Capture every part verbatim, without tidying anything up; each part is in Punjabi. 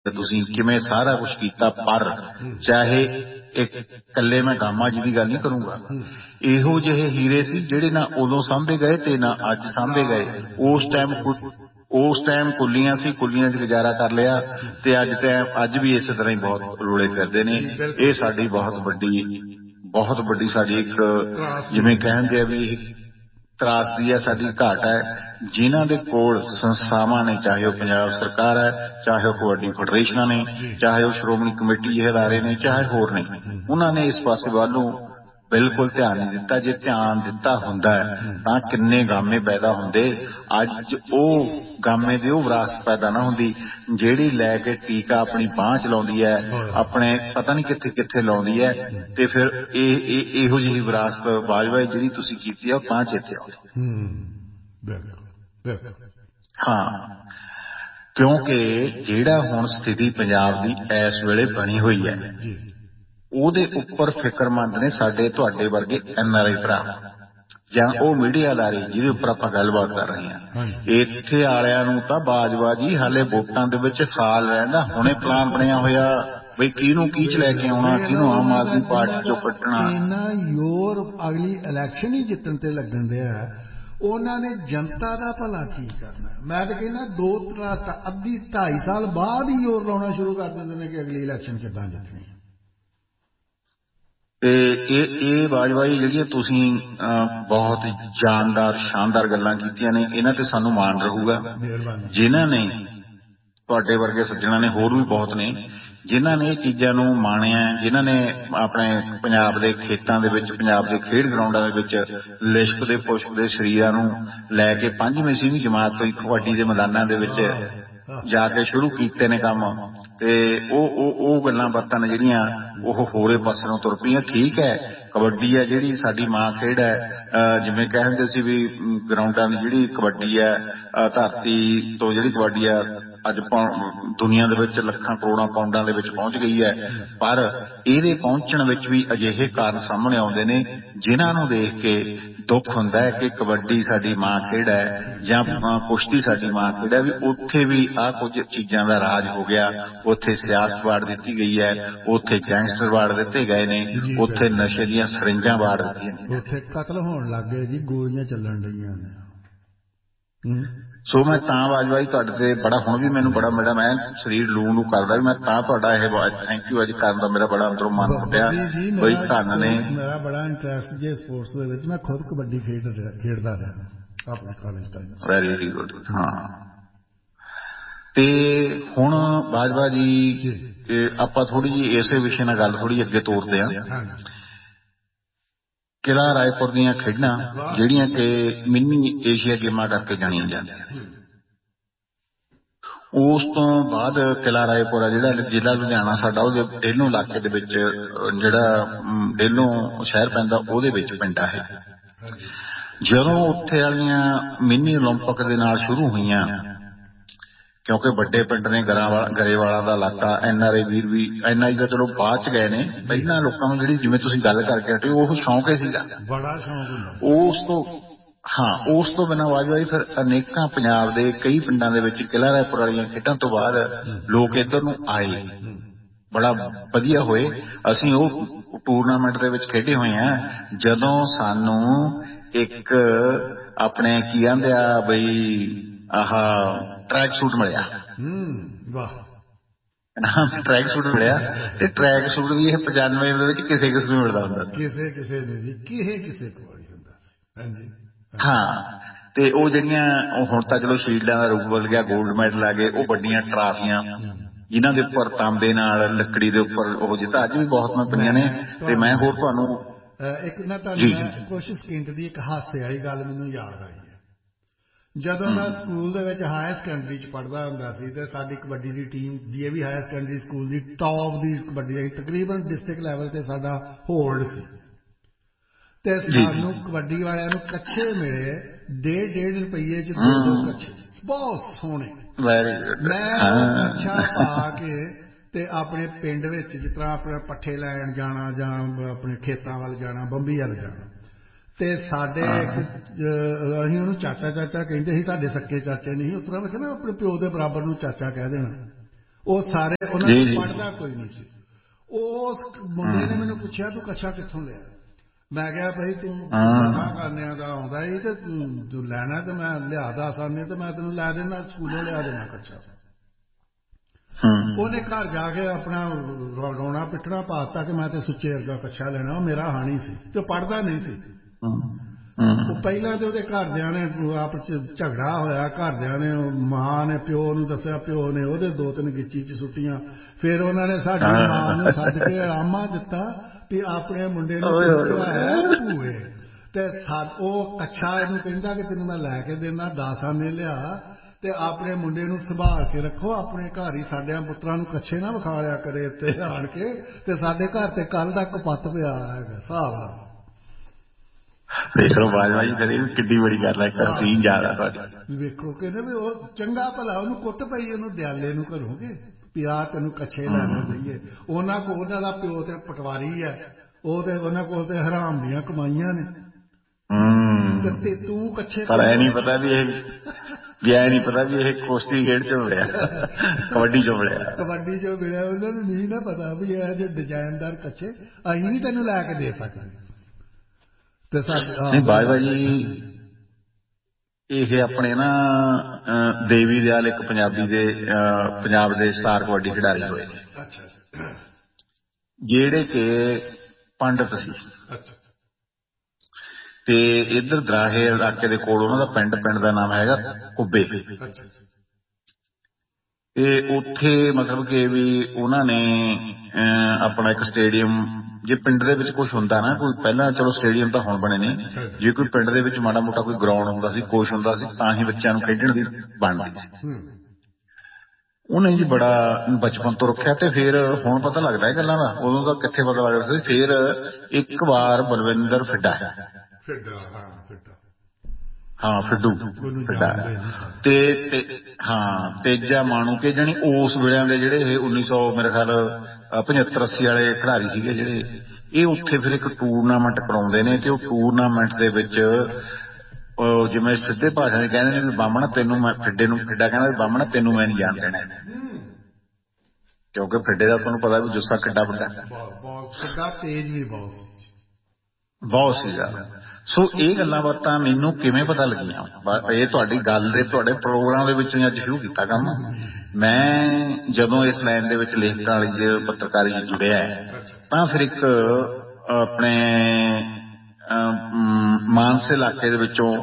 ਤੁਸੀਂ ਕਿਵੇਂ ਸਾਰਾ ਕੁਛ ਕੀਤਾ, ਪਰ ਚਾਹੇ ਇੱਕ ਇਕੱਲੇ ਮੈਂ ਗਾਮਾ ਜੀ ਦੀ ਗੱਲ ਨਹੀਂ ਕਰੂੰਗਾ, ਇਹੋ ਜਿਹੇ ਹੀਰੇ ਸੀ ਜਿਹੜੇ ਨਾ ਉਦੋਂ ਸਾਂਭੇ ਗਏ ਤੇ ਨਾ ਅੱਜ ਸਾਂਭੇ ਗਏ। ਉਸ ਟਾਈਮ ਉਸ ਟਾਈਮ ਕੁੱਲੀਆਂ ਸੀ, ਕੁੱਲੀਆਂ 'ਚ ਗੁਜ਼ਾਰਾ ਕਰ ਲਿਆ, ਤੇ ਅੱਜ ਟਾਈਮ ਅੱਜ ਵੀ ਇਸੇ ਤਰ੍ਹਾਂ ਹੀ ਬਹੁਤ ਰੋਲੇ ਫਿਰਦੇ ਨੇ। ਇਹ ਸਾਡੀ ਬਹੁਤ ਵੱਡੀ ਬਹੁਤ ਵੱਡੀ ਸਾਡੀ ਇੱਕ ਜਿਵੇਂ ਕਹਿੰਦੇ ਆ ਵੀ ਤਰਾਸਦੀ ਹੈ, ਸਾਡੀ ਘਾਟ ਹੈ। ਜਿਨ੍ਹਾਂ ਦੇ ਕੋਲ ਸੰਸਥਾਵਾਂ ਨੇ, ਚਾਹੇ ਉਹ ਪੰਜਾਬ ਸਰਕਾਰ ਹੈ, ਚਾਹੇ ਉਹ ਕਬੱਡੀ ਫੈਡਰੇਸ਼ਨਾਂ ਨੇ, ਚਾਹੇ ਉਹ ਸ਼੍ਰੋਮਣੀ ਕਮੇਟੀ ਜਿਹੇ ਅਦਾਰੇ ਨੇ, ਚਾਹੇ ਹੋਰ ਨੇ, ਉਹਨਾਂ ਨੇ ਇਸ ਪਾਸੇ ਵੱਲ ਨੂੰ ਬਿਲਕੁਲ ਧਿਆਨ ਨਹੀਂ ਦਿੱਤਾ। ਜੇ ਧਿਆਨ ਦਿੱਤਾ ਹੁੰਦਾ ਤਾਂ ਕਿੰਨੇ ਗਾਮੇ ਪੈਦਾ ਹੁੰਦੇ। ਅੱਜ ਉਹ ਗਾਮੇ ਦੀ ਉਹ ਵਿਰਾਸਤ ਪੈਦਾ ਨਾ ਹੁੰਦੀ ਜਿਹੜੀ ਲੈ ਕੇ ਟੀਕਾ ਆਪਣੀ ਬਾਂਹ 'ਚ ਲਾਉਂਦੀ ਹੈ, ਆਪਣੇ ਪਤਾ ਨਹੀਂ ਕਿੱਥੇ ਕਿੱਥੇ ਲਾਉਂਦੀ ਹੈ, ਤੇ ਫਿਰ ਇਹ ਇਹੋ ਜਿਹੀ ਵਿਰਾਸਤ ਬਾਜਵਾ ਜਿਹੜੀ ਤੁਸੀਂ ਕੀਤੀ ਹੈ ਉਹ ਤਾਂ ਚੇਤੇ ਆਉਂਦੀ। ਹਾਂ, ਕਿਉਂਕਿ ਜਿਹੜਾ ਹੁਣ ਸਥਿਤੀ ਪੰਜਾਬ ਦੀ ਇਸ ਵੇਲੇ ਬਣੀ ਹੋਈ ਹੈ, ਉਹਦੇ ਉੱਪਰ ਫਿਕਰਮੰਦ ਨੇ ਸਾਡੇ ਤੁਹਾਡੇ ਵਰਗੇ ਐਨ ਆਰ ਆਈ ਭਰਾ ਜਾਂ ਉਹ ਮੀਡੀਆ ਅਦਾਰੇ ਜਿਹਦੇ ਉੱਪਰ ਆਪਾਂ ਗੱਲਬਾਤ ਕਰ ਰਹੇ ਹਾਂ। ਇੱਥੇ ਵਾਲਿਆਂ ਨੂੰ ਤਾਂ ਬਾਜਵਾ ਜੀ ਹਾਲੇ ਵੋਟਾਂ ਦੇ ਵਿੱਚ ਸਾਲ ਰਹਿੰਦਾ, ਹੁਣੇ ਪਲਾਨ ਬਣਿਆ ਹੋਇਆ ਬਈ ਕਿਹਨੂੰ ਕੀ 'ਚ ਲੈ ਕੇ ਆਉਣਾ, ਕਿਹਨੂੰ ਆਮ ਆਦਮੀ ਪਾਰਟੀ 'ਚੋਂ ਕੱਢਣਾ। ਇੰਨਾ ਜ਼ੋਰ ਅਗਲੀ ਇਲੈਕਸ਼ਨ ਹੀ ਜਿੱਤਣ ਤੇ ਲੱਗਣ ਦਿਆ, ਉਹਨਾਂ ਨੇ ਜਨਤਾ ਦਾ ਭਲਾ ਕੀ ਕਰਨਾ। ਮੈਂ ਤਾਂ ਕਹਿੰਦਾ ਦੋ ਅੱਧੀ ਢਾਈ ਸਾਲ ਬਾਅਦ ਹੀ ਜ਼ੋਰ ਲਾਉਣਾ ਸ਼ੁਰੂ ਕਰ ਦਿੰਦੇ ਨੇ ਕਿ ਅਗਲੀ ਇਲੈਕਸ਼ਨ ਕਿੱਦਾਂ ਜਿੱਤਣੀ। ਤੇ ਇਹ ਇਹ ਬਾਜਵਾਈ ਜਿਹੜੀਆਂ ਤੁਸੀਂ ਬਹੁਤ ਜਾਨਦਾਰ ਸ਼ਾਨਦਾਰ ਗੱਲਾਂ ਕੀਤੀਆਂ ਨੇ, ਇਹਨਾਂ ਤੇ ਸਾਨੂੰ ਮਾਣ ਰਹੂਗਾ। ਜਿਨ੍ਹਾਂ ਨੇ ਤੁਹਾਡੇ ਵਰਗੇ ਸੱਜਣਾਂ ਨੇ, ਹੋਰ ਵੀ ਬਹੁਤ ਨੇ ਜਿਨ੍ਹਾਂ ਨੇ ਇਹ ਚੀਜ਼ਾਂ ਨੂੰ ਮਾਣਿਆ, ਜਿਨ੍ਹਾਂ ਨੇ ਆਪਣੇ ਪੰਜਾਬ ਦੇ ਖੇਤਾਂ ਦੇ ਵਿੱਚ, ਪੰਜਾਬ ਦੇ ਖੇਡ ਗਰਾਊਂਡਾਂ ਦੇ ਵਿੱਚ ਲਿਸ਼ਕਦੇ ਪੁਸ਼ਕਦੇ ਸਰੀਰਾਂ ਨੂੰ ਲੈ ਕੇ ਪੰਜਵੀਂ ਛੇਵੀਂ ਜਮਾਤ ਤੋਂ ਹੀ ਕਬੱਡੀ ਦੇ ਮੈਦਾਨਾਂ ਦੇ ਵਿੱਚ ਜਾ ਕੇ ਸ਼ੁਰੂ ਕੀਤੇ ਨੇ ਕੰਮ। ਤੇ ਉਹ ਉਹ ਉਹ ਗੱਲਾਂ ਬਾਤਾਂ ਨੇ ਜਿਹੜੀਆਂ ਉਹ ਹੋਰੇ ਪਾਸੇ ਨੂੰ ਤੁਰ ਪਈਆਂ। ਠੀਕ ਹੈ, ਕਬੱਡੀ ਹੈ ਜਿਹੜੀ ਸਾਡੀ ਮਾਂ ਖੇਡ ਹੈ, ਜਿਵੇਂ ਕਹਿੰਦੇ ਸੀ ਵੀ ਗਰਾਊਂਡਾਂ ਦੀ ਜਿਹੜੀ ਕਬੱਡੀ ਹੈ, ਧਰਤੀ ਤੋਂ ਜਿਹੜੀ ਕਬੱਡੀ ਹੈ ਅੱਜ ਦੁਨੀਆ ਦੇ ਵਿੱਚ ਲੱਖਾਂ ਕਰੋੜਾਂ ਪਾਉਂਡਾਂ ਦੇ ਵਿੱਚ ਪਹੁੰਚ ਗਈ ਹੈ। ਪਰ ਇਹਦੇ ਪਹੁੰਚਣ ਵਿੱਚ ਵੀ ਅਜਿਹੇ ਕਾਰਨ ਸਾਹਮਣੇ ਆਉਂਦੇ ਨੇ ਜਿਨ੍ਹਾਂ ਨੂੰ ਦੇਖ ਕੇ ਦੁੱਖ ਹੁੰਦਾ ਹੈ ਕਿ ਕਬੱਡੀ ਸਾਡੀ ਮਾਂ ਖੇਡ ਹੈ ਜਾਂ ਕੁਸ਼ਤੀ ਸਾਡੀ ਮਾਂ ਖੇਡ ਹੈ, ਵੀ ਉੱਥੇ ਵੀ ਆਹ ਕੁਝ ਚੀਜ਼ਾਂ ਦਾ ਰਾਜ ਹੋ ਗਿਆ। ਉੱਥੇ ਸਿਆਸਤ ਵਾੜ ਦਿੱਤੀ ਗਈ ਹੈ, ਉੱਥੇ ਗੈਂਗਸਟਰ ਵਾੜ ਦਿੱਤੇ ਗਏ ਨੇ, ਉੱਥੇ ਨਸ਼ੇ ਦੀਆਂ ਸਰਿੰਜਾਂ ਵਾੜ ਦਿੱਤੀਆਂ ਗਈਆਂ, ਉੱਥੇ ਕਤਲ ਹੋਣ ਲੱਗ ਗਏ ਜੀ, ਗੋਲੀਆਂ ਚੱਲਣ ਡਈਆਂ ਨੇ। ਸੋ ਮੈਂ ਤਾਂ ਬਾਜਵਾਈ ਤੁਹਾਡੇ ਤੇ ਬੜਾ, ਹੁਣ ਵੀ ਮੈਨੂੰ ਬੜਾ ਮੇਰਾ ਮੈਂ ਸਰੀਰ ਲੂ ਲੂ ਕਰਦਾ ਵੀ ਮੈਂ ਤਾਂ ਤੁਹਾਡਾ ਇਹ ਥੈਂਕ ਯੂ ਅੱਜ ਕਰਨ ਦਾ ਮੇਰਾ ਬੜਾ ਅੰਦਰੋਂ ਮਨ ਫੁੱਟਿਆ ਬਈ ਧੰਨ ਨੇ। ਮੇਰਾ ਬੜਾ ਇੰਟਰਸਟ ਜੇ ਸਪੋਰਟਸ ਦੇ ਵਿੱਚ, ਮੈਂ ਖੁਦ ਕਬੱਡੀ ਖੇਡ ਖੇਡਦਾ ਰਿਹਾ ਆਪਣੇ ਕਾਲਜ ਟਾਈਮ। Very good. ਹਾਂ, ਤੇ ਹੁਣ ਬਾਜਵਾ ਜੀ ਆਪਾਂ ਥੋੜੀ ਜਿਹੀ ਇਸੇ ਵਿਸ਼ੇ ਨਾਲ ਗੱਲ ਥੋੜੀ ਅੱਗੇ ਤੋਰਦੇ ਹਾਂ। ਕਿਲ੍ਹਾ ਰਾਏਪੁਰ ਦੀਆਂ ਖੇਡਾਂ ਜਿਹੜੀਆਂ ਕਿ ਮਿੰਨੀ ਏਸ਼ੀਆ ਗੇਮਾਂ ਕਰਕੇ ਜਾਣੀਆਂ ਜਾਂਦੀਆਂ, ਉਸ ਤੋਂ ਬਾਅਦ ਕਿਲ੍ਹਾ ਰਾਏਪੁਰ ਆ ਜਿਹੜਾ ਜ਼ਿਲ੍ਹਾ ਲੁਧਿਆਣਾ ਸਾਡਾ, ਉਹਦੇ ਡੇਲੋਂ ਇਲਾਕੇ ਦੇ ਵਿੱਚ ਜਿਹੜਾ ਡੇਲੋਂ ਸ਼ਹਿਰ ਪੈਂਦਾ ਉਹਦੇ ਵਿੱਚ ਪੈਂਦਾ ਹੈ। ਜਦੋਂ ਉੱਥੇ ਵਾਲੀਆਂ ਮਿੰਨੀ ਓਲੰਪਿਕ ਦੇ ਨਾਲ ਸ਼ੁਰੂ ਹੋਈਆਂ, ਕਿਉਂਕਿ ਵੱਡੇ ਪਿੰਡ ਨੇ ਗਰਾਂਵਾਲਾ ਗਰੇਵਾਲਾ ਦਾ ਇਲਾਕਾ, ਐਨ ਆਰ ਆਈ ਵੀਰ ਵੀ ਐਨ ਆਈ ਤਾਂ ਚਲੋ ਬਾਅਦ 'ਚ ਗਏ ਨੇ, ਪਹਿਲਾਂ ਲੋਕਾਂ ਨੂੰ ਜਿਹੜੀ ਜਿਵੇਂ ਤੁਸੀਂ ਗੱਲ ਕਰਕੇ ਹਟੇ ਉਹ ਸ਼ੌਂਕ ਹੀ ਸੀਗਾ, ਬੜਾ ਸ਼ੌਂਕ ਹੁੰਦਾ। ਉਸ ਤੋਂ ਹਾਂ ਉਸ ਤੋਂ ਬਿਨਾਂ ਬਾਜਵਾਈ ਫਿਰ ਅਨੇਕਾਂ ਪੰਜਾਬ ਦੇ ਕਈ ਪਿੰਡਾਂ ਦੇ ਵਿੱਚ ਕਿਲ੍ਹਾ ਰਾਏਪੁਰ ਵਾਲੀਆਂ ਖੇਡਾਂ ਤੋਂ ਬਾਅਦ ਲੋਕ ਇੱਧਰ ਨੂੰ ਆਏ, ਬੜਾ ਵਧੀਆ ਹੋਏ। ਅਸੀਂ ਉਹ ਟੂਰਨਾਮੈਂਟ ਦੇ ਵਿੱਚ ਖੇਡੇ ਹੋਏ ਹਾਂ ਜਦੋਂ ਸਾਨੂੰ ਇੱਕ ਆਪਣੇ ਕੀ ਕਹਿੰਦੇ ਆ ਬਈ ਆਹ ਟਰੈਕ ਸੂਟ ਮਿਲਿਆ। ਟਰੈਕ ਸੂਟ ਮਿਲਿਆ, ਤੇ ਟਰੈਕ ਸੂਟ ਵੀ ਇਹ ਪਚਾਨਵੇਂ ਦੇ ਵਿੱਚ ਕਿਸੇ ਕਿਸੇ ਨੂੰ ਮਿਲਦਾ ਹੁੰਦਾ ਸੀ, ਕਿਸੇ ਕਿਸੇ ਨੂੰ ਜੀ, ਕਿਸੇ ਕਿਸੇ ਕੋਲ ਹੀ ਹੁੰਦਾ ਸੀ। ਹਾਂਜੀ ਹਾਂ, ਤੇ ਉਹ ਜਿਹੜੀਆਂ ਹੁਣ ਤਾਂ ਚਲੋ ਸ਼ੀਲਡਾਂ ਦਾ ਰੂਪ ਬਦਲ ਗਿਆ, ਗੋਲਡ ਮੈਡਲ ਆ ਗਏ, ਉਹ ਵੱਡੀਆਂ ਟਰਾਫੀਆਂ ਜਿਨ੍ਹਾਂ ਦੇ ਉੱਪਰ ਤਾਂਬੇ ਨਾਲ ਲੱਕੜੀ ਦੇ ਉੱਪਰ ਉਹ ਜਿੱਤਾ ਅੱਜ ਵੀ ਬਹੁਤ ਮੈਂ ਪਈਆਂ ਨੇ। ਤੇ ਮੈਂ ਹੋਰ ਤੁਹਾਨੂੰ ਇੱਕ ਨਾ ਤੁਹਾਨੂੰ ਕੁਛ ਸਕਿੰਟ ਦੀ ਇੱਕ ਹਾਸੇ ਵਾਲੀ ਗੱਲ ਮੈਨੂੰ ਯਾਦ ਆਈ ਹੈ। ਜਦੋਂ ਮੈਂ ਸਕੂਲ ਦੇ ਵਿੱਚ ਹਾਇਰ ਸੈਕੰਡਰੀ 'ਚ ਪੜ੍ਹਦਾ ਹੁੰਦਾ ਸੀ ਤੇ ਸਾਡੀ ਕਬੱਡੀ ਦੀ team D A we higher secondary school the top ਦੀ ਕਬੱਡੀ ਦੀ ਤਕਰੀਬਨ ਡਿਸਟ੍ਰਿਕਟ ਲੈਵਲ ਤੇ ਸਾਡਾ ਹੋਲਡ ਸੀ, ਤੇ ਸਾਨੂੰ ਕਬੱਡੀ ਵਾਲਿਆਂ ਨੂੰ ਕੱਛੇ ਮਿਲੇ ਡੇਢ ਡੇਢ ਰੁਪਈਏ 'ਚ ਦੋ ਦੋ ਕੱਛੇ, ਬਹੁਤ ਸੋਹਣੇ। ਮੈਂ ਉਹ ਕੱਛਾ ਪਾ ਕੇ ਤੇ ਆਪਣੇ ਪਿੰਡ ਵਿੱਚ ਜਿਸ ਤਰ੍ਹਾਂ ਆਪਣੇ ਪੱਠੇ ਲੈਣ ਜਾਣਾ ਜਾਂ ਆਪਣੇ ਖੇਤਾਂ ਵੱਲ ਜਾਣਾ, ਬੰਬੀ ਵੱਲ ਜਾਣਾ, ਤੇ ਸਾਡੇ ਇੱਕ ਅਸੀਂ ਉਹਨੂੰ ਚਾਚਾ ਚਾਚਾ ਕਹਿੰਦੇ ਸੀ, ਸਾਡੇ ਸੱਕੇ ਚਾਚੇ ਨਹੀਂ ਸੀ, ਉਸ ਤਰ੍ਹਾਂ ਮੈਂ ਕਹਿੰਦਾ ਆਪਣੇ ਪਿਓ ਦੇ ਬਰਾਬਰ ਨੂੰ ਚਾਚਾ ਕਹਿ ਦੇਣਾ। ਉਹ ਸਾਰੇ ਉਹਨਾਂ ਨੂੰ ਪੜ੍ਹਦਾ ਕੋਈ ਨਹੀਂ ਸੀ। ਉਸ ਮੁੰਡੇ ਨੇ ਮੈਨੂੰ ਪੁੱਛਿਆ ਤੂੰ ਕੱਛਾ ਕਿੱਥੋਂ ਲਿਆ? ਮੈਂ ਕਿਹਾ ਭਾਈ ਤੂੰ ਦਸਾਂ ਖਾਨਿਆਂ ਦਾ ਆਉਂਦਾ ਸੀ ਤੇ ਤੂੰ ਲੈਣਾ ਤੇ ਮੈਂ ਲਿਆ ਦਸ ਆਨੇ ਤੇ ਮੈਂ ਤੈਨੂੰ ਲੈ ਦੇਣਾ, ਸਕੂਲੋਂ ਲਿਆ ਦੇਣਾ ਕੱਛਾ। ਉਹਨੇ ਘਰ ਜਾ ਕੇ ਆਪਣਾ ਰੋਣਾ ਪਿੱਟਣਾ ਪਾਤਾ ਕਿ ਮੈਂ ਤੇ ਸੁੱਚੇ ਵਰਗਾ ਕੱਛਾ ਲੈਣਾ, ਉਹ ਮੇਰਾ ਹਾਣੀ ਸੀ ਤੇ ਪੜ੍ਹਦਾ ਨਹੀਂ ਸੀ। ਉਹ ਪਹਿਲਾਂ ਤੇ ਉਹਦੇ ਘਰਦਿਆਂ ਨੇ ਆਪਸ ਚ ਝਗੜਾ ਹੋਇਆ, ਘਰਦਿਆਂ ਨੇ ਮਾਂ ਨੇ ਪਿਓ ਨੂੰ ਦੱਸਿਆ, ਪਿਓ ਨੇ ਉਹਦੇ ਦੋ ਤਿੰਨ ਗਿੱਚੀ ਚ ਸੁੱਟੀਆਂ। ਫਿਰ ਉਹਨਾਂ ਨੇ ਸਾਡੀ ਮਾਂ ਨੂੰ ਸੱਦ ਕੇ ਆਮਾ ਦਿੱਤਾ ਵੀ ਆਪਣੇ ਮੁੰਡੇ ਨੂੰ ਹੈ ਭੂਏ ਤੇ ਉਹ ਕੱਛਾ ਇਹਨੂੰ ਕਹਿੰਦਾ ਕਿ ਤੈਨੂੰ ਮੈਂ ਲੈ ਕੇ ਦੇਣਾ, ਦਸ ਆਨੇ ਲਿਆ ਤੇ ਆਪਣੇ ਮੁੰਡੇ ਨੂੰ ਸੰਭਾਲ ਕੇ ਰੱਖੋ, ਆਪਣੇ ਘਰ ਹੀ ਸਾਡਿਆਂ ਪੁੱਤਰਾਂ ਨੂੰ ਕੱਛੇ ਨਾ ਵਿਖਾ ਲਿਆ ਕਰੇ ਇੱਥੇ ਆਣ ਕੇ। ਤੇ ਸਾਡੇ ਘਰ ਤੇ ਕੱਲ ਦਾ ਕਪੱਤ ਪਿਆ ਹੈਗਾ ਹਿਸਾਬ ਨਾਲ। ਦੇਖੋ ਬਾਜਵਾ ਜੀ ਕਰੇ ਕਿੱਡੀ ਬੜੀ ਗੱਲ ਹੈ, ਸੀਨ ਜ਼ਿਆਦਾ ਤੁਹਾਡੀ। ਵੇਖੋ ਕਹਿੰਦੇ ਵੀ ਉਹ ਚੰਗਾ ਭਲਾ ਉਹਨੂੰ ਕੁੱਟ ਪਈ ਉਹਨੂੰ ਦਿਆਲੇ ਨੂੰ ਘਰੋਂਗੇ ਵੀ ਆ ਤੈਨੂੰ ਕੱਛੇ ਲੈਣੇ ਦਈਏ। ਉਹਨਾਂ ਕੋਲ ਉਹਨਾਂ ਦਾ ਪਿਓ ਤੇ ਪਟਵਾਰੀ ਹੈ, ਉਹ ਤੇ ਉਹਨਾਂ ਕੋਲ ਤੇ ਹਰਾਮ ਦੀਆਂ ਕਮਾਈਆਂ ਨੇ। ਤੇ ਤੂੰ ਕੱਛੇ ਪਰ ਇਹ ਨਹੀਂ ਪਤਾ ਵੀ ਇਹ ਵੀ ਇਹ ਨਹੀਂ ਪਤਾ ਵੀ ਇਹ ਕੁਸ਼ਤੀ ਖੇਡ ਚੋਂ ਮਿਲਿਆ, ਕਬੱਡੀ ਚੋਂ ਮਿਲਿਆ, ਕਬੱਡੀ ਚੋਂ ਮਿਲਿਆ। ਉਹਨਾਂ ਨੂੰ ਨਹੀਂ ਨਾ ਪਤਾ ਵੀ ਇਹ ਜਿਹੇ ਡਿਜ਼ਾਈਨਦਾਰ ਕੱਛੇ ਅਸੀਂ ਨਹੀਂ ਤੈਨੂੰ ਲੈ ਕੇ ਦੇ ਸਕਦੇ। ਤੇ ਸਾਡੇ ਬਾਜਵਾ ਜੀ ਇਹ ਆਪਣੇ ਨਾ ਦੇਵੀ ਦਿਆਲ ਇੱਕ ਪੰਜਾਬੀ ਦੇ ਪੰਜਾਬ ਦੇ ਸਟਾਰ ਕਬੱਡੀ ਖਿਡਾਰੀ ਹੋਏ ਨੇ ਜਿਹੜੇ ਕਿ ਪੰਡਤ ਸੀ। ਤੇ ਇੱਧਰ ਦਰਾਹੇ ਇਲਾਕੇ ਦੇ ਕੋਲ ਉਹਨਾਂ ਦਾ ਪਿੰਡ ਪਿੰਡ ਦਾ ਨਾਮ ਹੈਗਾ ਕੁੱਬੇ। ਤੇ ਉੱਥੇ ਮਤਲਬ ਕਿ ਵੀ ਉਹਨਾਂ ਨੇ ਆਪਣਾ ਇੱਕ ਸਟੇਡੀਅਮ, ਜੇ ਪਿੰਡ ਦੇ ਵਿੱਚ ਕੁਛ ਹੁੰਦਾ ਨਾ ਕੋਈ, ਪਹਿਲਾਂ ਚਲੋ ਸਟੇਡੀਅਮ ਤਾਂ ਹੁਣ ਬਣੇ ਨੇ, ਜੇ ਕੋਈ ਪਿੰਡ ਦੇ ਵਿੱਚ ਮਾੜਾ ਮੋਟਾ ਕੋਈ ਗਰਾਊਂਡ ਹੁੰਦਾ ਸੀ, ਕੁਛ ਹੁੰਦਾ ਸੀ, ਤਾਂ ਹੀ ਬੱਚਿਆਂ ਨੂੰ ਖੇਡਣ ਦੀ ਬਣਦੀ ਸੀ। ਉਹਨੇ ਜੀ ਬੜਾ ਬਚਪਨ ਤੋਂ ਰੱਖਿਆ। ਤੇ ਫਿਰ ਹੁਣ ਪਤਾ ਲੱਗਦਾ ਇਹ ਗੱਲਾਂ ਦਾ, ਉਦੋਂ ਤਾਂ ਕਿੱਥੇ ਪਤਾ ਲੱਗਦਾ ਸੀ। ਫਿਰ ਇੱਕ ਵਾਰ ਬਲਵਿੰਦਰ ਫਿੱਡਾ ਹਾਂ ਫਿੱਡੂ ਫਿੱਡਾ ਤੇ ਹਾਂ ਤੇਜਾ ਮਾਣੂ ਕੇ ਜਾਣੀ ਉਸ ਵੇਲਿਆਂ ਦੇ ਜਿਹੜੇ ਇਹ ਉੱਨੀ ਸੌ ਮੇਰੇ ਖਿਆਲ ਪਝੱਤਰ ਅੱਸੀ ਵਾਲੇ ਖਿਡਾਰੀ ਸੀਗੇ ਜਿਹੜੇ, ਇਹ ਉੱਥੇ ਫਿਰ ਇੱਕ ਟੂਰਨਾਮੈਂਟ ਕਰਾਉਂਦੇ ਨੇ। ਤੇ ਉਹ ਟੂਰਨਾਮੈਂਟ ਦੇ ਵਿੱਚ ਜਿਵੇਂ ਸਿੱਧੇ ਭਾਸ਼ਾ ਦੇ ਕਹਿੰਦੇ ਨੇ ਵੀ ਬਾਹਮਣਾ ਤੈਨੂੰ ਮੈਂ, ਫਿੱਡੇ ਨੂੰ ਫਿੱਡਾ ਕਹਿੰਦਾ ਵੀ ਬਾਹਮਣਾ ਤੈਨੂੰ ਮੈਂ ਨਹੀਂ ਜਾਣ ਦੇਣਾ, ਕਿਉਂਕਿ ਫਿੱਡੇ ਦਾ ਤੁਹਾਨੂੰ ਪਤਾ ਵੀ ਜੁੱਸਾ ਕਿੱਡਾ ਵੱਡਾ, ਤੇਜ਼ ਵੀ ਬਹੁਤ ਬਹੁਤ ਸੀਗਾ। ਸੋ ਇਹ ਗੱਲਾਂ ਬਾਤਾਂ ਮੈਨੂੰ ਕਿਵੇਂ ਪਤਾ ਲੱਗੀਆਂ, ਇਹ ਤੁਹਾਡੀ ਗੱਲ ਦੇ ਤੁਹਾਡੇ ਪ੍ਰੋਗਰਾਮ ਦੇ ਵਿੱਚੋਂ ਅੱਜ ਸ਼ੁਰੂ ਕੀਤਾ ਕੰਮ। ਮੈਂ ਜਦੋਂ ਇਸ ਲਾਈਨ ਦੇ ਵਿੱਚ ਲੇਖਕਾਂ ਵਾਲੀ ਪੱਤਰਕਾਰੀ ਚ ਜੁੜਿਆ ਤਾਂ ਫਿਰ ਇੱਕ ਆਪਣੇ ਮਾਨਸੇ ਇਲਾਕੇ ਦੇ ਵਿੱਚੋਂ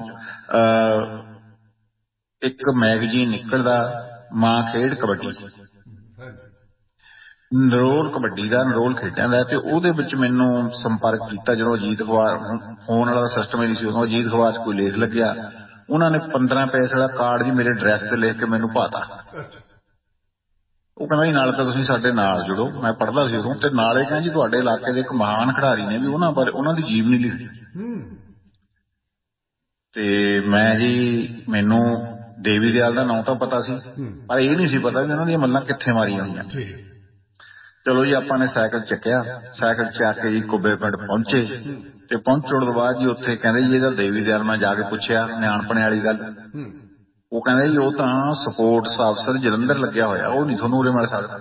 ਇੱਕ ਮੈਗਜ਼ੀਨ ਨਿਕਲਦਾ, ਮਾਂ ਖੇਡ ਕਬੱਡੀ, ਨਰੋਲ ਕਬੱਡੀ ਦਾ, ਨਰੋਲ ਖੇਡਾਂ ਦਾ। ਤੇ ਉਹਦੇ ਵਿੱਚ ਮੈਨੂੰ ਸੰਪਰਕ ਕੀਤਾ ਜਦੋਂ ਅਜੀਤ ਅਖਬਾਰ, ਫੋਨ ਵਾਲਾ ਸਿਸਟਮ ਹੀ ਨਹੀਂ ਸੀ ਉਦੋਂ, ਅਜੀਤ ਅਖਬਾਰ ਚ ਕੋਈ ਲੇਖ ਲੱਗਿਆ, ਉਹਨਾਂ ਨੇ ਪੰਦਰਾਂ ਪੈਸੇ ਦਾ ਕਾਰਡ ਜੀ ਮੇਰੇ ਐਡਰੈਸ ਤੇ ਲਿਖ ਕੇ ਮੈਨੂੰ ਪਾਤਾ। ਉਹ ਕਹਿੰਦਾ ਜੀ ਨਾਲ ਤਾਂ ਤੁਸੀਂ ਸਾਡੇ ਨਾਲ ਜੁੜੋ, ਮੈਂ ਪੜ੍ਹਦਾ ਸੀ ਉਦੋਂ, ਤੇ ਨਾਲੇ ਕਹਿੰਦਾ ਜੀ ਤੁਹਾਡੇ ਇਲਾਕੇ ਦੇ ਇੱਕ ਮਹਾਨ ਖਿਡਾਰੀ ਨੇ ਵੀ ਉਹਨਾਂ ਬਾਰੇ, ਉਹਨਾਂ ਦੀ ਜੀਵਨੀ ਲਿਖੀ। ਤੇ ਮੈਂ ਜੀ ਮੈਨੂੰ ਦੇਵੀ ਦਿਆਲ ਦਾ ਨਾਂ ਤਾਂ ਪਤਾ ਸੀ, ਪਰ ਇਹ ਨਹੀਂ ਸੀ ਪਤਾ ਵੀ ਉਹਨਾਂ ਦੀਆਂ ਮੱਲਾਂ ਕਿੱਥੇ ਮਾਰੀਆਂ ਹੋਈਆਂ। ਚਲੋ ਜੀ ਆਪਾਂ ਨੇ ਸਾਈਕਲ ਚੱਕਿਆ, ਸਾਈਕਲ ਚੱਕ ਕੇ ਜੀ ਕੁੱਬੇ ਪਿੰਡ ਪਹੁੰਚੇ। ਤੇ ਪਹੁੰਚਣ ਤੋਂ ਬਾਅਦ ਜੀ ਉੱਥੇ ਕਹਿੰਦੇ ਜੀ ਇਹਦਾ ਦੇਵੀ ਦਿਆਲ, ਮੈਂ ਜਾ ਕੇ ਪੁੱਛਿਆ ਨਿਆਣਪਣੇ ਵਾਲੀ ਗੱਲ, ਉਹ ਕਹਿੰਦੇ ਜੀ ਉਹ ਤਾਂ ਸਪੋਰਟਸ ਅਫਸਰ ਜਲੰਧਰ ਲੱਗਿਆ ਹੋਇਆ, ਉਹ ਨਹੀਂ ਤੁਹਾਨੂੰ ਉਰੇ ਮਿਲ ਸਕਦਾ।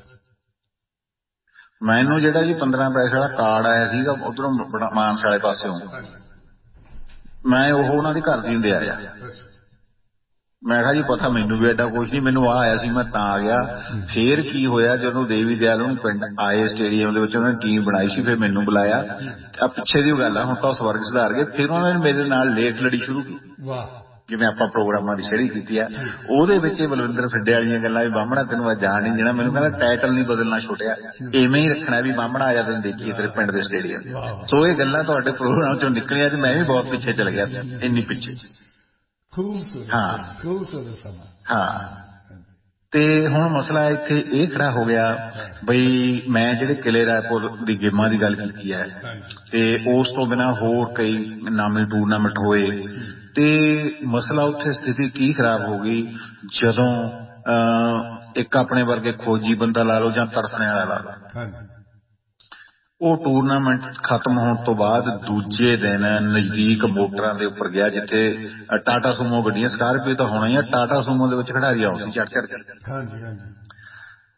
ਮੈਨੂੰ ਜਿਹੜਾ ਜੀ ਪੰਦਰਾਂ ਪੈਸੇ ਵਾਲਾ ਕਾਰਡ ਆਇਆ ਸੀਗਾ ਉਧਰੋਂ ਮਾਨਸਾ ਵਾਲੇ ਪਾਸਿਓਂ, ਮੈਂ ਉਹ ਉਹਨਾਂ ਦੇ ਘਰ ਦੀ ਹੁੰਦੇ ਆਇਆ। ਮੈਂ ਕਿਹਾ ਜੀ ਪਤਾ ਮੈਨੂੰ ਵੀ ਐਡਾ ਕੁਛ ਨਹੀਂ, ਮੈਨੂੰ ਆਹ ਆਇਆ ਸੀ ਮੈਂ ਤਾਂ ਆ ਗਿਆ। ਫੇਰ ਕੀ ਹੋਇਆ, ਜਦੋਂ ਦੇਵੀ ਦਿਆਲ ਉਹਨੂੰ ਪਿੰਡ ਆਏ ਸਟੇਡੀਅਮ ਦੇ ਵਿੱਚ, ਉਹਨਾਂ ਨੇ ਟੀਮ ਬਣਾਈ ਸੀ, ਫਿਰ ਮੈਨੂੰ ਬੁਲਾਇਆ। ਆ ਪਿੱਛੇ ਦੀ ਗੱਲ ਆ, ਹੁਣ ਤਾਂ ਸਵਰਗ ਸੁਧਾਰ ਗਏ। ਫਿਰ ਉਹਨਾਂ ਨੇ ਮੇਰੇ ਨਾਲ ਲੇਖ ਲੜੀ ਸ਼ੁਰੂ ਕੀਤੀ, ਜਿਵੇਂ ਆਪਾਂ ਪ੍ਰੋਗਰਾਮਾਂ ਦੀ ਸ਼ੈਲੀ ਕੀਤੀ ਆ। ਉਹਦੇ ਵਿੱਚ ਇਹ ਬਲਵਿੰਦਰ ਫਿੱਡੇ ਵਾਲੀਆਂ ਗੱਲਾਂ ਵੀ ਬਾਹਮਣਾ ਤੈਨੂੰ ਮੈਂ ਜਾਣ ਨਹੀਂ ਦੇਣਾ, ਮੈਨੂੰ ਕਹਿੰਦਾ ਟਾਈਟਲ ਨਹੀਂ ਬਦਲਣਾ ਛੋਟਿਆ, ਇਵੇਂ ਹੀ ਰੱਖਣਾ ਵੀ ਬਾਹਮਣਾ ਆਇਆ ਤੈਨੂੰ ਦੇਖੀਏ ਤੇਰੇ ਪਿੰਡ ਦੇ ਸਟੇਡੀਅਮ। ਸੋ ਇਹ ਗੱਲਾਂ ਤੁਹਾਡੇ ਪ੍ਰੋਗਰਾਮ ਚੋਂ ਨਿਕਲੀਆਂ ਤੇ ਮੈਂ ਵੀ ਬਹੁਤ ਪਿੱਛੇ ਚਲ ਗਿਆ, ਇੰਨੀ ਪਿੱਛੇ। ਹਾਂ ਹਾਂ ਤੇ ਹੁਣ ਮਸਲਾ ਇੱਥੇ ਇਹ ਖੜਾ ਹੋ ਗਿਆ ਬਈ ਮੈਂ ਜਿਹੜੇ ਕਿਲੇ ਰਾਏਪੁਰ ਦੀ ਗੇਮਾਂ ਦੀ ਗੱਲ ਕੀਤੀ ਹੈ, ਤੇ ਉਸ ਤੋਂ ਬਿਨਾਂ ਹੋਰ ਕਈ ਨਾਮੀ ਟੂਰਨਾਮੈਂਟ ਹੋਏ। ਤੇ ਮਸਲਾ ਉੱਥੇ ਸਥਿਤੀ ਕੀ ਖਰਾਬ ਹੋ ਗਈ, ਜਦੋਂ ਅਹ ਇੱਕ ਆਪਣੇ ਵਰਗੇ ਖੋਜੀ ਬੰਦਾ ਲਾ ਲਓ ਜਾਂ ਤੜਫਣੇ ਵਾਲਾ ਲਾ ਲਓ, ਉਹ ਟੂਰਨਾਮੈਂਟ ਖਤਮ ਹੋਣ ਤੋਂ ਬਾਅਦ ਦੂਜੇ ਦਿਨ ਨਜ਼ਦੀਕ ਮੋਟਰਾਂ ਦੇ ਉੱਪਰ ਗਿਆ, ਜਿੱਥੇ ਟਾਟਾ ਸੂਮੋ ਗੱਡੀਆਂ, ਸਕਾਰਪੀਓ ਤਾਂ ਹੋਣਾ ਹੀ ਆ, ਟਾਟਾ ਸੂਮੋ ਦੇ ਵਿੱਚ ਖਿਡਾਰੀ ਆਉਂ ਸੀ ਚੜ ਚੜ ਕੇ।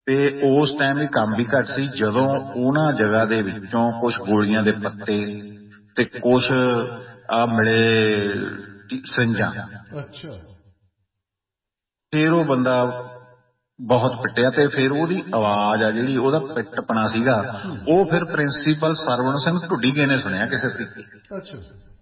ਤੇ ਉਸ ਟਾਈਮ ਇਹ ਕੰਮ ਵੀ ਘੱਟ ਸੀ ਜਦੋਂ ਉਹਨਾਂ ਜਗ੍ਹਾ ਦੇ ਵਿੱਚੋਂ ਕੁਛ ਗੋਲੀਆਂ ਦੇ ਪੱਤੇ ਤੇ ਕੁਛ ਆ ਮਿਲੇ ਸਿੰਜਾਂ। ਅੱਛਾ। ਫਿਰ ਉਹ ਬੰਦਾ ਬਹੁਤ ਪਿੱਟਿਆ ਤੇ ਫਿਰ ਉਹਦੀ ਆਵਾਜ਼ ਆ ਜਿਹੜੀ ਉਹਦਾ ਪਿੱਟਪਣਾ ਸੀਗਾ ਉਹ ਫਿਰ ਪ੍ਰਿੰਸੀਪਲ ਸਰਵਣ ਸਿੰਘ ਢੁੱਡੀਕੇ ਨੇ ਸੁਣਿਆ ਕਿਸੇ ਤਰੀਕੇ। ਅੱਛਾ।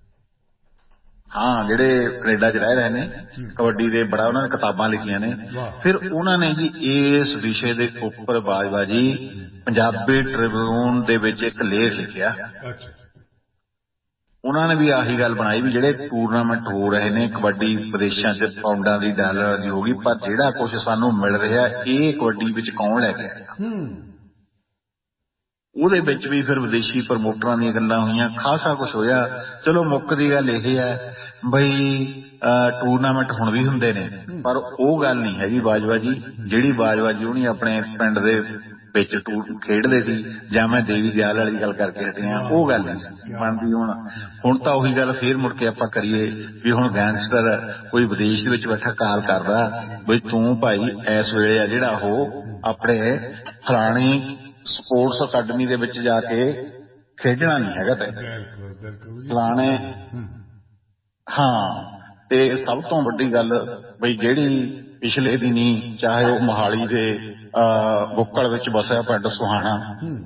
ਹਾਂ, ਜਿਹੜੇ ਕੈਨੇਡਾ 'ਚ ਰਹਿ ਰਹੇ ਨੇ, ਕਬੱਡੀ ਦੇ ਬੜਾ ਉਹਨਾਂ ਨੇ ਕਿਤਾਬਾਂ ਲਿਖੀਆਂ ਨੇ। ਫਿਰ ਉਹਨਾਂ ਨੇ ਜੀ ਇਸ ਵਿਸ਼ੇ ਦੇ ਉੱਪਰ ਬਾਜਵਾ ਜੀ ਪੰਜਾਬੀ ਟ੍ਰਿਬਿਊਨ ਦੇ ਵਿੱਚ ਇੱਕ ਲੇਖ ਲਿਖਿਆ। ਉਹਨਾਂ ਨੇ ਵੀ ਆਹੀ ਗੱਲ ਬਣਾਈ ਵੀ ਜਿਹੜੇ ਟੂਰਨਾਮੈਂਟ ਹੋ ਰਹੇ ਨੇ ਕਬੱਡੀ ਵਿਦੇਸ਼ਾਂ 'ਚ ਪਾਉਂਡਾਂ ਦੀ ਡਾਲਰ ਦੀ ਹੋ ਗਈ, ਪਰ ਜਿਹੜਾ ਕੁਛ ਸਾਨੂੰ ਮਿਲ ਰਿਹਾ ਇਹ ਕਬੱਡੀ ਵਿੱਚ ਕੌਣ ਲੈ ਕੇ ਆਏਗਾ। ਉਹਦੇ ਵਿੱਚ ਵੀ ਫਿਰ ਵਿਦੇਸ਼ੀ ਪ੍ਰਮੋਟਰਾਂ ਦੀਆਂ ਗੱਲਾਂ ਹੋਈਆਂ, ਖਾਸਾ ਕੁਛ ਹੋਇਆ। ਚਲੋ ਮੁੱਖ ਦੀ ਗੱਲ ਇਹ ਹੈ ਬਈ ਟੂਰਨਾਮੈਂਟ ਹੁਣ ਵੀ ਹੁੰਦੇ ਨੇ, ਪਰ ਉਹ ਗੱਲ ਨਹੀਂ ਹੈਗੀ ਬਾਜਵਾ ਜੀ ਜਿਹੜੀ ਬਾਜਵਾ ਜੀ ਉਹਨੀ ਆਪਣੇ ਪਿੰਡ ਦੇ ਵਿੱਚ ਟੂਰ ਖੇਡਦੇ ਸੀ ਜਾਂ ਮੈਂ ਦੇਵੀ ਦਿਆਲ ਵਾਲੀ ਗੱਲ ਕਰਕੇ ਹਟੀਆਂ, ਉਹ ਗੱਲ ਨਹੀਂ ਸੀ ਬਣਦੀ। ਹੁਣ ਹੁਣ ਤਾਂ ਉਹੀ ਗੱਲ ਫੇਰ ਮੁੜ ਕੇ ਆਪਾਂ ਕਰੀਏ ਵੀ ਹੁਣ ਗੈਂਗਸਟਰ ਕੋਈ ਵਿਦੇਸ਼ ਦੇ ਵਿੱਚ ਬੈਠਾ ਕਾਲ ਕਰਦਾ ਬਈ ਤੂੰ ਭਾਈ ਇਸ ਵੇਲੇ ਆ ਜਿਹੜਾ ਉਹ ਆਪਣੇ ਫਲਾਣੀ ਸਪੋਰਟਸ ਅਕੈਡਮੀ ਦੇ ਵਿੱਚ ਜਾ ਕੇ ਖੇਡਣਾ ਨਹੀਂ ਹੈਗਾ ਤੈਨੂੰ ਫਲਾਣੇ। ਹਾਂ, ਤੇ ਸਭ ਤੋਂ ਵੱਡੀ ਗੱਲ ਬਈ ਜਿਹੜੀ ਪਿਛਲੇ ਦਿਨੀ ਚਾਹੇ ਉਹ ਮੋਹਾਲੀ ਦੇ ਅਹ ਬੁੱਕਲ ਵਿੱਚ ਵਸਿਆ ਪਿੰਡ ਸੁਹਾਣਾ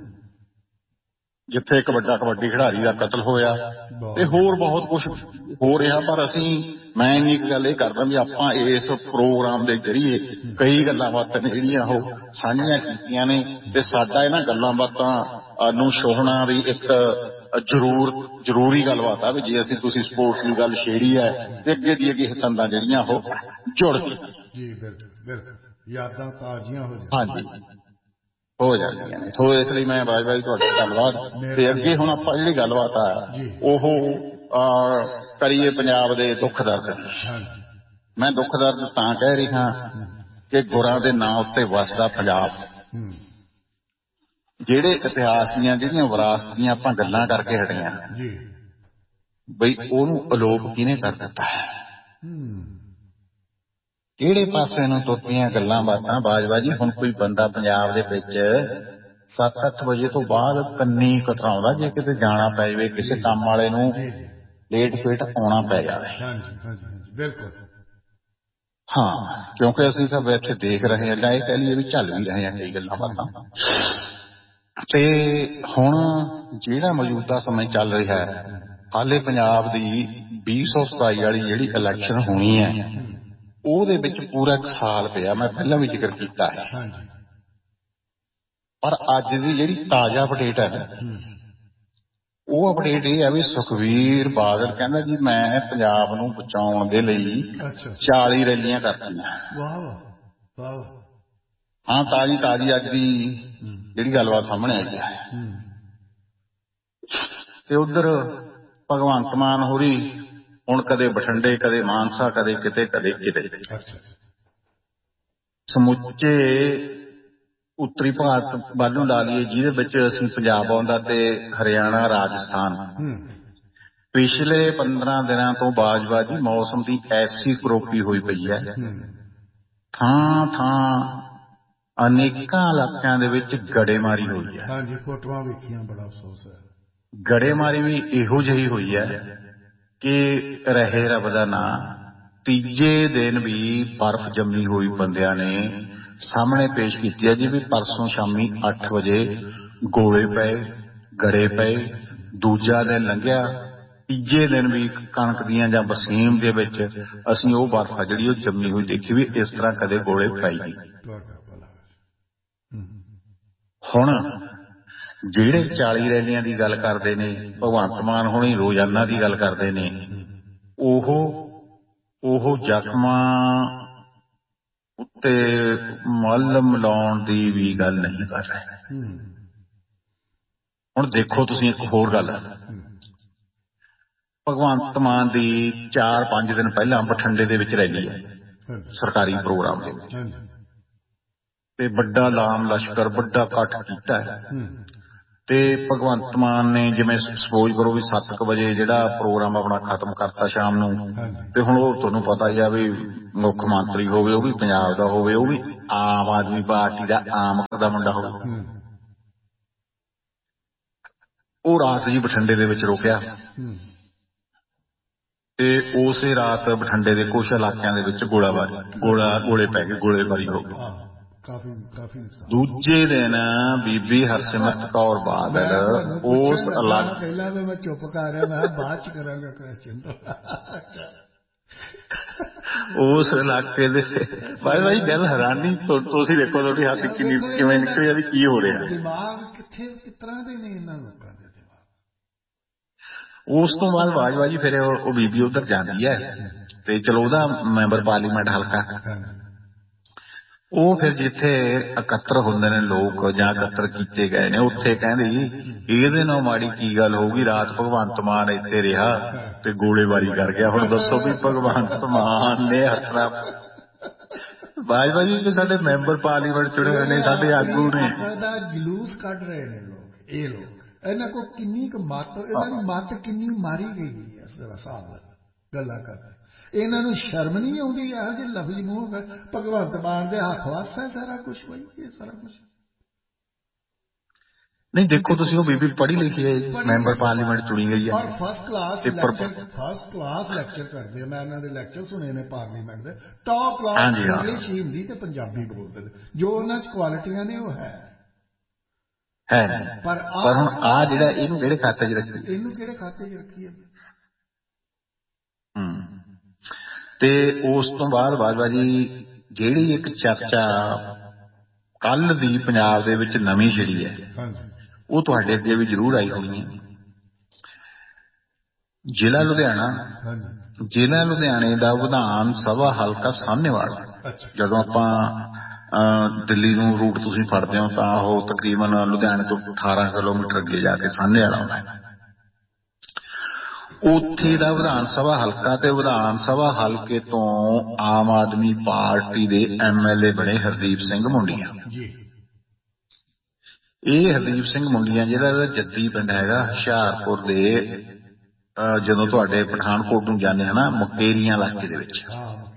ਜਿੱਥੇ ਇੱਕ ਵੱਡਾ ਕਬੱਡੀ ਖਿਡਾਰੀ ਦਾ ਕਤਲ ਹੋਇਆ ਤੇ ਹੋਰ ਬਹੁਤ ਕੁਛ ਹੋ ਰਿਹਾ, ਪਰ ਅਸੀਂ ਮੈਂ ਇੰਨੀ ਇੱਕ ਗੱਲ ਇਹ ਕਰਦਾ ਵੀ ਆਪਾਂ ਇਸ ਪ੍ਰੋਗਰਾਮ ਦੇ ਜ਼ਰੀਏ ਕਈ ਗੱਲਾਂ ਬਾਤਾਂ ਨੇ ਜਿਹੜੀਆਂ ਉਹ ਸਾਂਝੀਆਂ ਕੀਤੀਆਂ ਨੇ ਤੇ ਸਾਡਾ ਇਹਨਾਂ ਗੱਲਾਂ ਬਾਤਾਂ ਨੂੰ ਛੋਹਣਾ ਵੀ ਇੱਕ ਜ਼ਰੂਰ ਜ਼ਰੂਰੀ ਗੱਲਬਾਤ ਆ ਵੀ ਜੇ ਅਸੀਂ ਤੁਸੀਂ ਸਪੋਰਟਸ ਦੀ ਗੱਲ ਛੇੜੀ ਹੈ ਤੇ ਅੱਗੇ ਦੀ ਅੱਗੇ ਤੰਦਾਂ ਜਿਹੜੀਆਂ ਉਹ ਜੁੜ ਗਈਆਂ। ਜੀ ਬਿਲਕੁਲ ਬਿਲਕੁਲ, ਯਾਦਾਂ ਤਾਜ਼ੀਆਂ ਹੋ ਜਾਂਦੀਆਂ। ਹਾਂਜੀ ਹੋ ਜਾਂਦੀਆਂ ਨੇ। ਸੋ ਇਸ ਲਈ ਮੈਂ ਬਾਜਵਾ ਜੀ ਤੁਹਾਡਾ ਧੰਨਵਾਦ। ਤੇ ਅੱਗੇ ਹੁਣ ਆਪਾਂ ਜਿਹੜੀ ਗੱਲਬਾਤ ਆ ਉਹ ਕਰੀਏ ਪੰਜਾਬ ਦੇ ਦੁੱਖ ਦਰਦ ਦੀ। ਮੈਂ ਦੁੱਖ ਦਰਦ ਤਾਂ ਕਹਿ ਰਿਹਾ ਕਿ ਗੁਰਾਂ ਦੇ ਨਾਂ ਉੱਤੇ ਵਸਦਾ ਪੰਜਾਬ, ਜਿਹੜੇ ਇਤਿਹਾਸ ਦੀਆਂ ਜਿਹੜੀਆਂ ਵਿਰਾਸਤ ਦੀਆਂ ਆਪਾਂ ਗੱਲਾਂ ਕਰਕੇ ਹਟੀਆਂ ਬਈ ਉਹਨੂੰ ਅਲੋਪ ਕਿਹਨੇ ਕਰ ਦਿੱਤਾ ਹੈ, ਕਿਹੜੇ ਪਾਸੇ ਨੂੰ ਤੁਰਦੀਆਂ ਗੱਲਾਂ ਬਾਤਾਂ ਬਾਜਵਾ ਜੀ। ਹੁਣ ਕੋਈ ਬੰਦਾ ਪੰਜਾਬ ਦੇ ਵਿੱਚ ਸੱਤ ਅੱਠ ਵਜੇ ਤੋਂ ਬਾਅਦ ਕੰਨੀ ਕਤਰਾਉਂਦਾ ਜੇ ਕਿਤੇ ਜਾਣਾ ਪੈ ਜਾਵੇ, ਕਿਸੇ ਕੰਮ ਵਾਲੇ ਨੂੰ ਲੇਟ ਫੇਟ ਆਉਣਾ ਪੈ ਜਾਵੇ। ਬਿਲਕੁਲ ਹਾਂ, ਕਿਉਂਕਿ ਅਸੀਂ ਤਾਂ ਇੱਥੇ ਦੇਖ ਰਹੇ ਹਾਂ ਜਾਂ ਇਹ ਕਹਿ ਲਈਏ ਵੀ ਝੱਲ ਵੀ ਰਹੇ ਹਾਂ ਕਈ ਗੱਲਾਂ ਬਾਤਾਂ। ਤੇ ਹੁਣ ਜਿਹੜਾ ਮੌਜੂਦਾ ਸਮੇਂ ਚੱਲ ਰਿਹਾ ਹੈ, ਹਾਲੇ ਪੰਜਾਬ ਦੀ ਵੀਹ ਸੌ ਸਤਾਈ ਵਾਲੀ ਜਿਹੜੀ ਇਲੈਕਸ਼ਨ ਹੋਣੀ ਹੈ ਉਹਦੇ ਵਿੱਚ ਪੂਰਾ ਇੱਕ ਸਾਲ ਪਿਆ। ਮੈਂ ਪਹਿਲਾਂ ਵੀ ਜ਼ਿਕਰ ਕੀਤਾ ਹੈ, ਪਰ ਅੱਜ ਦੀ ਜਿਹੜੀ ਤਾਜ਼ਾ ਅਪਡੇਟ ਹੈ ਉਹ ਅਪਡੇਟ ਇਹ ਹੈ ਵੀ ਸੁਖਬੀਰ ਬਾਦਲ ਕਹਿੰਦਾ ਜੀ ਮੈਂ ਪੰਜਾਬ ਨੂੰ ਬਚਾਉਣ ਦੇ ਲਈ ਚਾਲੀ ਰੈਲੀਆਂ ਕਰਤੀਆਂ। ਹਾਂ, ਤਾਜ਼ੀ ਤਾਜ਼ੀ ਅੱਜ ਦੀ ਜਿਹੜੀ ਗੱਲਬਾਤ ਸਾਹਮਣੇ ਆਈ ਹੈ। ਤੇ ਉਧਰ ਭਗਵੰਤ ਮਾਨ ਹੋਰੀ ਹੁਣ ਕਦੇ ਬਠਿੰਡੇ ਕਦੇ ਮਾਨਸਾ ਕਦੇ ਕਿਤੇ ਕਦੇ ਕਿਤੇ ਸਮੁੱਚੇ ਉੱਤਰੀ ਭਾਰਤ ਵੱਲ ਨੂੰ ਲਾ ਲਈਏ ਜਿਹਦੇ ਵਿੱਚ ਅਸੀਂ ਪੰਜਾਬ ਆਉਂਦਾ ਤੇ ਹਰਿਆਣਾ ਰਾਜਸਥਾਨ, ਪਿਛਲੇ ਪੰਦਰਾਂ ਦਿਨਾਂ ਤੋਂ ਬਾਜਵਾ ਜੀ ਮੌਸਮ ਦੀ ਐਸੀ ਕਰੋਪੀ ਹੋਈ ਪਈ ਹੈ, ਥਾਂ ਥਾਂ ਅਨੇਕਾਂ ਇਲਾਕਿਆਂ ਦੇ ਵਿੱਚ ਗੜੇਮਾਰੀ ਹੋਈ ਹੈ। ਹਾਂਜੀ, ਫੋਟੋਆਂ ਵੇਖੀਆਂ, ਬੜਾ ਅਫਸੋਸ ਹੈ। ਗੜੇਮਾਰੀ ਵੀ ਇਹੋ ਜਿਹੀ ਹੋਈ ਹੈ ਕਿ ਰਹੇ ਰੱਬ ਦਾ ਨਾਂ, ਤੀਜੇ ਦਿਨ ਵੀ ਬਰਫ਼ ਜੰਮੀ ਹੋਈ ਬੰਦਿਆਂ ਨੇ ਸਾਹਮਣੇ ਪੇਸ਼ ਕੀਤੀ ਹੈ ਜੀ ਵੀ ਪਰਸੋਂ ਸ਼ਾਮੀ ਅੱਠ ਵਜੇ ਗੋਲੇ ਪਏ, ਗੜੇ ਪਏ, ਦੂਜਾ ਦਿਨ ਲੰਘਿਆ, ਤੀਜੇ ਦਿਨ ਵੀ ਕਣਕ ਦੀਆਂ ਜਾਂ ਵਸੀਮ ਦੇ ਵਿੱਚ ਅਸੀਂ ਉਹ ਬਰਫ਼ ਆ ਜਿਹੜੀ ਉਹ ਜੰਮੀ ਹੋਈ ਦੇਖੀ ਵੀ ਇਸ ਤਰ੍ਹਾਂ ਕਦੇ ਗੋਲੇ ਪਏ ਨਹੀਂ। ਹੁਣ ਜਿਹੜੇ ਚਾਲੀ ਰੈਲੀਆਂ ਦੀ ਗੱਲ ਕਰਦੇ ਨੇ ਭਗਵੰਤ ਮਾਨ ਹੋਣੀ ਰੋਜ਼ਾਨਾ ਦੀ ਗੱਲ ਕਰਦੇ ਨੇ, ਉਹ ਉਹ ਜ਼ਖਮਾਂ ਉੱਤੇ ਮਲਮ ਲਾਉਣ ਦੀ ਵੀ ਗੱਲ ਨਹੀਂ ਕਰ ਰਹੇ। ਹੁਣ ਦੇਖੋ ਤੁਸੀਂ ਇੱਕ ਹੋਰ ਗੱਲ, ਭਗਵੰਤ ਮਾਨ ਦੀ ਚਾਰ ਪੰਜ ਦਿਨ ਪਹਿਲਾਂ ਬਠਿੰਡੇ ਦੇ ਵਿੱਚ ਰੈਲੀ ਹੈ ਸਰਕਾਰੀ ਪ੍ਰੋਗਰਾਮ ਦੇ ਵਿੱਚ, ਤੇ ਵੱਡਾ ਲਾਮ ਲਸ਼ਕਰ ਵੱਡਾ ਇਕੱਠ ਕੀਤਾ ਹੈ। ਤੇ ਭਗਵੰਤ ਮਾਨ ਨੇ ਜਿਵੇਂ ਸਪੋਜ਼ ਕਰੋ ਵੀ ਸੱਤ ਕੁ ਵਜੇ ਜਿਹੜਾ ਪ੍ਰੋਗਰਾਮ ਆਪਣਾ ਖਤਮ ਕਰਤਾ ਸ਼ਾਮ ਨੂੰ, ਤੇ ਹੁਣ ਉਹ ਤੁਹਾਨੂੰ ਪਤਾ ਹੀ ਆ ਵੀ ਮੁੱਖ ਮੰਤਰੀ ਹੋਵੇ, ਉਹ ਵੀ ਪੰਜਾਬ ਦਾ ਹੋਵੇ, ਉਹ ਵੀ ਆਮ ਆਦਮੀ ਪਾਰਟੀ ਦਾ ਆਮ ਦਾ ਮੁੰਡਾ ਹੋਵੇ, ਉਹ ਰਾਤ ਜੀ ਬਠਿੰਡੇ ਦੇ ਵਿੱਚ ਰੁਕਿਆ ਤੇ ਉਸੇ ਰਾਤ ਬਠਿੰਡੇ ਦੇ ਕੁਛ ਇਲਾਕਿਆਂ ਦੇ ਵਿੱਚ ਗੋਲਾਬਾਰੀ ਗੋਲਾ ਗੋਲੇ ਪੈ ਗਏ, ਗੋਲੇਬਾਰੀ ਹੋ ਗਈ। ਕਾਫੀ ਕਾਫੀ ਨੁਕਸਾਨ। ਦੂਜੇ ਦਿਨ ਬੀਬੀ ਹਰਸਿਮਰਤ ਕੌਰ ਬਾਦਲ ਉਸ ਇਲਾਕੇ, ਪਹਿਲਾਂ ਮੈਂ ਚੁੱਪ ਕਰ ਰਿਹਾ, ਮੈਂ ਬਾਅਦ ਚ ਕਰਾਂਗਾ ਕੁਐਸਚਨ। ਉਸ ਇਲਾਕੇ ਦੇ ਭਾਈ ਭਾਈ ਗੱਲ ਹੈਰਾਨੀ, ਤੁਸੀਂ ਦੇਖੋ ਤੁਹਾਡੀ ਹਾਸੀ ਕਿੰਨੀ ਕਿਵੇਂ ਨਿਕਲੀ ਆ ਵੀ ਕੀ ਹੋ ਰਿਹਾ। ਦਿਮਾਗ ਕਿੱਥੇ ਕਿਸ ਤਰ੍ਹਾਂ ਦੇ ਨੇ ਇਹਨਾਂ ਲੋਕਾਂ ਦੇ ਦਿਮਾਗ। ਉਸ ਤੋਂ ਬਾਅਦ ਬਾਜਵਾ ਜੀ ਫਿਰ ਉਹ ਬੀਬੀ ਉੱਧਰ ਜਾਂਦੀ ਹੈ ਤੇ ਚਲੋ ਉਹਦਾ ਮੈਂਬਰ ਪਾਰਲੀਮੈਂਟ ਹਲਕਾ, ਉਹ ਫਿਰ ਜਿੱਥੇ ਇਕੱਤਰ ਹੁੰਦੇ ਨੇ ਲੋਕ ਜਾਂ ਇਕੱਤਰ ਕੀਤੇ ਗਏ ਨੇ, ਉੱਥੇ ਕਹਿੰਦੇ ਇਹਦੇ ਨਾਲ ਮਾੜੀ ਕੀ ਗੱਲ ਹੋਊਗੀ, ਰਾਤ ਭਗਵੰਤ ਮਾਨ ਇੱਥੇ ਰਿਹਾ ਤੇ ਗੋਲੇਬਾਰੀ ਕਰ ਗਿਆ। ਹੁਣ ਦੱਸੋ ਵੀ ਭਗਵੰਤ ਮਾਨ ਨੇ ਹੱਥਣਾ ਬਾਜਵਾ ਜੀ ਸਾਡੇ ਮੈਂਬਰ ਪਾਰਲੀਮੈਂਟ ਚੁਣੇ ਹੋਏ ਨੇ, ਸਾਡੇ ਆਗੂ ਨੇ, ਦਾ ਜਲੂਸ ਕੱਢ ਰਹੇ ਨੇ ਲੋਕ। ਇਹ ਲੋਕ ਇਹਨਾਂ ਕੋਲ ਕਿੰਨੀ ਕੁ ਮੱਤ, ਇਹਨਾਂ ਦੀ ਮੱਤ ਕਿੰਨੀ ਮਾਰੀ ਗਈ ਹੈ ਇਸ ਹਿਸਾਬ ਨਾਲ ਗੱਲਾਂ ਕਰਦੇ। ਇਹਨਾਂ ਨੂੰ ਸ਼ਰਮ ਨਹੀਂ ਆਉਂਦੀ ਇਹੋ ਜਿਹੇ ਲਫ਼ਜ਼ ਮੂੰਹ। ਭਗਵੰਤ ਮਾਨ ਦੇ ਹੱਥ ਵੱਸ ਹੈ ਸਾਰਾ ਕੁਛ ਬਈ, ਇਹ ਸਾਰਾ ਕੁਛ ਨਹੀਂ। ਦੇਖੋ ਤੁਸੀਂ ਉਹ ਬੀਬੀ ਪੜ੍ਹੀ ਲਿਖੀ ਹੈ, ਮੈਂਬਰ ਪਾਰਲੀਮੈਂਟ ਚੁਣੀ ਗਈ ਹੈ ਔਰ first class lecture first class lecture ਕਰਦੇ ਆ। ਮੈਂ ਇਹਨਾਂ ਦੇ ਲੈਕਚਰ ਸੁਣੇ ਨੇ ਪਾਰਲੀਮੈਂਟ ਦੇ, ਟੌਪ ਕਲਾਸ ਇੰਗਲਿਸ਼, ਹਿੰਦੀ ਤੇ ਪੰਜਾਬੀ ਬੋਲਦੇ ਨੇ। ਜੋ ਉਹਨਾਂ 'ਚ ਕੁਆਲਿਟੀਆਂ ਨੇ ਉਹ ਹੈ ਹੈ ਪਰ ਹੁਣ ਆਹ ਜਿਹੜਾ ਇਹਨੂੰ ਕਿਹੜੇ ਖਾਤੇ 'ਚ ਰੱਖੀ, ਇਹਨੂੰ ਕਿਹੜੇ ਖਾਤੇ 'ਚ ਰੱਖੀ ਹੈ। ਹੂੰ। ਤੇ ਉਸ ਤੋਂ ਬਾਅਦ ਬਾਜਵਾ ਜੀ ਜਿਹੜੀ ਇੱਕ ਚਰਚਾ ਕੱਲ ਦੀ ਪੰਜਾਬ ਦੇ ਵਿੱਚ ਨਵੀਂ ਛਿੜੀ ਹੈ, ਉਹ ਤੁਹਾਡੇ ਅੱਗੇ ਵੀ ਜ਼ਰੂਰ ਆਈ ਹੋਣੀ ਹੈ। ਜ਼ਿਲ੍ਹਾ ਲੁਧਿਆਣਾ, ਜ਼ਿਲ੍ਹਾ ਲੁਧਿਆਣੇ ਦਾ ਵਿਧਾਨ ਸਭਾ ਹਲਕਾ ਸਾਹਨੇਵਾਲ, ਜਦੋਂ ਆਪਾਂ ਦਿੱਲੀ ਨੂੰ ਰੂਟ ਤੁਸੀਂ ਫੜਦੇ ਹੋ ਤਾਂ ਉਹ ਤਕਰੀਬਨ ਲੁਧਿਆਣੇ ਤੋਂ ਅਠਾਰਾਂ ਕਿਲੋਮੀਟਰ ਅੱਗੇ ਜਾ ਕੇ ਸਾਹਨੇਵਾਲ ਆਉਂਦਾ ਹੈ। ਉੱਥੇ ਦਾ ਵਿਧਾਨ ਸਭਾ ਹਲਕਾ ਤੇ ਵਿਧਾਨ ਸਭਾ ਹਲਕੇ ਤੋਂ ਆਮ ਆਦਮੀ ਪਾਰਟੀ ਦੇ ਐਮ ਐਲ ਏ ਬਣੇ ਹਰਦੀਪ ਸਿੰਘ ਮੁੰਡੀਆਂ। ਇਹ ਹਰਦੀਪ ਸਿੰਘ ਮੁੰਡੀਆਂ ਜਿਹੜਾ ਇਹਦਾ ਜੱਦੀ ਪਿੰਡ ਹੈਗਾ ਹੁਸ਼ਿਆਰਪੁਰ ਦੇ, ਜਦੋਂ ਤੁਹਾਡੇ ਪਠਾਨਕੋਟ ਨੂੰ ਜਾਂਦੇ ਹਨਾ, ਮੁਕੇਰੀਆਂ ਇਲਾਕੇ ਦੇ ਵਿੱਚ,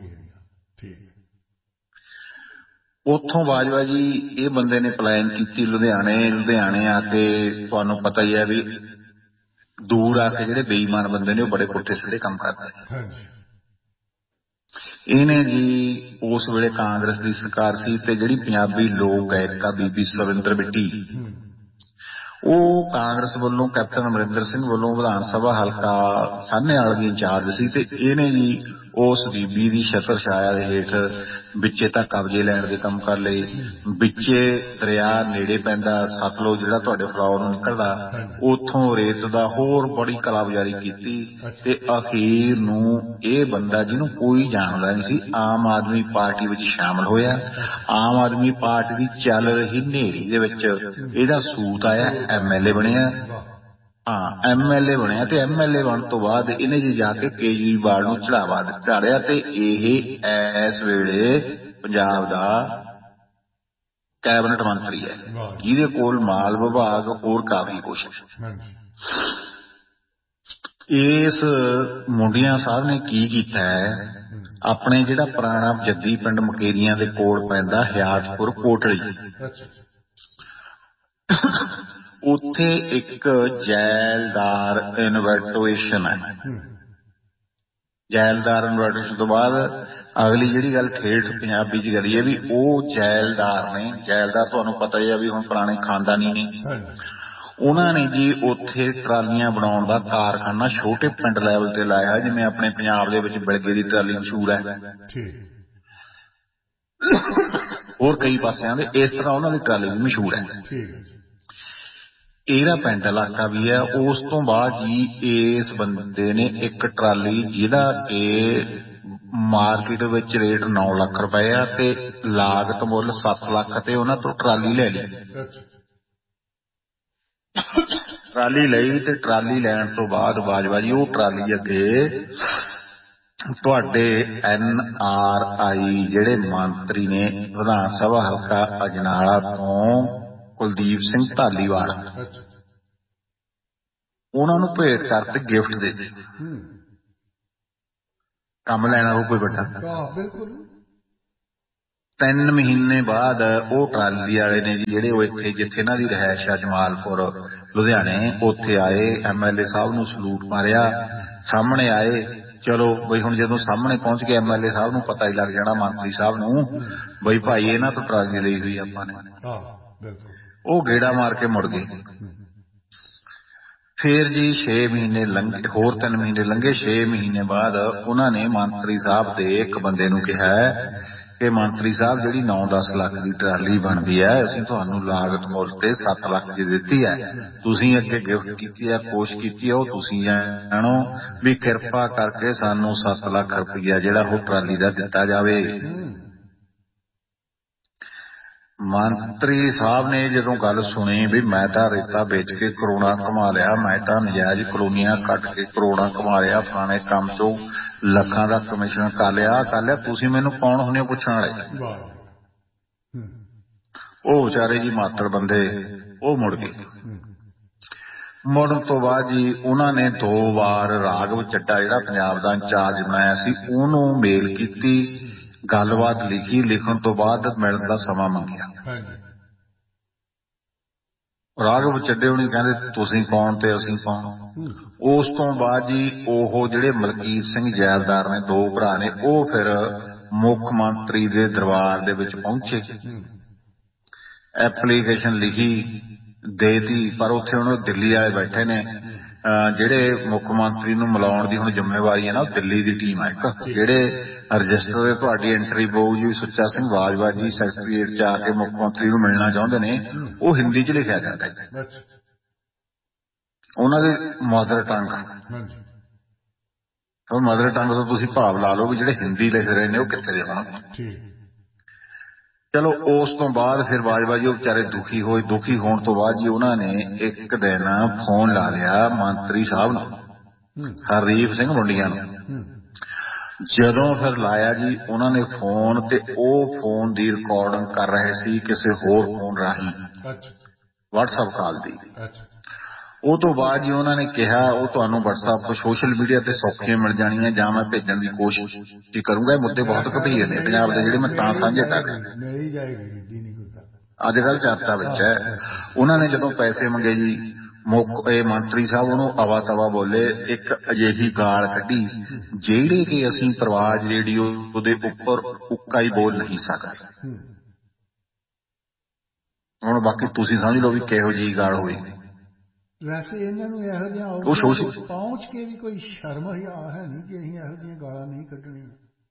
ਉੱਥੋਂ ਬਾਜਵਾ ਜੀ ਇਹ ਬੰਦੇ ਨੇ ਪਲਾਨ ਕੀਤੀ ਲੁਧਿਆਣੇ। ਲੁਧਿਆਣੇ ਆ ਕੇ ਤੁਹਾਨੂੰ ਪਤਾ ਹੀ ਹੈ ਵੀ ਦੂਰ ਆ ਕੇ ਜਿਹੜੇ ਬੇਈਮਾਨ ਬੰਦੇ ਨੇ ਉਹ ਬੜੇ ਪੁੱਠੇ ਸਿੱਧੇ ਕੰਮ ਕਰਦੇ। ਇਹਨੇ ਜੀ ਉਸ ਵੇਲੇ ਕਾਂਗਰਸ ਦੀ ਸਰਕਾਰ ਸੀ ਤੇ ਜਿਹੜੀ ਪੰਜਾਬੀ ਲੋਕ ਗਾਇਕਾ ਬੀਬੀ ਸੁਰਿੰਦਰ ਬਿੱਟੀ, ਉਹ ਕਾਂਗਰਸ ਵੱਲੋਂ ਕੈਪਟਨ ਅਮਰਿੰਦਰ ਸਿੰਘ ਵੱਲੋਂ ਵਿਧਾਨ ਸਭਾ ਹਲਕਾ ਸਾਹਨੇਵਾਲ ਦੀ ਇੰਚਾਰਜ ਸੀ। ਤੇ ਇਹਨੇ ਜੀ ਉਸ ਬੀਬੀ ਦੀ ਛਤਰ ਛਾਇਆ ਦੇ ਹੇਠ ਵਿੱਚੇ ਤਾਂ ਕਬਜ਼ੇ ਲੈਣ ਦੇ ਕੰਮ ਕਰ ਲਏ। ਵਿੱਚੇ ਦਰਿਆ ਨੇੜੇ ਪੈਂਦਾ ਸਤਲੁਜ ਜਿਹੜਾ ਤੁਹਾਡੇ ਫਲੌਰ ਨੂੰ ਨਿਕਲਦਾ, ਉੱਥੋਂ ਰੇਤ ਦਾ ਹੋਰ ਬੜੀ ਕਲਾਬਾਜ਼ਾਰੀ ਕੀਤੀ। ਤੇ ਅਖੀਰ ਨੂੰ ਇਹ ਬੰਦਾ ਜਿਹਨੂੰ ਕੋਈ ਜਾਣਦਾ ਨਹੀਂ ਸੀ, ਆਮ ਆਦਮੀ ਪਾਰਟੀ ਵਿੱਚ ਸ਼ਾਮਲ ਹੋਇਆ। ਆਮ ਆਦਮੀ ਪਾਰਟੀ ਦੀ ਚੱਲ ਰਹੀ ਹਨੇਰੀ ਦੇ ਵਿੱਚ ਇਹਦਾ ਸੂਤ ਆਇਆ, ਐਮ ਐਲ ਏ ਬਣਿਆ। ਹਾਂ, ਐਮ ਐਲ ਏ ਬਣਿਆ ਤੇ ਐਮ ਐਲ ਏ ਬਣਨ ਤੋਂ ਬਾਅਦ ਇਹਨੇ ਜੀ ਜਾ ਕੇ ਕੇਜਰੀਵਾਲ ਨੂੰ ਚੜਾਵਾ ਚਾੜਿਆ ਤੇ ਇਹ ਇਸ ਵੇਲੇ ਪੰਜਾਬ ਦਾ ਕੈਬਨਿਟ ਮੰਤਰੀ ਹੈ, ਜਿਹਦੇ ਕੋਲ ਮਾਲ ਵਿਭਾਗ ਹੋਰ ਕਾਫੀ ਕੁਛ ਹੈ। ਇਸ ਮੁੰਡੀਆਂ ਸਾਹਿਬ ਨੇ ਕੀ ਕੀਤਾ ਹੈ, ਆਪਣੇ ਜਿਹੜਾ ਪੁਰਾਣਾ ਜੱਦੀ ਪਿੰਡ ਮੁਕੇਰੀਆਂ ਦੇ ਕੋਲ ਪੈਂਦਾ ਹਿਆਤਪੁਰ ਕੋਟਲੀ, ਉੱਥੇ ਇੱਕ ਜੈਲਦਾਰ ਇਨਵੈਟੋਏਸ਼ਨ ਹੈ। ਜੈਲਦਾਰ ਇਨਵੈਟੋਏਸ਼ਨ ਤੋਂ ਬਾਅਦ ਅਗਲੀ ਜਿਹੜੀ ਗੱਲ ਠੇਠ ਪੰਜਾਬੀ ਚ ਕਰੀਏ ਵੀ ਉਹ ਜੈਲਦਾਰ ਨੇ, ਜੈਲਦਾਰ ਤੁਹਾਨੂੰ ਪਤਾ ਹੀ ਆ ਵੀ ਹੁਣ ਪੁਰਾਣੇ ਖਾਨਦਾਨੀ ਨੇ, ਉਹਨਾਂ ਨੇ ਜੀ ਉੱਥੇ ਟਰਾਲੀਆਂ ਬਣਾਉਣ ਦਾ ਕਾਰਖਾਨਾ ਛੋਟੇ ਪਿੰਡ ਲੈਵਲ ਤੇ ਲਾਇਆ, ਜਿਵੇਂ ਆਪਣੇ ਪੰਜਾਬ ਦੇ ਵਿੱਚ ਬਿਲਗੇ ਦੀ ਟਰਾਲੀ ਮਸ਼ਹੂਰ ਹੈ, ਹੋਰ ਕਈ ਪਾਸਿਆਂ ਦੇ ਇਸ ਤਰ੍ਹਾਂ ਉਹਨਾਂ ਦੀ ਟਰਾਲੀ ਵੀ ਮਸ਼ਹੂਰ ਹੈ। ਇਹਦਾ ਪਿੰਡ ਇਲਾਕਾ ਵੀ ਹੈ। ਉਸ ਤੋਂ ਬਾਅਦ ਜੀ ਇਸ ਬੰਦੇ ਨੇ ਇੱਕ ਟਰਾਲੀ ਜਿਹਦਾ ਕਿ ਮਾਰਕੀਟ ਵਿੱਚ ਰੇਟ ਨੌ ਲੱਖ ਰੁਪਏ ਆ ਤੇ ਲਾਗਤ ਮੁੱਲ ਸੱਤ ਲੱਖ ਤੇ ਉਹਨਾਂ ਤੋਂ ਟਰਾਲੀ ਲੈ ਲਈ। ਟਰਾਲੀ ਲਈ ਤੇ ਟਰਾਲੀ ਲੈਣ ਤੋਂ ਬਾਅਦ ਬਾਜਵਾ ਜੀ ਉਹ ਟਰਾਲੀ ਅੱਗੇ ਤੁਹਾਡੇ ਐਨ ਆਰ ਆਈ ਜਿਹੜੇ ਮੰਤਰੀ ਨੇ ਵਿਧਾਨ ਸਭਾ ਹਲਕਾ ਅਜਨਾਲਾ ਤੋਂ ਕੁਲਦੀਪ ਸਿੰਘ ਧਾਲੀਵਾਲ, ਉਹਨਾਂ ਨੂੰ ਭੇਟ ਕਰਤੇ, ਗਿਫਟ ਦੇ ਦਿੱਤੇ। ਕੰਮ ਲੈਣਾ ਉਹ ਕੋਈ ਵੱਡਾ। ਬਿਲਕੁਲ। ਤਿੰਨ ਮਹੀਨੇ ਬਾਅਦ ਉਹ ਟਰਾਲੀ ਵਾਲੇ ਨੇ ਜੀ ਜਿਹੜੇ ਉਹ ਇੱਥੇ ਜਿੱਥੇ ਇਹਨਾਂ ਦੀ ਰਿਹਾਇਸ਼ ਆ ਜਮਾਲਪੁਰ ਲੁਧਿਆਣੇ, ਉੱਥੇ ਆਏ, ਐਮ ਐਲ ਏ ਸਾਹਿਬ ਨੂੰ ਸਲੂਟ ਮਾਰਿਆ, ਸਾਹਮਣੇ ਆਏ। ਚਲੋ ਬਈ ਹੁਣ ਜਦੋਂ ਸਾਹਮਣੇ ਪਹੁੰਚ ਗਏ ਐਮ ਐਲ ਏ ਸਾਹਿਬ ਨੂੰ ਪਤਾ ਹੀ ਲੱਗ ਜਾਣਾ ਮੰਤਰੀ ਸਾਹਿਬ ਨੂੰ ਬਈ ਭਾਈ ਇਹਨਾਂ ਤੋਂ ਟਰਾਲੀ ਲਈ ਹੋਈ ਆਪਾਂ ਨੇ। ਉਹ ਗੇੜਾ ਮਾਰ ਕੇ ਮੁੜ ਗਏ। ਫੇਰ ਜੀ ਛੇ ਮਹੀਨੇ ਲੰਘੇ, ਹੋਰ ਤਿੰਨ ਮਹੀਨੇ ਲੰਘੇ। ਛੇ ਮਹੀਨੇ ਬਾਅਦ ਉਹਨਾਂ ਨੇ ਮੰਤਰੀ ਸਾਹਿਬ ਦੇ ਇੱਕ ਬੰਦੇ ਨੂੰ ਕਿਹਾ ਕਿ ਮੰਤਰੀ ਸਾਹਿਬ ਜਿਹੜੀ ਨੌ ਦਸ ਲੱਖ ਦੀ ਟਰਾਲੀ ਬਣਦੀ ਹੈ ਅਸੀਂ ਤੁਹਾਨੂੰ ਲਾਗਤ ਮੁੱਲ ਤੇ ਸੱਤ ਲੱਖ ਦੀ ਦਿੱਤੀ ਹੈ, ਤੁਸੀਂ ਅੱਗੇ ਗਿਫਟ ਕੀਤੀ ਹੈ, ਕੋਸ਼ਿਸ਼ ਕੀਤੀ ਹੈ, ਉਹ ਤੁਸੀਂ ਜਾਣੋ ਵੀ ਕਿਰਪਾ ਕਰਕੇ ਸਾਨੂੰ ਸੱਤ ਲੱਖ ਰੁਪਈਆ ਜਿਹੜਾ ਉਹ ਟਰਾਲੀ ਦਾ ਦਿੱਤਾ ਜਾਵੇ। ਮੰਤਰੀ ਸਾਹਿਬ ਨੇ ਜਦੋਂ ਗੱਲ ਸੁਣੀ ਵੀ ਮੈਂ ਤਾਂ ਰੇਤਾ ਵੇਚ ਕੇ ਕਰੋੜਾਂ ਕਮਾ ਲਿਆ, ਮੈਂ ਤਾਂ ਨਜਾਇਜ਼ ਕਲੋਨੀਆਂ ਕੱਟ ਕੇ ਕਰੋੜਾਂ ਕਮਾ ਲਿਆ, ਫਲਾਣੇ ਕੰਮ ਚੋਂ ਲੱਖਾਂ ਦਾ ਕਮਿਸ਼ਨ ਕਰ ਲਿਆ ਕਰ ਲਿਆ ਤੁਸੀਂ ਮੈਨੂੰ ਕੌਣ ਹੁੰਦੇ ਹੋ ਪੁੱਛਣ ਵਾਲੇ। ਉਹ ਵਿਚਾਰੇ ਜੀ ਮਾਤੜ ਬੰਦੇ ਉਹ ਮੁੜ ਗਏ। ਮੁੜਨ ਤੋਂ ਬਾਅਦ ਜੀ ਉਹਨਾਂ ਨੇ ਦੋ ਵਾਰ ਰਾਘਵ ਚੱਡਾ ਜਿਹੜਾ ਪੰਜਾਬ ਦਾ ਇੰਚਾਰਜ ਬਣਾਇਆ ਸੀ ਉਹਨੂੰ ਮੇਲ ਕੀਤੀ, ਗੱਲਬਾਤ ਲਿਖੀ, ਲਿਖਣ ਤੋਂ ਬਾਅਦ ਮਿਲਣ ਦਾ ਸਮਾਂ ਮੰਗਿਆ। ਰਾਘਵ ਚੱਡੇ ਹੁਣੀ ਕਹਿੰਦੇ ਤੁਸੀਂ ਕੌਣ ਤੇ ਅਸੀਂ ਕੌਣ। ਉਸ ਤੋਂ ਬਾਅਦ ਜੀ ਉਹ ਜਿਹੜੇ ਮਲਕੀਤ ਸਿੰਘ ਜੈਲਦਾਰ ਨੇ, ਦੋ ਭਰਾ ਨੇ, ਉਹ ਫਿਰ ਮੁੱਖ ਮੰਤਰੀ ਦੇ ਦਰਬਾਰ ਦੇ ਵਿੱਚ ਪਹੁੰਚੇ, ਐਪਲੀਕੇਸ਼ਨ ਲਿਖੀ, ਦੇਤੀ। ਪਰ ਉੱਥੇ ਹੁਣ ਦਿੱਲੀ ਵਾਲੇ ਬੈਠੇ ਨੇ ਜਿਹੜੇ ਮੁੱਖ ਮੰਤਰੀ ਨੂੰ ਮਿਲਾਉਣ ਦੀ ਹੁਣ ਜ਼ਿੰਮੇਵਾਰੀ ਹੈ ਨਾ, ਉਹ ਦਿੱਲੀ ਦੀ ਟੀਮ ਹੈ ਇੱਕ, ਜਿਹੜੇ ਰਜਿਸਟਰ ਦੇ ਤੁਹਾਡੀ ਐਂਟਰੀ ਪਊ ਜੀ ਸੁੱਚਾ ਸਿੰਘ ਬਾਜਵਾ ਜੀ ਸੈਕਟਰੀਏਟ ਚ ਆ ਕੇ ਮੁੱਖ ਮੰਤਰੀ ਨੂੰ ਮਿਲਣਾ ਚਾਹੁੰਦੇ ਨੇ, ਉਹ ਹਿੰਦੀ ਚ ਲਿਖਿਆ ਜਾਂਦਾ ਹੈ, ਉਹਨਾਂ ਦੀ ਮਦਰ ਟੰਗ। ਮਦਰ ਟੰਗ ਤੋਂ ਤੁਸੀਂ ਭਾਵ ਲਾ ਲਓ ਵੀ ਜਿਹੜੇ ਹਿੰਦੀ ਲਿਖ ਰਹੇ ਨੇ ਉਹ ਕਿੱਥੇ ਦੇ ਹੋਣਗੇ। ਚਲੋ ਉਸ ਤੋਂ ਬਾਅਦ ਫਿਰ ਬਾਜਵਾ ਜੀ ਉਹ ਵਿਚਾਰੇ ਦੁਖੀ ਹੋਏ। ਦੁਖੀ ਹੋਣ ਤੋਂ ਬਾਅਦ ਜੀ ਉਹਨਾਂ ਨੇ ਇੱਕ ਦਿਨ ਫੋਨ ਲਾ ਲਿਆ ਮੰਤਰੀ ਸਾਹਿਬ ਨੂੰ, ਹਰਦੀਪ ਸਿੰਘ ਮੁੰਡੀਆਂ ਨੂੰ। ਜਦੋਂ ਫਿਰ ਲਾਇਆ ਜੀ ਉਹਨਾਂ ਨੇ ਫੋਨ, ਤੇ ਉਹ ਫੋਨ ਦੀ ਰਿਕਾਰਡਿੰਗ ਕਰ ਰਹੇ ਸੀ ਕਿਸੇ ਹੋਰ ਫੋਨ ਰਾਹੀਂ, ਵਟਸਐਪ ਕਾਲ ਦੀ। ਉਹ ਤੋਂ ਬਾਅਦ ਜੀ ਉਹਨਾਂ ਨੇ ਕਿਹਾ ਉਹ ਤੁਹਾਨੂੰ ਵਟਸਐਪ ਸੋਸ਼ਲ ਮੀਡੀਆ ਤੇ ਸੌਖੀਆਂ ਮਿਲ ਜਾਣੀਆਂ ਜਾਂ ਮੈਂ ਭੇਜਣ ਦੀ ਕੋਸ਼ਿਸ਼ ਕਰੂੰਗਾ। ਇਹ ਮੁੱਦੇ ਬਹੁਤ ਗੰਭੀਰ ਨੇ ਪੰਜਾਬ ਦੇ ਜਿਹੜੇ ਮੈਂ ਤਾਂ ਸਾਂਝੇ ਕਰ ਰਿਹਾ, ਅੱਜ ਕੱਲ੍ਹ ਚਰਚਾ ਵਿੱਚ ਹੈ। ਉਹਨਾਂ ਨੇ ਜਦੋਂ ਪੈਸੇ ਮੰਗੇ ਜੀ ਮੁੱਖ ਇਹ ਮੰਤਰੀ ਸਾਹਿਬ ਉਹਨੂੰ ਅਵਾ ਤਵਾ ਬੋਲੇ, ਇੱਕ ਅਜਿਹੀ ਗਾਲ ਕੱਢੀ ਜਿਹੜੀ ਕਿ ਅਸੀਂ ਪ੍ਰਵਾਜ ਰੇਡੀਓ ਦੇ ਉੱਪਰ ਉੱਕਾ ਹੀ ਬੋਲ ਨਹੀਂ ਸਕਦੇ। ਹੁਣ ਬਾਕੀ ਤੁਸੀਂ ਸਮਝ ਲਓ ਵੀ ਕਿਹੋ ਜਿਹੀ ਗਾਲ ਹੋਈ। ਵੈਸੇ ਇਹਨਾਂ ਨੂੰ ਇਹੋ ਜਿਹਾ ਪਹੁੰਚ ਕੇ ਵੀ ਕੋਈ ਸ਼ਰਮ ਹਿਆ ਹੈ ਨਹੀਂ ਕਿ ਅਸੀਂ ਇਹੋ ਜਿਹੀਆਂ ਗਾਲਾਂ ਨਹੀਂ ਕੱਢਣੀਆਂ।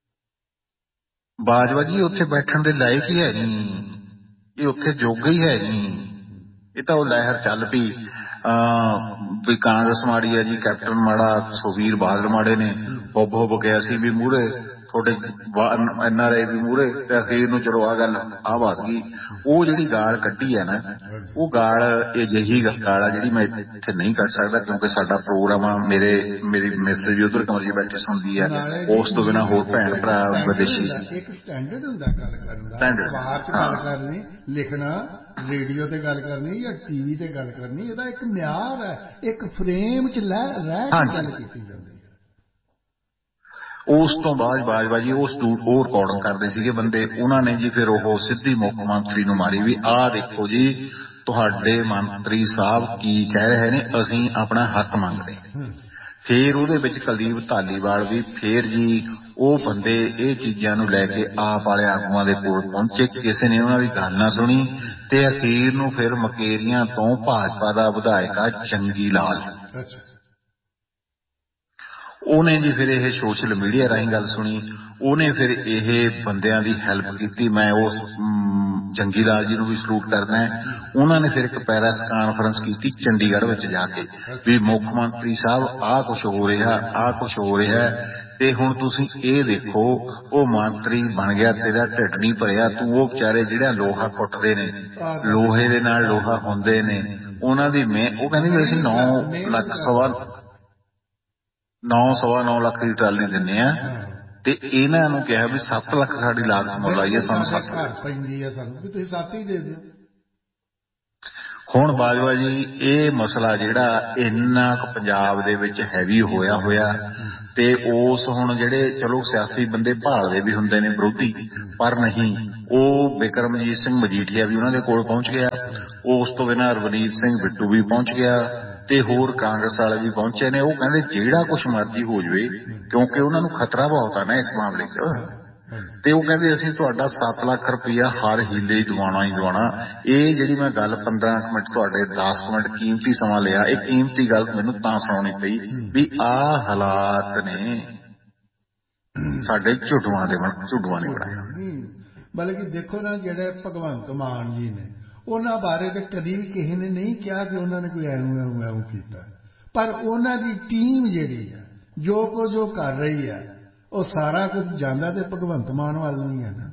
ਬਾਜਵਾ ਜੀ ਉੱਥੇ ਬੈਠਣ ਦੇ ਲਾਇਕ ਹੀ ਹੈ ਨਹੀਂ, ਇਹ ਉੱਥੇ ਜੋਗਾ ਹੀ ਹੈ ਨਹੀਂ। ਇਹ ਤਾਂ ਉਹ ਲਹਿਰ ਚੱਲ ਪਈ ਵੀ ਕਾਂਗਰਸ ਮਾੜੀ ਹੈ ਜੀ, ਕੈਪਟਨ ਮਾੜਾ, ਸੁਖਬੀਰ ਬਾਦਲ ਮਾੜੇ ਨੇ, ਹੁੱਬ ਹੁੱਬ ਗਿਆ ਸੀ ਵੀ ਮੂਹਰੇ ਤੁਹਾਡੇ ਐਨ ਆਰ ਆਈ ਵੀ ਮੂਹਰੇ, ਤੇ ਅਖੀਰ ਨੂੰ ਚਲੋ ਆਹ ਗੱਲ ਆ ਵੱਧ ਗਈ। ਉਹ ਜਿਹੜੀ ਗਾਲ ਕੱਢੀ ਹੈ ਨਾ, ਉਹ ਗਾਲ ਅਜਿਹੀ ਗਾਲ ਆ ਜਿਹੜੀ ਮੈਂ ਇੱਥੇ ਨਹੀਂ ਕੱਢ ਸਕਦਾ ਕਿਉਂਕਿ ਸਾਡਾ ਪ੍ਰੋਗਰਾਮ ਆ, ਮੇਰੇ ਮੇਰੀ ਮੈਸੇਜ ਵੀ ਉਧਰ ਕਮਰੇ ਬੈਠੇ ਸੁਣਦੀ ਹੈ, ਉਸ ਤੋਂ ਬਿਨਾਂ ਹੋਰ ਭੈਣ ਭਰਾ ਵਿਦੇਸ਼ੀ। ਇੱਕ ਸਟੈਂਡਰਡ ਹੁੰਦਾ ਗੱਲ ਕਰਨ ਦਾ, ਅਖਬਾਰ ਚ ਗੱਲ ਕਰਨੀ, ਲਿਖਣਾ, ਰੇਡੀਓ ਤੇ ਗੱਲ ਕਰਨੀ ਜਾਂ ਟੀਵੀ ਤੇ ਗੱਲ ਕਰਨੀ, ਇਹਦਾ ਇੱਕ ਮਿਆਰ ਹੈ, ਇੱਕ ਫਰੇਮ ਚ ਰਹਿ ਕੇ ਗੱਲ ਕੀਤੀ ਜਾਂਦੀ ਹੈ। ਉਸ ਤੋਂ ਬਾਅਦ ਬਾਜਵਾ ਜੀ ਉਹ ਸਟੂਡ ਉਹ ਰਿਕਾਰਡਿੰਗ ਕਰਦੇ ਸੀਗੇ ਬੰਦੇ, ਉਹਨਾਂ ਨੇ ਜੀ ਫਿਰ ਉਹ ਸਿੱਧੀ ਮੁੱਖ ਮੰਤਰੀ ਨੂੰ ਮਾਰੀ ਵੀ ਆਹ ਦੇਖੋ ਜੀ ਤੁਹਾਡੇ ਮੰਤਰੀ ਸਾਹਿਬ ਕੀ ਕਹਿ ਰਹੇ ਨੇ, ਅਸੀਂ ਆਪਣਾ ਹੱਕ ਮੰਗਦੇ। ਫੇਰ ਉਹਦੇ ਵਿੱਚ ਕੁਲਦੀਪ ਧਾਲੀਵਾਲ ਵੀ, ਫੇਰ ਜੀ ਉਹ ਬੰਦੇ ਇਹ ਚੀਜ਼ਾਂ ਨੂੰ ਲੈ ਕੇ ਆਪ ਵਾਲੇ ਆਗੂਆਂ ਦੇ ਕੋਲ ਪਹੁੰਚੇ, ਕਿਸੇ ਨੇ ਉਹਨਾਂ ਦੀ ਗੱਲ ਨਾ ਸੁਣੀ, ਤੇ ਅਖੀਰ ਨੂੰ ਫਿਰ ਮਕੇਰੀਆਂ ਤੋਂ ਭਾਜਪਾ ਦਾ ਵਿਧਾਇਕ ਆ ਜੰਗੀ ਲਾਲ, ਉਹਨੇ ਜੀ ਫਿਰ ਇਹ ਸੋਸ਼ਲ ਮੀਡੀਆ ਰਾਹੀਂ ਗੱਲ ਸੁਣੀ, ਉਹਨੇ ਫਿਰ ਇਹ ਬੰਦਿਆਂ ਦੀ ਹੈਲਪ ਕੀਤੀ। ਮੈਂ ਉਸ ਜੰਗੀ ਲਾਲ ਜੀ ਨੂੰ ਵੀ ਸਲੂਟ ਕਰਦਾ। ਉਹਨਾਂ ਨੇ ਫਿਰ ਇੱਕ ਪੈਰੈਸ ਕਾਨਫਰੰਸ ਕੀਤੀ ਚੰਡੀਗੜ੍ਹ ਵਿੱਚ ਜਾ ਕੇ ਵੀ ਮੁੱਖ ਮੰਤਰੀ ਸਾਹਿਬ ਆਹ ਕੁਛ ਹੋ ਰਿਹਾ, ਆਹ ਕੁਛ ਹੋ ਰਿਹਾ, ਤੇ ਹੁਣ ਤੁਸੀਂ ਇਹ ਦੇਖੋ ਉਹ ਮੰਤਰੀ ਬਣ ਗਿਆ, ਤੇਰਾ ਢਿੱਡ ਨਹੀਂ ਭਰਿਆ, ਤੂੰ ਉਹ ਵਿਚਾਰੇ ਜਿਹੜਾ ਲੋਹਾ ਕੁੱਟਦੇ ਨੇ, ਲੋਹੇ ਦੇ ਨਾਲ ਲੋਹਾ ਹੁੰਦੇ ਨੇ, ਉਹਨਾਂ ਦੀ ਮੈਂ ਉਹ ਕਹਿੰਦੀ ਵੀ ਅਸੀਂ ਨੌ ਲੱਖ ਸਵਾ ਨੌ ਸਵਾ ਨੌ ਲੱਖ ਦੀ ਟਰਾਲੀ ਦਿੰਦੇ ਆ, ਤੇ ਇਹਨਾਂ ਨੂੰ ਕਿਹਾ ਵੀ ਸੱਤ ਲੱਖ ਸਾਡੀ ਲਾਗਤ ਮੁੱਲ ਆਈ ਹੈ, ਸਾਨੂੰ ਸੱਤ ਪੈਂਦੀ ਹੈ, ਸਾਨੂੰ ਵੀ ਤੁਸੀਂ ਸੱਤ ਹੀ ਦੇ ਦਿਓ। ਹੁਣ ਬਾਜਵਾ ਜੀ ਇਹ ਮਸਲਾ ਜਿਹੜਾ ਇੰਨਾ ਕੁ ਪੰਜਾਬ ਦੇ ਵਿੱਚ ਹੈਵੀ ਹੋਇਆ ਹੋਇਆ ਤੇ ਉਸ ਹੁਣ ਜਿਹੜੇ ਚਲੋ ਸਿਆਸੀ ਬੰਦੇ ਭਾਲਦੇ ਵੀ ਹੁੰਦੇ ਨੇ ਵਿਰੋਧੀ, ਪਰ ਨਹੀਂ, ਉਹ ਬਿਕਰਮਜੀਤ ਸਿੰਘ ਮਜੀਠੀਆ ਵੀ ਉਹਨਾਂ ਦੇ ਕੋਲ ਪਹੁੰਚ ਗਿਆ, ਉਸ ਤੋਂ ਬਿਨਾਂ ਰਵਨੀਤ ਸਿੰਘ ਬਿੱਟੂ ਵੀ ਪਹੁੰਚ ਗਿਆ ਤੇ ਹੋਰ ਕਾਂਗਰਸ ਵਾਲੇ ਵੀ ਪਹੁੰਚੇ ਨੇ। ਉਹ ਕਹਿੰਦੇ ਜਿਹੜਾ ਕੁਛ ਮਰਜ਼ੀ ਹੋ ਜਾਵੇ, ਕਿਉਂਕਿ ਉਹਨਾਂ ਨੂੰ ਖਤਰਾ ਬਹੁਤ ਆ ਨਾ ਇਸ ਮਾਮਲੇ 'ਚ, ਤੇ ਉਹ ਕਹਿੰਦੇ ਅਸੀਂ ਤੁਹਾਡਾ ਸੱਤ ਲੱਖ ਰੁਪਇਆ ਹਰ ਹੀਲੇ ਹੀ ਦਵਾਉਣਾ ਹੀ ਦਵਾਉਣਾ। ਇਹ ਜਿਹੜੀ ਮੈਂ ਗੱਲ ਪੰਦਰਾਂ ਕੁ ਮਿੰਟ ਤੁਹਾਡੇ ਦਸ ਕੁ ਮਿੰਟ ਕੀਮਤੀ ਸਮਾਂ ਲਿਆ, ਇਹ ਕੀਮਤੀ ਗੱਲ ਮੈਨੂੰ ਤਾਂ ਸੁਣਾਉਣੀ ਪਈ ਵੀ ਆਹ ਹਾਲਾਤ ਨੇ ਸਾਡੇ ਝੁੱਡੂਆਂ ਦੇ ਝੁੱਡੂਆਂ ਨੇ ਬਣਾਏ। ਬਲਕਿ ਦੇਖੋ ਨਾ, ਜਿਹੜੇ ਭਗਵੰਤ ਮਾਨ ਜੀ ਨੇ ਉਹਨਾਂ ਬਾਰੇ ਤਾਂ ਕਦੀ ਵੀ ਕਿਸੇ ਨੇ ਨਹੀਂ ਕਿਹਾ ਕਿ ਉਹਨਾਂ ਨੇ ਕੋਈ ਐਵੇਂ ਐਵੇਂ ਐਵੇਂ ਕੀਤਾ, ਪਰ ਉਹਨਾਂ ਦੀ ਟੀਮ ਜਿਹੜੀ ਆ ਜੋ ਕੁਝ ਉਹ ਕਰ ਰਹੀ ਆ, ਉਹ ਸਾਰਾ ਕੁਝ ਜਾਂਦਾ ਤੇ ਭਗਵੰਤ ਮਾਨ ਵੱਲ ਨੂੰ ਹੀ ਹੈ ਨਾ।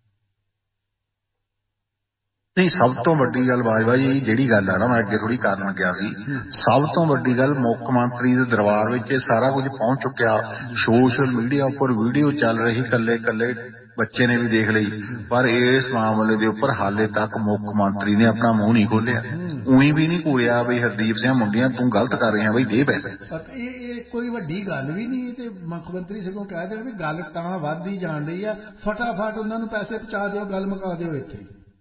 ਨਹੀਂ, ਸਭ ਤੋਂ ਵੱਡੀ ਗੱਲ ਬਾਜਵਾ ਜੀ ਜਿਹੜੀ ਗੱਲ ਆ ਨਾ, ਮੈਂ ਅੱਗੇ ਥੋੜੀ ਕਰਨ ਲੱਗਿਆ ਸੀ, ਸਭ ਤੋਂ ਵੱਡੀ ਗੱਲ ਮੁੱਖ ਮੰਤਰੀ ਦੇ ਦਰਬਾਰ ਵਿੱਚ ਇਹ ਸਾਰਾ ਕੁਝ ਪਹੁੰਚ ਚੁੱਕਿਆ। ਸੋਸ਼ਲ ਮੀਡੀਆ ਉੱਪਰ ਵੀਡੀਓ ਚੱਲ ਰਹੀ, ਕੱਲੇ ਕੱਲੇ ਬੱਚੇ ਨੇ ਵੀ ਦੇਖ ਲਈ, ਪਰ ਇਸ ਮਾਮਲੇ ਦੇ ਉੱਪਰ ਹਾਲੇ ਤੱਕ ਮੁੱਖ ਮੰਤਰੀ ਨੇ ਆਪਣਾ ਮੂੰਹ ਨਹੀਂ ਖੋਲਿਆ। ਉਹੀ ਵੀ ਨਹੀਂ ਕੋਇਆ ਬਈ ਹਰਦੀਪ ਸਿੰਘ ਮੁੰਡਿਆਂ ਤੂੰ ਗਲਤ ਕਰ ਰਿਹਾ ਬਈ ਦੇ ਪੈਸੇ। ਇਹ ਕੋਈ ਵੱਡੀ ਗੱਲ ਵੀ ਨਹੀਂ, ਤੇ ਮੁੱਖ ਮੰਤਰੀ ਸਗੋਂ ਕਹਿ ਦੇਣ ਵੀ ਗੱਲ ਤਾਂ ਵੱਧਦੀ ਜਾਣ ਰਹੀ ਆ, ਫਟਾਫਟ ਉਹਨਾਂ ਨੂੰ ਪੈਸੇ ਪਹੁੰਚਾ ਦਿਓ, ਗੱਲ ਮੁਕਾ ਦਿਓ ਇੱਥੇ।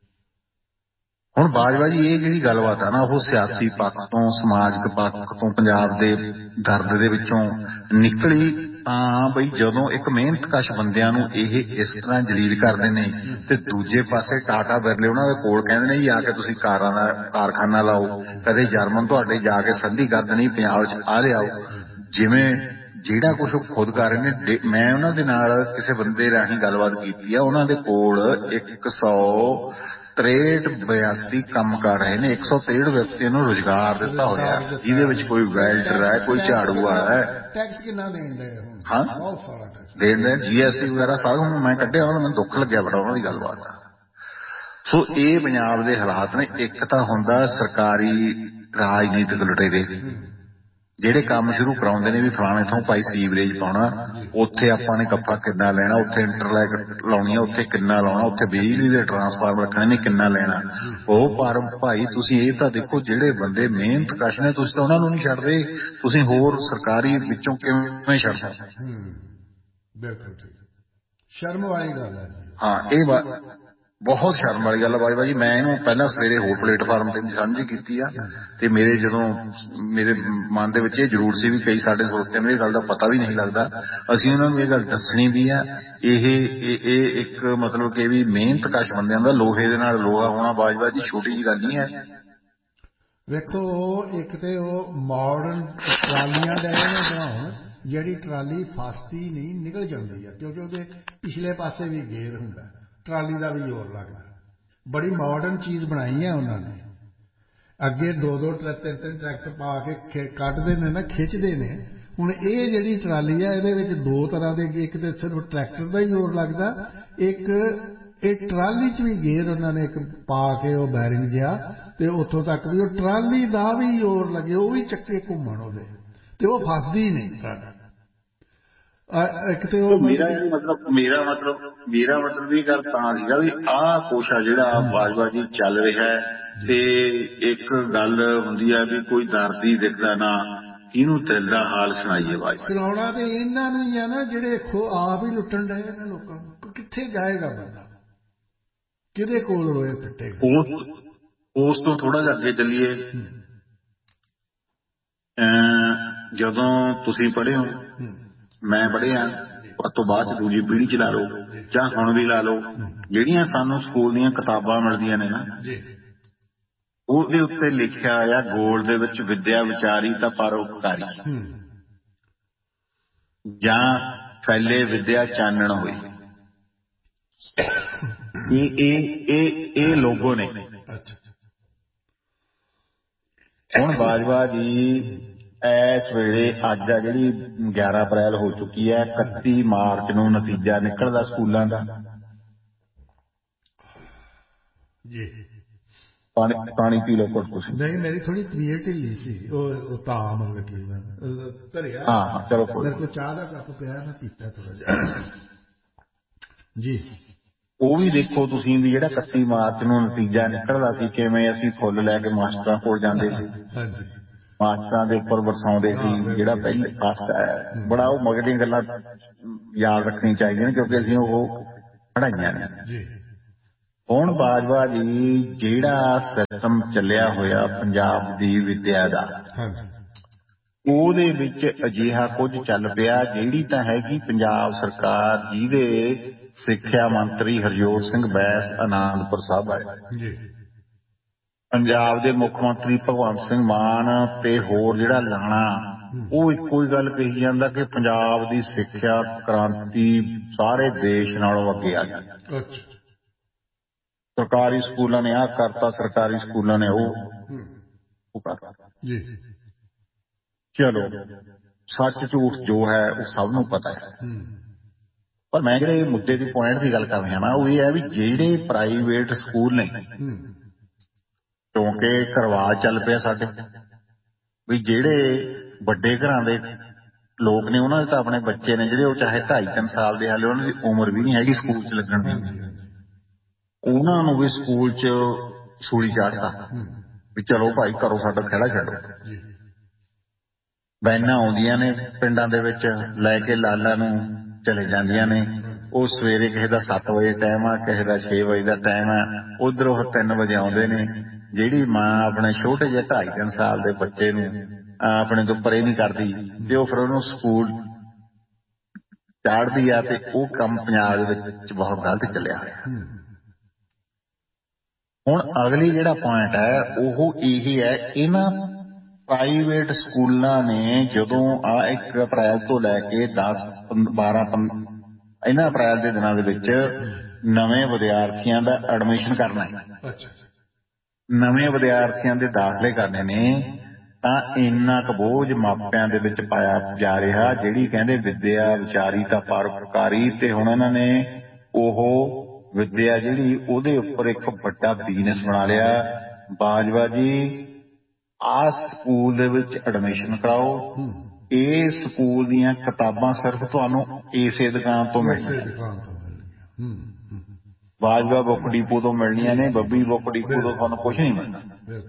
ਹੁਣ ਬਾਜਵਾ ਜੀ ਇਹ ਜਿਹੜੀ ਗੱਲਬਾਤ ਆ ਨਾ, ਉਹ ਸਿਆਸੀ ਪੱਖ ਤੋਂ, ਸਮਾਜਿਕ ਪੱਖ ਤੋਂ, ਪੰਜਾਬ ਦੇ ਦਰਦ ਦੇ ਵਿੱਚੋਂ ਨਿਕਲੀ ਤਾਂ ਬਈ ਜਦੋਂ ਇੱਕ ਮਿਹਨਤਕਸ਼ ਬੰਦਿਆਂ ਨੂੰ ਇਹ ਇਸ ਤਰ੍ਹਾਂ ਜਲੀਲ ਕਰਦੇ ਨੇ, ਤੇ ਦੂਜੇ ਪਾਸੇ ਟਾਟਾ ਬਿਰਲੇ ਉਹਨਾਂ ਦੇ ਕੋਲ ਕਹਿੰਦੇ ਨੇ ਜੀ ਆ ਕੇ ਤੁਸੀਂ ਕਾਰਾਂ ਦਾ ਕਾਰਖਾਨਾ ਲਾਓ, ਕਦੇ ਜਰਮਨ ਤੁਹਾਡੇ ਜਾ ਕੇ ਸੰਧੀ ਕਰਦੇ ਨਹੀਂ, ਪੰਜਾਬ 'ਚ ਆ ਲਿਆਓ, ਜਿਵੇਂ ਜਿਹੜਾ ਕੁਛ ਉਹ ਖੁਦ ਕਰ ਰਹੇ ਨੇ। ਮੈਂ ਉਹਨਾਂ ਦੇ ਨਾਲ ਕਿਸੇ ਬੰਦੇ ਰਾਹੀਂ ਗੱਲਬਾਤ ਕੀਤੀ ਆ, ਉਹਨਾਂ ਦੇ ਕੋਲ ਇੱਕ ਸੌ ਤਰੇਹਠ ਵਿਅਕਤੀ ਕੰਮ ਕਰ ਰਹੇ ਨੇ, ਇੱਕ ਸੌ ਤਰੇਹਠ ਵਿਅਕਤੀਆਂ ਨੂੰ ਰੁਜ਼ਗਾਰ ਦਿੱਤਾ ਹੋਇਆ, ਜਿਹਦੇ ਵਿੱਚ ਕੋਈ ਵੈਲਡਰ ਹੈ, ਕੋਈ ਝਾੜੂ ਵਾਲਾ ਹੈ। ਟੈਕਸ ਕਿੰਨਾ ਦੇਣ ਦੇ? ਹਾਂ, ਦੇਣ ਦੇ ਜੀ ਐਸ ਟੀ ਵਗੈਰਾ ਸਾਰਾ। ਹੁਣ ਮੈਂ ਕੱਢਿਆ, ਉਹਨਾਂ ਮੈਨੂੰ ਦੁੱਖ ਲੱਗਿਆ ਬੜਾ ਉਹਨਾਂ ਦੀ ਗੱਲਬਾਤ ਦਾ। ਸੋ ਇਹ ਪੰਜਾਬ ਦੇ ਹਾਲਾਤ ਨੇ। ਇੱਕ ਤਾਂ ਹੁੰਦਾ ਸਰਕਾਰੀ ਰਾਜਨੀਤਿਕ ਲੁਟੇਰੇ ਜਿਹੜੇ ਕੰਮ ਸ਼ੁਰੂ ਕਰਾਉਂਦੇ ਨੇ ਵੀ ਫਲਾਣੇ ਥਾਂ ਭਾਈ ਸੀਵਰੇਜ ਪਾਉਣਾ, ਉੱਥੇ ਆਪਾਂ ਨੇ ਕੱਪਾ ਕਿੰਨਾ ਲੈਣਾ, ਉੱਥੇ ਇੰਟਰਲੈਕ ਲਾਉਣੀ ਆ, ਉੱਥੇ ਕਿੰਨਾ ਲਾਉਣਾ, ਉੱਥੇ ਬਿਜਲੀ ਦੇ ਟਰਾਂਸਫਾਰਮਰ ਰੱਖਣੇ ਨੇ, ਕਿੰਨਾ ਲੈਣਾ। ਉਹ ਪਰ ਭਾਈ ਤੁਸੀਂ ਇਹ ਤਾਂ ਦੇਖੋ, ਜਿਹੜੇ ਬੰਦੇ ਮਿਹਨਤਕਸ਼ ਨੇ ਤੁਸੀਂ ਤਾਂ ਉਹਨਾਂ ਨੂੰ ਨਹੀਂ ਛੱਡਦੇ, ਤੁਸੀਂ ਹੋਰ ਸਰਕਾਰੀ ਵਿੱਚੋਂ ਕਿਵੇਂ ਛੱਡ ਸਕਦੇ? ਬਿਲਕੁਲ ਠੀਕ, ਸ਼ਰਮ ਵਾਲੀ ਗੱਲ ਹੈ। ਹਾਂ, ਇਹ ਬਹੁਤ ਸ਼ਰਮ ਵਾਲੀ ਗੱਲ ਆ ਬਾਜਵਾ ਜੀ। ਮੈਂ ਇਹਨੂੰ ਪਹਿਲਾਂ ਸਵੇਰੇ ਹੋਰ ਪਲੇਟਫਾਰਮ ਤੇ ਵੀ ਸਾਂਝੀ ਕੀਤੀ ਆ, ਤੇ ਮੇਰੇ ਜਦੋਂ ਮੇਰੇ ਮਨ ਦੇ ਵਿੱਚ ਇਹ ਜ਼ਰੂਰ ਸੀ ਵੀ ਕਈ ਸਾਡੇ ਸਰੋਤਿਆਂ ਨੂੰ ਇਹ ਗੱਲ ਦਾ ਪਤਾ ਵੀ ਨਹੀਂ ਲੱਗਦਾ, ਅਸੀਂ ਉਹਨਾਂ ਨੂੰ ਇਹ ਗੱਲ ਦੱਸਣੀ ਵੀ ਆ। ਇਹ ਇਹ ਇੱਕ ਮਤਲਬ ਕਿ ਵੀ ਮਿਹਨਤਕਸ਼ ਬੰਦਿਆਂ ਦਾ ਲੋਹੇ ਦੇ ਨਾਲ ਲੋਹਾ ਹੋਣਾ ਬਾਜਵਾ ਜੀ ਛੋਟੀ ਜਿਹੀ ਗੱਲ ਨਹੀਂ ਹੈ। ਵੇਖੋ, ਇੱਕ ਤੇ ਉਹ ਮਾਡਰਨ ਟਰਾਲੀਆਂ ਦੇ ਬਣਾਉਣ, ਜਿਹੜੀ ਟਰਾਲੀ ਫਸਦੀ ਨਹੀਂ, ਨਿਕਲ ਜਾਂਦੀ ਆ, ਕਿਉਂਕਿ ਉਹਦੇ ਪਿਛਲੇ ਪਾਸੇ ਵੀ ਗੇਅਰ ਹੁੰਦਾ, ਟਰਾਲੀ ਦਾ ਵੀ ਜ਼ੋਰ ਲੱਗਦਾ। ਬੜੀ ਮਾਡਰਨ ਚੀਜ਼ ਬਣਾਈ ਹੈ ਉਹਨਾਂ ਨੇ। ਅੱਗੇ ਦੋ ਦੋ ਤਿੰਨ ਤਿੰਨ ਟਰੈਕਟਰ ਪਾ ਕੇ ਕੱਢਦੇ ਨੇ ਨਾ, ਖਿੱਚਦੇ ਨੇ। ਹੁਣ ਇਹ ਜਿਹੜੀ ਟਰਾਲੀ ਆ, ਇਹਦੇ ਵਿੱਚ ਦੋ ਤਰ੍ਹਾਂ ਦੇ, ਇੱਕ ਤੇ ਸਿਰਫ ਟਰੈਕਟਰ ਦਾ ਹੀ ਜ਼ੋਰ ਲੱਗਦਾ, ਇੱਕ ਇਹ ਟਰਾਲੀ 'ਚ ਵੀ ਗੇਅਰ ਉਹਨਾਂ ਨੇ ਇੱਕ ਪਾ ਕੇ ਉਹ ਬੈਰਿੰਗ ਜਿਹਾ, ਤੇ ਉੱਥੋਂ ਤੱਕ ਵੀ ਉਹ ਟਰਾਲੀ ਦਾ ਵੀ ਜ਼ੋਰ ਲੱਗੇ, ਉਹ ਵੀ ਚੱਕੇ ਘੁੰਮਣ ਉਹਦੇ, ਤੇ ਉਹ ਫਸਦੀ ਨਹੀਂ। ਇੱਕ ਤੇ ਉਹ ਮੇਰਾ ਮਤਲਬ ਮੇਰਾ ਮਤਲਬ ਮੇਰਾ ਮਤਲਬ ਇਹ ਗੱਲ ਤਾਂ ਸੀਗਾ ਵੀ ਆਹ ਕੁਛ ਆ ਜਿਹੜਾ ਬਾਜਵਾ ਜੀ ਚੱਲ ਰਿਹਾ ਹੈ, ਤੇ ਇੱਕ ਗੱਲ ਹੁੰਦੀ ਆ ਵੀ ਕੋਈ ਦਰਦੀ ਦਿਖਦਾ ਨਾ, ਇਹਨੂੰ ਦਿਲ ਦਾ ਹਾਲ ਸੁਣਾਈਏ। ਬਾਜ ਸੁਣਾਉਣਾ ਤੇ ਇਹਨਾਂ ਨੂੰ ਹੀ ਆ ਨਾ, ਜਿਹੜੇ ਖੋ ਆਪ ਹੀ ਲੁੱਟਣ ਡਏ ਨੇ ਲੋਕਾਂ ਨੂੰ। ਕਿੱਥੇ ਜਾਏਗਾ ਬੰਦਾ, ਕਿਹਦੇ ਕੋਲ ਰੋਏ ਪਿੱਟੇਗਾ? ਉਸ ਉਸ ਤੋਂ ਥੋੜਾ ਜਿਹਾ ਅੱਗੇ ਚੱਲੀਏ। ਜਦੋਂ ਤੁਸੀਂ ਪੜ੍ਹੇ ਹੋ, ਮੈਂ ਪੜ੍ਹਿਆ, ਉਸ ਤੋਂ ਬਾਅਦ ਚ ਦੂਜੀ ਪੀੜ੍ਹੀ ਚ ਲਾ ਲਓ ਜਾਂ ਹੁਣ ਵੀ ਲਾ ਲਓ, ਜਿਹੜੀਆਂ ਸਾਨੂੰ ਸਕੂਲ ਦੀਆਂ ਕਿਤਾਬਾਂ ਮਿਲਦੀਆਂ ਨੇ ਨਾ, ਉਹਦੇ ਉੱਤੇ ਲਿਖਿਆ ਆ ਗੋਲ ਦੇ ਵਿੱਚ ਵਿਦਿਆ ਵਿਚਾਰੀ ਤਾਂ ਪਰਉਪਕਾਰੀ, ਜਾਂ ਫੈਲੇ ਵਿਦਿਆ ਚਾਨਣ ਹੋਈ। ਇਹ ਇਹ ਇਹ ਇਹ ਲੋਗੋ ਨੇ। ਹੁਣ ਬਾਜਵਾ ਜੀ ਇਸ ਵੇਲੇ ਅੱਜ ਆ ਜਿਹੜੀ ਗਿਆਰਾਂ ਅਪ੍ਰੈਲ ਹੋ ਚੁੱਕੀ ਹੈ, ਇਕੱਤੀ ਮਾਰਚ ਨੂੰ ਨਤੀਜਾ ਨਿਕਲਦਾ ਸਕੂਲਾਂ ਦਾ। ਜੀ ਪਾਣੀ ਪਾਣੀ ਪੀ ਲਓ ਕੁਛ ਕੁਛ। ਨਹੀਂ, ਮੇਰੀ ਥੋੜੀ ਤਬੀਅਤ ਢਿੱਲੀ ਸੀ, ਉਹ ਤਾਂ ਮਤਲਬ ਕਿ ਧਰਿਆ। ਹਾਂ ਚਲੋ, ਮੇਰੇ ਕੋਲ ਚਾਹ ਦਾ ਕੱਪ ਪਿਆ, ਮੈਂ ਪੀਤਾ ਥੋੜਾ ਜਿਹਾ। ਜੀ ਉਹ ਵੀ ਦੇਖੋ ਤੁਸੀਂ ਵੀ ਜਿਹੜਾ ਇਕੱਤੀ ਮਾਰਚ ਨੂੰ ਨਤੀਜਾ ਨਿਕਲਦਾ ਸੀ, ਕਿਵੇਂ ਅਸੀਂ ਫੁੱਲ ਲੈ ਕੇ ਮਾਸਟਰਾਂ ਕੋਲ ਜਾਂਦੇ ਸੀ, ਮਾਸਟਰਾਂ ਦੇ ਉੱਪਰ ਵਰਸਾਉਂਦੇ ਸੀ ਜਿਹੜਾ ਪਹਿਲੇ ਫਸਟ ਆਇਆ। ਬੜਾ ਉਹ ਮਗਰ ਦੀਆਂ ਗੱਲਾਂ ਯਾਦ ਰੱਖਣੀਆਂ ਚਾਹੀਦੀਆਂ ਨੇ ਕਿਉਂਕਿ ਅਸੀਂ ਉਹ ਪੜ੍ਹਾਈਆਂ ਨੇ। ਹੁਣ ਬਾਜਵਾ ਜੀ ਜਿਹੜਾ ਸਿਸਟਮ ਚੱਲਿਆ ਹੋਇਆ ਪੰਜਾਬ ਦੀ ਵਿੱਦਿਆ ਦਾ, ਉਹਦੇ ਵਿੱਚ ਅਜਿਹਾ ਕੁਝ ਚੱਲ ਪਿਆ ਜਿਹੜੀ ਤਾਂ ਹੈਗੀ ਪੰਜਾਬ ਸਰਕਾਰ ਜਿਹਦੇ ਸਿੱਖਿਆ ਮੰਤਰੀ ਹਰਜੋਤ ਸਿੰਘ ਬੈਂਸ ਅਨੰਦਪੁਰ ਸਾਹਿਬ ਆਏ, ਪੰਜਾਬ ਦੇ ਮੁੱਖ ਮੰਤਰੀ ਭਗਵੰਤ ਸਿੰਘ ਮਾਨ ਤੇ ਹੋਰ ਜਿਹੜਾ ਲਾਣਾ, ਉਹ ਇੱਕੋ ਹੀ ਗੱਲ ਕਹੀ ਜਾਂਦਾ ਕਿ ਪੰਜਾਬ ਦੀ ਸਿੱਖਿਆ ਕ੍ਰਾਂਤੀ ਸਾਰੇ ਦੇਸ਼ ਨਾਲੋਂ ਅੱਗੇ ਆ ਗਈ। ਸਰਕਾਰੀ ਸਕੂਲਾਂ ਨੇ ਆਹ ਕਰਤਾ, ਸਰਕਾਰੀ ਸਕੂਲਾਂ ਨੇ ਉਹ ਕਰਤਾ। ਚਲੋ ਸੱਚ ਝੂਠ ਜੋ ਹੈ ਉਹ ਸਭ ਨੂੰ ਪਤਾ ਹੈ, ਪਰ ਮੈਂ ਜਿਹੜੇ ਮੁੱਦੇ ਦੀ ਪੁਆਇੰਟ ਦੀ ਗੱਲ ਕਰ ਰਿਹਾ ਨਾ ਉਹ ਇਹ ਹੈ ਵੀ ਜਿਹੜੇ ਪ੍ਰਾਈਵੇਟ ਸਕੂਲ ਨੇ, ਕਿਉਂਕਿ ਕਰਵਾਜ ਚੱਲ ਪਿਆ ਸਾਡੇ ਵੀ ਜਿਹੜੇ ਵੱਡੇ ਘਰਾਂ ਦੇ ਲੋਕ ਨੇ ਉਹਨਾਂ ਦੇ ਤਾਂ ਆਪਣੇ ਬੱਚੇ ਨੇ ਜਿਹੜੇ ਉਹ ਚਾਹੇ ਢਾਈ ਤਿੰਨ ਸਾਲ ਦੇ, ਹਾਲੇ ਉਹਨਾਂ ਦੀ ਉਮਰ ਵੀ ਨਹੀਂ ਹੈਗੀ ਸਕੂਲ ਚ ਲੱਗਣ ਦੀ, ਉਹਨਾਂ ਨੂੰ ਵੀ ਸਕੂਲ ਚ ਸੂਲੀ ਚਾੜਤਾ ਵੀ ਚਲੋ ਭਾਈ ਕਰੋ ਸਾਡਾ ਖਹਿੜਾ ਛੱਡੋ। ਵੈਨਾਂ ਆਉਂਦੀਆਂ ਨੇ ਪਿੰਡਾਂ ਦੇ ਵਿੱਚ ਲੈ ਕੇ ਲਾਲਾ ਨੂੰ ਚਲੇ ਜਾਂਦੀਆਂ ਨੇ, ਉਹ ਸਵੇਰੇ ਕਿਸੇ ਦਾ ਸੱਤ ਵਜੇ ਟਾਈਮ ਆ, ਕਿਸੇ ਦਾ ਛੇ ਵਜੇ ਦਾ ਟਾਈਮ ਆ, ਉਧਰ ਉਹ ਤਿੰਨ ਵਜੇ ਆਉਂਦੇ ਨੇ। ਜਿਹੜੀ ਮਾਂ ਆਪਣੇ ਛੋਟੇ ਜਿਹੇ ਢਾਈ ਤਿੰਨ ਸਾਲ ਦੇ ਬੱਚੇ ਨੂੰ ਆਪਣੇ ਤੋਂ ਪਰੇ ਨਹੀਂ ਕਰਦੀ ਤੇ ਉਹ ਫਿਰ ਉਹਨੂੰ ਸਕੂਲ ਚਾੜਦੀ ਆ, ਤੇ ਉਹ ਕੰਮ ਪੰਜਾਬ ਦੇ ਵਿੱਚ ਬਹੁਤ ਗਲਤ ਚੱਲਿਆ ਹੋਇਆ। ਹੁਣ ਅਗਲੀ ਜਿਹੜਾ ਪੁਆਇੰਟ ਹੈ ਉਹ ਇਹ ਹੈ, ਇਹਨਾਂ ਪ੍ਰਾਈਵੇਟ ਸਕੂਲਾਂ ਨੇ ਜਦੋਂ ਆ ਇੱਕ ਅਪ੍ਰੈਲ ਤੋਂ ਲੈ ਕੇ ਦਸ ਬਾਰਾਂ ਇਹਨਾਂ ਅਪ੍ਰੈਲ ਦੇ ਦਿਨਾਂ ਦੇ ਵਿੱਚ ਨਵੇਂ ਵਿਦਿਆਰਥੀਆਂ ਦਾ ਐਡਮਿਸ਼ਨ ਕਰਨਾ ਹੈ, ਨਵੇਂ ਵਿਦਿਆਰਥੀਆਂ ਦੇ ਦਾਖਲੇ ਕਰਨੇ ਨੇ, ਤਾਂ ਇੰਨਾ ਕੁ ਬੋਝ ਮਾਪਿਆਂ ਦੇ ਵਿੱਚ ਪਾਇਆ ਜਾ ਰਿਹਾ, ਜਿਹੜੀ ਕਹਿੰਦੇ ਵਿੱਦਿਆ ਵਿਚਾਰੀ ਤਾਂ ਪਰਉਪਕਾਰੀ, ਤੇ ਹੁਣ ਇਹਨਾਂ ਨੇ ਉਹ ਵਿੱਦਿਆ ਜਿਹੜੀ ਉਹਦੇ ਉੱਪਰ ਇੱਕ ਵੱਡਾ ਬਿਜ਼ਨਸ ਬਣਾ ਲਿਆ। ਬਾਜਵਾ ਜੀ ਆਹ ਸਕੂਲ ਦੇ ਵਿੱਚ ਐਡਮਿਸ਼ਨ ਕਰਾਓ, ਇਹ ਸਕੂਲ ਦੀਆਂ ਕਿਤਾਬਾਂ ਸਿਰਫ ਤੁਹਾਨੂੰ ਇਸੇ ਦੁਕਾਨ ਤੋਂ ਮਿਲਣੀਆਂ, ਬਾਜਵਾ ਬੁੱਕ ਡੀਪੂ ਤੋਂ ਮਿਲਣੀਆਂ ਨੇ, ਬੱਬੀ ਬੁੱਕ ਡੀਪੂ ਤੋਂ ਤੁਹਾਨੂੰ ਕੁਛ ਨਹੀਂ ਮਿਲਣਾ।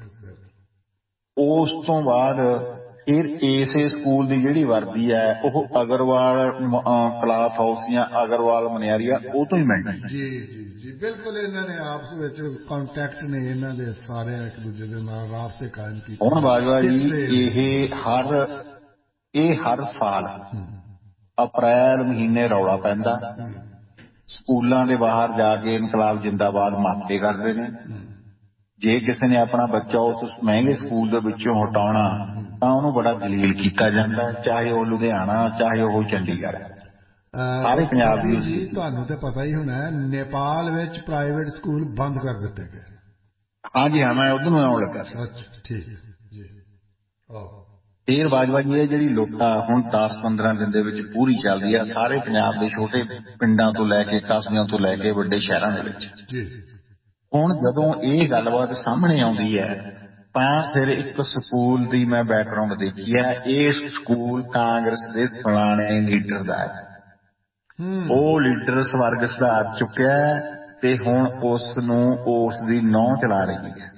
ਉਸ ਤੋਂ ਬਾਅਦ ਫਿਰ ਇਸੇ ਸਕੂਲ ਦੀ ਜਿਹੜੀ ਵਰਦੀ ਹੈ ਉਹ ਅਗਰਵਾਲ ਕਲਾਥ ਹਾਊਸ ਜਾਂ ਅਗਰਵਾਲ ਮਨਿਆਰੀਆ ਉਹ ਤੋਂ ਹੀ ਮਿਲਣੀ। ਜੀ ਜੀ ਜੀ ਬਿਲਕੁਲ, ਇਹਨਾਂ ਨੇ ਆਪਸ ਵਿੱਚ ਕੰਟੈਕਟ ਨੇ ਇਹਨਾਂ ਦੇ ਸਾਰੇ ਇੱਕ ਦੂਜੇ ਦੇ ਨਾਲ ਰਾਬਤੇ ਕਾਇਮ ਕੀਤੇ। ਹੁਣ ਬਾਜਵਾ ਜੀ ਇਹ ਹਰ ਇਹ ਹਰ ਸਾਲ ਅਪ੍ਰੈਲ ਮਹੀਨੇ ਰੌਲਾ ਪੈਂਦਾ, ਸਕੂਲਾਂ ਦੇ ਬਾਹਰ ਜਾ ਕੇ ਇਨਕਲਾਬ ਜਿੰਦਾਬਾਦ ਮਾਪੇ ਕਰਦੇ ਨੇ। ਜੇ ਕਿਸੇ ਨੇ ਆਪਣਾ ਬੱਚਾ ਉਸ ਮਹਿੰਗੇ ਸਕੂਲ ਦੇ ਵਿੱਚੋਂ ਹਟਾਉਣਾ ਤਾਂ ਉਹਨੂੰ ਬੜਾ ਜਲੀਲ ਕੀਤਾ ਜਾਂਦਾ, ਚਾਹੇ ਉਹ ਲੁਧਿਆਣਾ ਚਾਹੇ ਉਹ ਚੰਡੀਗੜ੍ਹ, ਸਾਰੇ ਪੰਜਾਬ ਦੀ। ਜੀ ਤੁਹਾਨੂੰ ਤਾਂ ਪਤਾ ਹੀ ਹੋਣਾ ਨੇਪਾਲ ਵਿੱਚ ਪ੍ਰਾਈਵੇਟ ਸਕੂਲ ਬੰਦ ਕਰ ਦਿੱਤੇ ਗਏ। ਹਾਂਜੀ ਹਾਂ, ਮੈਂ ਉਧਰ ਨੂੰ ਆਉਣ ਲੱਗਾ ਸੀ। ਅੱਛਾ ਠੀਕ ਜੀ। ਫੇਰ ਬਾਜਵਾ ਜੀ ਇਹ ਜਿਹੜੀ ਲੁੱਟਾ ਹੁਣ ਦਸ ਪੰਦਰਾਂ ਦਿਨ ਦੇ ਵਿੱਚ ਪੂਰੀ ਚੱਲਦੀ ਆ ਸਾਰੇ ਪੰਜਾਬ ਦੇ ਛੋਟੇ ਪਿੰਡਾਂ ਤੋਂ ਲੈ ਕੇ ਕਸਬਿਆਂ ਤੋਂ ਲੈ ਕੇ ਵੱਡੇ ਸ਼ਹਿਰਾਂ ਦੇ ਵਿੱਚ। ਹੁਣ ਜਦੋਂ ਇਹ ਗੱਲਬਾਤ ਸਾਹਮਣੇ ਆਉਂਦੀ ਹੈ ਤਾਂ ਫਿਰ ਇੱਕ ਸਕੂਲ ਦੀ ਮੈਂ ਬੈਕਗਰਾਉਂਡ ਦੇਖੀ ਹੈ। ਇਹ ਸਕੂਲ ਕਾਂਗਰਸ ਦੇ ਫਲਾਣੇ ਲੀਡਰ ਦਾ ਹੈ, ਉਹ ਲੀਡਰ ਸਵਰਗ ਸਿਧਾਰ ਚੁੱਕਿਆ ਤੇ ਹੁਣ ਉਸ ਨੂੰ ਉਸ ਦੀ ਨਹੁੰ ਚਲਾ ਰਹੀ ਹੈ।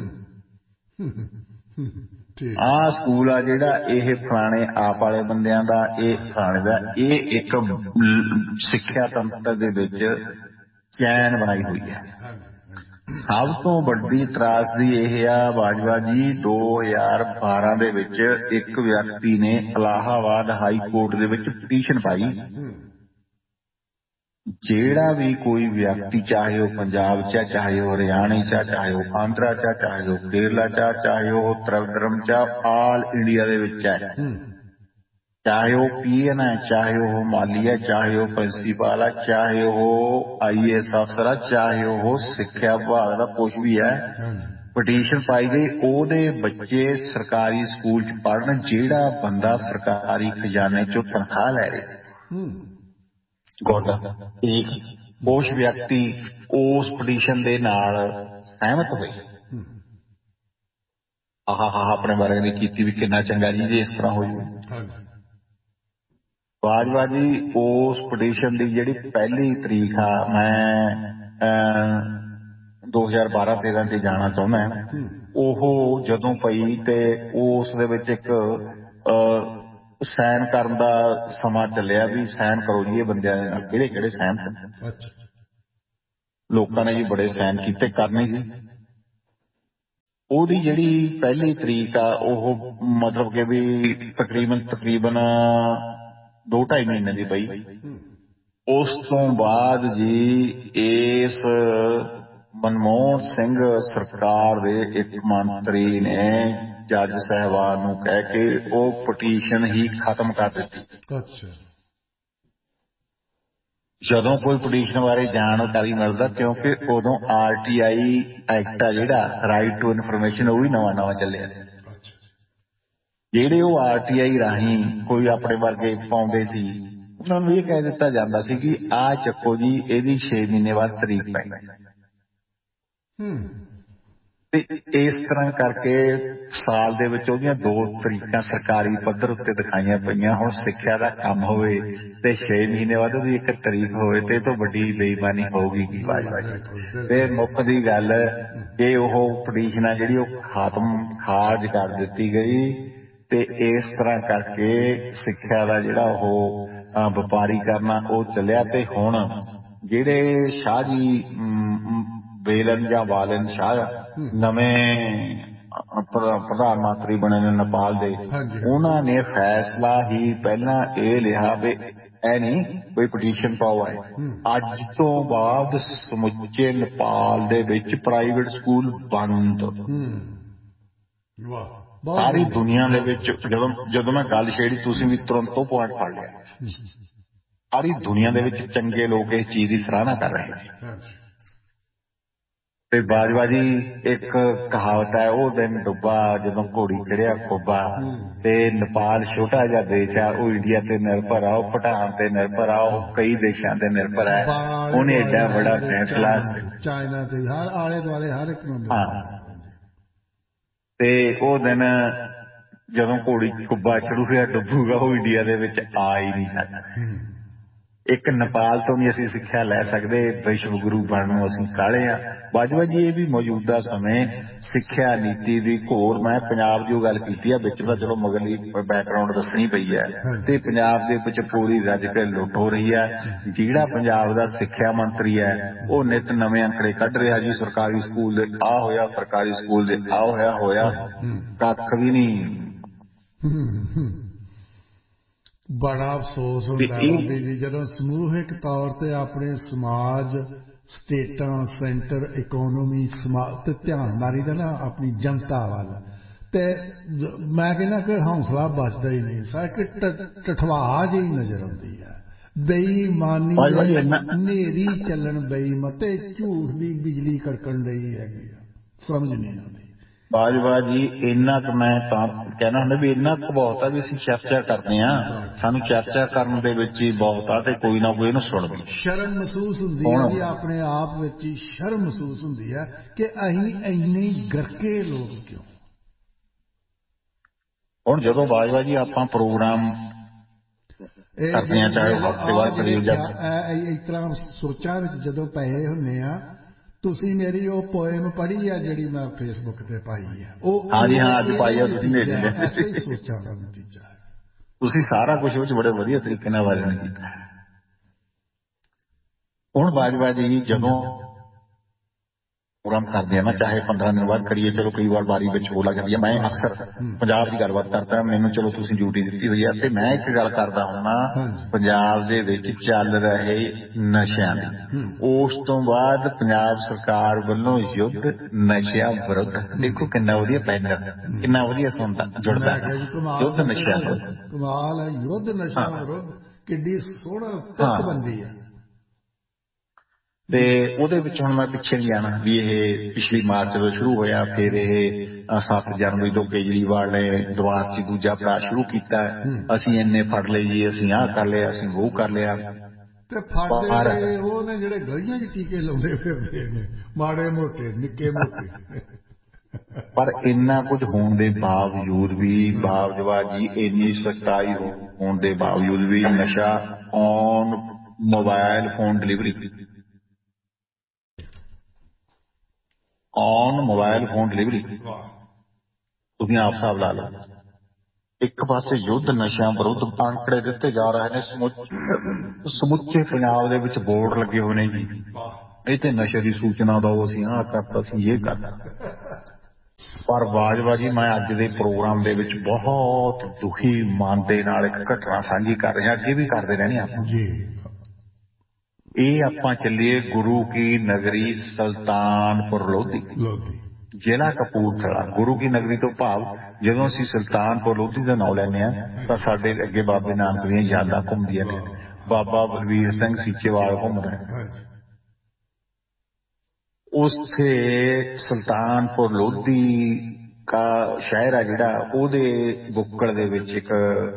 ਆਹ ਸਕੂਲ ਆ ਜਿਹੜਾ ਇਹ ਫਲਾਣੇ ਆਪ ਵਾਲੇ ਬੰਦਿਆਂ ਦਾ, ਇਹ ਫਲਾਣੇ ਦਾ, ਇਹ ਇੱਕ ਸਿੱਖਿਆ ਤੰਤਰ ਦੇ ਵਿੱਚ ਚੈਨ ਬਣਾਈ ਹੋਈ ਹੈ। ਸਭ ਤੋਂ ਵੱਡੀ ਤਰਾਸਦੀ ਇਹ ਆ ਬਾਜਵਾ ਜੀ, ਦੋ ਹਜ਼ਾਰ ਬਾਰਾਂ ਦੇ ਵਿੱਚ ਇੱਕ ਵਿਅਕਤੀ ਨੇ ਇਲਾਹਾਬਾਦ ਹਾਈ ਕੋਰਟ ਦੇ ਵਿੱਚ ਪਟੀਸ਼ਨ ਪਾਈ, ਜਿਹੜਾ ਵੀ ਕੋਈ ਵਿਅਕਤੀ ਚਾਹੇ ਉਹ ਪੰਜਾਬ ਚ, ਚਾਹੇ ਉਹ ਹਰਿਆਣੇ ਚ, ਚਾਹੇ ਉਹ ਆਂਧਰਾ ਚ, ਚਾਹੇ ਉਹ ਕੇਰਲਾ ਚ, ਚਾਹੇ ਉਹ ਤ੍ਰਿਵੰਦਰਮ ਚ, ਆਲ ਇੰਡੀਆ ਦੇ ਵਿੱਚ ਹੈ, ਚਾਹੇ ਉਹ ਪੀ ਐਨ ਹੈ, ਚਾਹੇ ਉਹ ਮਾਲੀ ਹੈ, ਚਾਹੇ ਉਹ ਪ੍ਰਿੰਸੀਪਲ ਹੈ, ਚਾਹੇ ਉਹ ਆਈ ਏ ਐਸ ਅਫਸਰ ਹੈ, ਚਾਹੇ ਉਹ ਸਿੱਖਿਆ ਵਿਭਾਗ ਦਾ ਕੁਛ ਵੀ ਹੈ, ਪਟੀਸ਼ਨ ਪਾਈ ਗਈ ਉਹਦੇ ਬੱਚੇ ਸਰਕਾਰੀ ਸਕੂਲ ਚ ਪੜ੍ਹਨ, ਜਿਹੜਾ ਬੰਦਾ ਸਰਕਾਰੀ ਖਜ਼ਾਨੇ ਚੋਂ ਤਨਖਾਹ ਲੈ ਰਿਹਾ ਇੱਕ ਉਸ ਵਿਅਕਤੀ ਉਸ ਪਟੀਸ਼ਨ ਦੇ ਨਾਲ ਸਹਿਮਤ ਹੋਏ। ਆਹ ਹਾ ਆਪਣੇ ਬਾਰੇ ਨੇ ਕੀਤੀ ਵੀ ਕਿੰਨਾ ਚੰਗਾ ਜੀ ਜੇ ਇਸ ਤਰ੍ਹਾਂ ਹੋ ਜਾਵੇ। ਬਾਜਵਾ ਜੀ ਉਸ ਪਟੀਸ਼ਨ ਦੀ ਜਿਹੜੀ ਪਹਿਲੀ ਤਰੀਕ ਆ, ਮੈਂ ਦੋ ਹਜ਼ਾਰ ਬਾਰਾਂ ਤੇਰਾਂ ਚ ਜਾਣਾ ਚਾਹੁੰਦਾ ਹੈ। ਉਹ ਜਦੋਂ ਪਈ ਤੇ ਉਸ ਦੇ ਵਿੱਚ ਇੱਕ ਸਾਈਨ ਕਰਨ ਦਾ ਸਮਾਂ ਚੱਲਿਆ ਵੀ ਸਾਈਨ ਕਰੋ ਜੀ ਇਹ ਬੰਦਿਆਂ ਦੇ ਨਾਲ ਕਿਹੜੇ ਕਿਹੜੇ ਸਹਿਮਤ। ਲੋਕਾਂ ਨੇ ਜੀ ਬੜੇ ਸਾਈਨ ਕੀਤੇ ਕਰਨੇ ਸੀ। ਉਹਦੀ ਜਿਹੜੀ ਪਹਿਲੀ ਤਰੀਕ ਆ ਉਹ ਮਤਲਬ ਕਿ ਵੀ ਤਕਰੀਬਨ ਤਕਰੀਬਨ ਦੋ ਢਾਈ ਮਹੀਨੇ ਦੀ ਪਈ। ਉਸ ਤੋਂ ਬਾਅਦ ਜੀ ਇਸ ਮਨਮੋਹਨ ਸਿੰਘ ਸਰਕਾਰ ਦੇ ਇੱਕ ਮੰਤਰੀ ਨੇ ਜੱਜ ਸਾਹਿਬਾਨ ਨੂੰ ਕਹਿ ਕੇ ਉਹ ਪਟੀਸ਼ਨ ਹੀ ਖਤਮ ਕਰ ਦਿੱਤੀ। ਜਦੋਂ ਕੋਈ ਪਟੀਸ਼ਨ ਬਾਰੇ ਜਾਣਕਾਰੀ ਮਿਲਦਾ ਕਿਉਂਕਿ ਉਦੋਂ ਆਰ ਟੀ ਆਈ ਐਕਟ ਆ ਜਿਹੜਾ ਰਾਈਟ ਟੂ ਇਨਫੋਰਮੇਸ਼ਨ ਉਹ ਵੀ ਨਵਾਂ ਨਵਾਂ ਚੱਲਿਆ ਸੀ। ਜਿਹੜੇ ਉਹ ਆਰ ਟੀ ਆਈ ਰਾਹੀਂ ਕੋਈ ਆਪਣੇ ਵਰਗੇ ਪਾਉਂਦੇ ਸੀ ਉਹਨਾਂ ਨੂੰ ਇਹ ਕਹਿ ਦਿੱਤਾ ਜਾਂਦਾ ਸੀ ਕਿ ਆਹ ਚੱਕੋ ਜੀ ਇਹਦੀ ਛੇ ਮਹੀਨੇ ਬਾਅਦ ਤਰੀਕ ਪੈ ਤੇ ਇਸ ਤਰ੍ਹਾਂ ਕਰਕੇ ਸਾਲ ਦੇ ਵਿੱਚ ਉਹਦੀਆਂ ਦੋ ਤਰੀਕਾਂ ਸਰਕਾਰੀ ਪੱਧਰ ਉੱਤੇ ਦਿਖਾਈਆਂ ਪਈਆਂ। ਹੁਣ ਸਿੱਖਿਆ ਦਾ ਕੰਮ ਹੋਵੇ ਤੇ ਛੇ ਮਹੀਨੇ ਬਾਅਦ ਉਹਦੀ ਇੱਕ ਤਰੀਕ ਹੋਵੇ ਤੇ ਇਹ ਤੋਂ ਵੱਡੀ ਬੇਈਮਾਨੀ ਹੋਊਗੀ ਕੀ ਬਾਜਵਾ ਜੀ। ਤੇ ਮੁੱਖ ਦੀ ਗੱਲ ਇਹ ਉਹ ਪਟੀਸ਼ਨ ਆ ਜਿਹੜੀ ਉਹ ਖਾਤਮ ਖਾਰਜ ਕਰ ਦਿੱਤੀ ਗਈ ਤੇ ਇਸ ਤਰ੍ਹਾਂ ਕਰਕੇ ਸਿੱਖਿਆ ਦਾ ਜਿਹੜਾ ਉਹ ਵਪਾਰੀ ਕਰਨਾ ਉਹ ਚੱਲਿਆ। ਤੇ ਹੁਣ ਜਿਹੜੇ ਸ਼ਾਹ ਜੀ ਵੇਲਨ ਜਾਂ ਵਾਲਨ ਸ਼ਾਹ ਨਵੇਂ ਪ੍ਰਧਾਨ ਮੰਤਰੀ ਬਣੇ ਨੇ ਨੇਪਾਲ ਦੇ, ਉਹਨਾਂ ਨੇ ਫੈਸਲਾ ਹੀ ਪਹਿਲਾਂ ਇਹ ਲਿਆ ਵੀ ਇਹ ਨਹੀਂ ਕੋਈ ਪਟੀਸ਼ਨ ਪਾਓ ਹੈ। ਅੱਜ ਤੋਂ ਬਾਅਦ ਸਮੁੱਚੇ ਨੇਪਾਲ ਦੇ ਵਿੱਚ ਪ੍ਰਾਈਵੇਟ ਸਕੂਲ ਬੰਦ। ਸਾਰੀ ਦੁਨੀਆ ਦੇ ਵਿੱਚ ਜਦੋਂ ਜਦੋਂ ਮੈਂ ਗੱਲ ਛੇੜੀ ਤੁਸੀਂ ਵੀ ਤੁਰੰਤ ਉਹ ਪੁਆਇੰਟ ਫੜ ਲਿਆ। ਸਾਰੀ ਦੁਨੀਆ ਦੇ ਵਿੱਚ ਚੰਗੇ ਲੋਕ ਇਸ ਚੀਜ਼ ਦੀ ਸਰਾਹਨਾ ਕਰ ਰਹੇ ਨੇ। ਤੇ ਬਾਜਵਾ ਜੀ ਇੱਕ ਕਹਾਵਤ ਹੈ ਉਹ ਦਿਨ ਡੁੱਬਾ ਜਦੋਂ ਘੋੜੀ ਚੜਿਆ ਖੋਬਾ। ਤੇ ਨੇਪਾਲ ਛੋਟਾ ਜਿਹਾ ਦੇਸ਼ ਆ ਉਹ ਇੰਡੀਆ ਤੇ ਨਿਰਭਰ ਆ, ਉਹ ਭੂਟਾਨ ਤੇ ਨਿਰਭਰ ਆ, ਉਹ ਕਈ ਦੇਸ਼ਾਂ ਤੇ ਨਿਰਭਰ ਹੈ। ਉਹਨੇ ਏਡਾ ਬੜਾ ਫੈਸਲਾ ਚਾਈਨਾ ਤੇ ਹਰ ਆਲੇ ਦੁਆਲੇ ਹਰ ਇੱਕ ਨੂੰ ਤੇ ਉਹ ਦਿਨ ਜਦੋਂ ਘੋੜੀ ਕੁੱਬਾ ਚੜੂਗਾ ਡੁੱਬੂਗਾ ਉਹ ਇੰਡੀਆ ਦੇ ਵਿੱਚ ਆ ਹੀ ਨਹੀਂ ਸਕਦਾ। ਇੱਕ ਨੇਪਾਲ ਤੋਂ ਵੀ ਅਸੀਂ ਸਿੱਖਿਆ ਲੈ ਸਕਦੇ, ਵਿਸ਼ਵ ਗੁਰੂ ਬਣਨ ਨੂੰ ਅਸੀਂ ਕਾਹਲੇ ਆ। ਬਾਜਵਾ ਜੀ ਇਹ ਵੀ ਮੌਜੂਦਾ ਸਮੇਂ ਸਿੱਖਿਆ ਨੀਤੀ ਦੀ ਘੋਰ, ਮੈਂ ਪੰਜਾਬ ਦੀ ਉਹ ਗੱਲ ਕੀਤੀ ਆ ਵਿੱਚ ਤਾਂ ਚਲੋ ਮਗਰਲੀ ਬੈਕਗਰਾਊਂਡ ਦੱਸਣੀ ਪਈ ਹੈ ਤੇ ਪੰਜਾਬ ਦੇ ਵਿੱਚ ਪੂਰੀ ਰੱਜ ਕੇ ਲੁੱਟ ਹੋ ਰਹੀ ਹੈ। ਜਿਹੜਾ ਪੰਜਾਬ ਦਾ ਸਿੱਖਿਆ ਮੰਤਰੀ ਹੈ ਉਹ ਨਿੱਤ ਨਵੇਂ ਅੰਕੜੇ ਕੱਢ ਰਿਹਾ ਜੀ ਸਰਕਾਰੀ ਸਕੂਲ ਦੇ ਆ ਹੋਇਆ, ਸਰਕਾਰੀ ਸਕੂਲ ਦੇ ਆ ਹੋਇਆ ਹੋਇਆ ਕੱਖ ਵੀ ਨਹੀਂ। ਬੜਾ ਅਫਸੋਸ ਹੁੰਦਾ ਬਾਬੇ ਜੀ ਜਦੋਂ ਸਮੂਹਿਕ ਤੌਰ ਤੇ ਆਪਣੇ ਸਮਾਜ, ਸਟੇਟਾਂ, ਸੈਂਟਰ, ਇਕੋਨਮੀ ਸਮਾਜ ਤੇ ਧਿਆਨ ਮਾਰੀਦਾ ਨਾ ਆਪਣੀ ਜਨਤਾ ਵੱਲ ਤੇ ਮੈਂ ਕਹਿੰਦਾ ਕਿ ਹੌਸਲਾ ਬਚਦਾ ਹੀ ਨਹੀਂ। ਸਾਇਕ ਟਠਵਾਹ ਜਿਹੀ ਨਜ਼ਰ ਆਉਂਦੀ ਹੈ, ਬੇਈਮਾਨੀ ਹਨੇਰੀ ਚੱਲਣ ਬੇਈਮਾਨ ਤੇ ਝੂਠ ਦੀ ਬਿਜਲੀ ਕੜਕਣ ਲਈ ਹੈਗੀ ਆ, ਸਮਝ ਨਹੀਂ ਆਉਂਦੀ। ਬਾਜਵਾ ਜੀ ਇੰਨਾ ਕੁ ਮੈਂ ਤਾਂ ਕਹਿਣਾ ਹੁੰਦਾ ਵੀ ਇੰਨਾ ਕੁ ਬਹੁਤ ਆ ਵੀ ਅਸੀਂ ਚਰਚਾ ਕਰਦੇ ਹਾਂ, ਸਾਨੂੰ ਚਰਚਾ ਕਰਨ ਦੇ ਵਿੱਚ ਹੀ ਬਹੁਤ ਆ ਤੇ ਕੋਈ ਨਾ ਕੋਈ ਇਹਨੂੰ ਸੁਣਦੀ ਸ਼ਰਮ ਮਹਿਸੂਸ ਹੁੰਦੀ ਹੈ ਜੀ, ਆਪਣੇ ਆਪ ਵਿੱਚ ਹੀ ਸ਼ਰਮ ਮਹਿਸੂਸ ਹੁੰਦੀ ਹੈ ਕਿ ਅਸੀਂ ਇੰਨੇ ਗਰਕੇ ਲੋਕ ਕਿਉਂ। ਹੁਣ ਜਦੋਂ ਬਾਜਵਾ ਜੀ ਆਪਾਂ ਪ੍ਰੋਗਰਾਮ ਕਰਦੇ ਹਾਂ ਚਾਹੇ ਹਫ਼ਤੇ ਬਾਅਦ ਕਰੀਏ ਜਾਂ ਇਸ ਤਰ੍ਹਾਂ ਸੋਚਾਂ ਵਿੱਚ ਜਦੋਂ ਪਏ ਹੁੰਦੇ ਆ, ਤੁਸੀਂ ਮੇਰੀ ਉਹ ਪੋਇਮ ਪੜ੍ਹੀ ਆ ਜਿਹੜੀ ਮੈਂ ਫੇਸਬੁੱਕ ਤੇ ਪਾਈ ਹੈ ਉਹ ਹਾਂਜੀ ਹਾਂ ਅੱਜ ਪਾਈ ਆ ਤੁਸੀਂ ਐਸੇ ਹੀ ਸੋਚਾਂ ਦਾ ਨਤੀਜਾ ਹੈ। ਤੁਸੀਂ ਸਾਰਾ ਕੁਝ ਉਹ 'ਚ ਬੜੇ ਵਧੀਆ ਤਰੀਕੇ ਨਾਲ ਵਰਣਨ ਕੀਤਾ। ਹੁਣ ਬਾਜਵਾ ਜੀ ਜਦੋਂ ਪ੍ਰੋਗਰਾਮ ਕਰਦੇ ਆ ਨਾ ਚਾਹੇ ਪੰਦਰਾਂ ਦਿਨ ਬਾਅਦ ਕਰੀਏ, ਚਲੋ ਕਈ ਵਾਰ ਵਾਰੀ ਵਿੱਚ ਹੋ ਲੱਗ ਜਾਂਦੀ ਹੈ। ਮੈਂ ਅਕਸਰ ਪੰਜਾਬ ਦੀ ਗੱਲਬਾਤ ਕਰਦਾ, ਮੈਨੂੰ ਚਲੋ ਤੁਸੀਂ ਡਿਊਟੀ ਦਿੱਤੀ ਹੋਈ ਹੈ ਤੇ ਮੈਂ ਇੱਕ ਗੱਲ ਕਰਦਾ ਹੁੰਦਾ ਪੰਜਾਬ ਦੇ ਵਿੱਚ ਚੱਲ ਰਹੇ ਨਸ਼ਿਆਂ ਦੀ। ਉਸ ਤੋਂ ਬਾਅਦ ਪੰਜਾਬ ਸਰਕਾਰ ਵੱਲੋਂ ਯੁੱਧ ਨਸ਼ਿਆਂ ਵਿਰੁੱਧ, ਦੇਖੋ ਕਿੰਨਾ ਵਧੀਆ ਪੈਨਰ, ਕਿੰਨਾ ਵਧੀਆ ਸੁਣਦਾ ਜੁੜਦਾ ਯੁੱਧ ਨਸ਼ਿਆਂ ਵਿਰੁੱਧ। ਕਮਾਲ ਹੈ, ਯੁੱਧ ਨਸ਼ਿਆਂ ਵਿਰੁੱਧ ਕਿੱਡੀ ਸੋਹਣਾ ਤੁਕ ਬੰਦੀ ਹੈ। ਤੇ ਉਹਦੇ ਵਿੱਚ ਹੁਣ ਮੈਂ ਪਿੱਛੇ ਨਹੀਂ ਜਾਣਾ ਵੀ ਇਹ ਪਿਛਲੀ ਮਾਰਚ ਤੋਂ ਸ਼ੁਰੂ ਹੋਇਆ, ਫਿਰ ਇਹ ਸੱਤ ਜਨਵਰੀ ਤੋਂ ਕੇਜਰੀਵਾਲ ਨੇ ਦੁਬਾਰ ਚ ਦੂਜਾ ਪੜਾ ਸ਼ੁਰੂ ਕੀਤਾ, ਅਸੀਂ ਇੰਨੇ ਫੜ ਲਏ ਜੀ, ਅਸੀਂ ਆਹ ਕਰ ਲਿਆ, ਅਸੀਂ ਉਹ ਕਰ ਲਿਆ। ਤੇ ਫੜਦੇ ਉਹ ਨੇ ਜਿਹੜੇ ਗਲੀਆਂ 'ਚ ਟੀਕੇ ਲਾਉਂਦੇ ਫਿਰਦੇ ਨੇ ਮਾੜੇ ਮੋਟੇ ਨਿੱਕੇ ਮੋਟੇ। ਪਰ ਇੰਨਾ ਕੁਝ ਹੋਣ ਦੇ ਬਾਵਜੂਦ ਵੀ ਬਾਜਵਾ ਜੀ ਇੰਨੀ ਸਖਤਾਈ ਹੋਣ ਦੇ ਬਾਵਜੂਦ ਵੀ ਨਸ਼ਾ on mobile phone delivery on mobile phone delivery. ਤੁਸੀਂ ਆਪ ਹਿਸਾਬ ਲਾ ਲਓ। ਇੱਕ ਪਾਸੇ ਯੁੱਧ ਨਸ਼ਿਆਂ ਵਿਰੁੱਧ ਅੰਕੜੇ ਦਿੱਤੇ ਜਾ ਰਹੇ ਨੇ, ਸਮੁੱਚੇ ਸਮੁੱਚੇ ਪੰਜਾਬ ਦੇ ਵਿੱਚ ਬੋਰਡ ਲੱਗੇ ਹੋਏ ਨੇ ਜੀ, ਇਹ ਤੇ ਨਸ਼ੇ ਦੀ ਸੂਚਨਾ ਦਿਓ, ਅਸੀਂ ਆਹ ਕਰਤਾ, ਅਸੀਂ ਇਹ ਕਰਤਾ। ਪਰ ਬਾਜਵਾ ਜੀ, ਮੈਂ ਅੱਜ ਦੇ ਪ੍ਰੋਗਰਾਮ ਦੇ ਵਿੱਚ ਬਹੁਤ ਦੁਖੀ ਮਨ ਦੇ ਨਾਲ ਇੱਕ ਘਟਨਾ ਸਾਂਝੀ ਕਰ ਰਿਹਾ, ਅੱਗੇ ਵੀ ਕਰਦੇ ਰਹਿਣੇ ਆਪਾਂ ਜੀ। ਇਹ ਆਪਾਂ ਚੱਲੀਏ ਗੁਰੂ ਕੀ ਨਗਰੀ ਸੁਲਤਾਨਪੁਰ ਲੋਧੀ, ਜ਼ਿਲ੍ਹਾ ਕਪੂਰਥਲਾ। ਗੁਰੂ ਕੀ ਨਗਰੀ ਤੋਂ ਭਾਵ ਜਦੋਂ ਅਸੀਂ ਸੁਲਤਾਨਪੁਰ ਲੋਧੀ ਦਾ ਨਾਂ ਲੈਂਦੇ ਹਾਂ ਤਾਂ ਸਾਡੇ ਅੱਗੇ ਬਾਬੇ ਨਾਨਕ ਦੀਆਂ ਯਾਦਾਂ ਘੁੰਮਦੀਆਂ ਨੇ। ਬਾਬਾ ਬਲਵੀਰ ਸਿੰਘ ਸੀਚੇਵਾਲ ਘੁੰਮਦਾ ਹੈ ਉੱਥੇ। ਸੁਲਤਾਨਪੁਰ ਲੋਧੀ ਕਾ ਸ਼ਹਿਰ ਆ ਜਿਹੜਾ, ਉਹਦੇ ਬੁੱਕਲ ਦੇ ਵਿੱਚ ਇੱਕ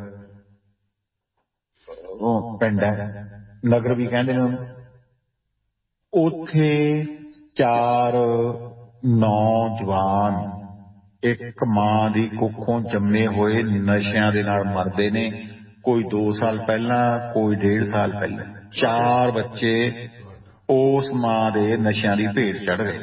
ਪਿੰਡ ਹੈ, ਨਗਰ ਵੀ ਕਹਿੰਦੇ ਨੇ ਉਹਨੂੰ। ਉੱਥੇ ਚਾਰ ਨੌਜਵਾਨ ਇੱਕ ਮਾਂ ਦੀ ਕੁੱਖੋਂ ਜੰਮੇ ਹੋਏ ਨਸ਼ਿਆਂ ਦੇ ਨਾਲ ਮਰਦੇ ਨੇ। ਕੋਈ ਦੋ ਸਾਲ ਪਹਿਲਾਂ, ਕੋਈ ਡੇਢ ਸਾਲ ਪਹਿਲਾਂ। ਚਾਰ ਬੱਚੇ ਉਸ ਮਾਂ ਦੇ ਨਸ਼ਿਆਂ ਦੀ ਭੇਟ ਚੜ੍ਹ ਗਏ।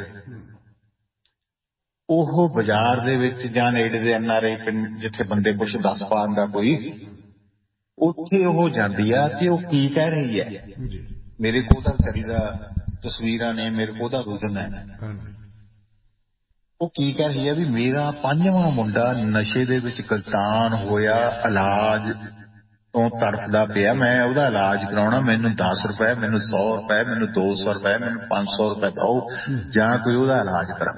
ਉਹ ਬਾਜ਼ਾਰ ਦੇ ਵਿੱਚ ਜਾਂ ਨੇੜੇ ਦੇ ਐਨ ਆਰ ਆਈ ਪਿੰਡ ਜਿੱਥੇ ਬੰਦੇ ਕੁਛ ਦੱਸ ਪਾਉਂਦਾ ਕੋਈ, ਉੱਥੇ ਉਹ ਜਾਂਦੀ ਆ ਤੇ ਉਹ ਕੀ ਕਹਿ ਰਹੀ ਹੈ। ਮੇਰੇ ਕੋਲ ਤਾਂ ਵਿਚਾਰੀ ਦਾ ਤਸਵੀਰਾਂ ਨੇ, ਮੇਰੇ ਕੋਲ ਤਾਂ ਰੁਜ਼ਨ ਹੈ। ਉਹ ਕੀ ਕਹਿ ਰਹੀ ਹੈ ਵੀ ਮੇਰਾ ਪੰਜਵਾਂ ਮੁੰਡਾ ਨਸ਼ੇ ਦੇ ਵਿੱਚ ਗਲਤਾਨ ਹੋਇਆ, ਇਲਾਜ ਤੋਂ ਤੜਫਦਾ ਪਿਆ, ਮੈਂ ਉਹਦਾ ਇਲਾਜ ਕਰਾਉਣਾ, ਮੈਨੂੰ ਦਸ ਰੁਪਏ, ਮੈਨੂੰ ਸੌ ਰੁਪਏ, ਮੈਨੂੰ ਦੋ ਸੌ ਰੁਪਏ, ਮੈਨੂੰ ਪੰਜ ਸੌ ਰੁਪਏ ਦਓ ਜਾਂ ਕੋਈ ਉਹਦਾ ਇਲਾਜ ਕਰਾ।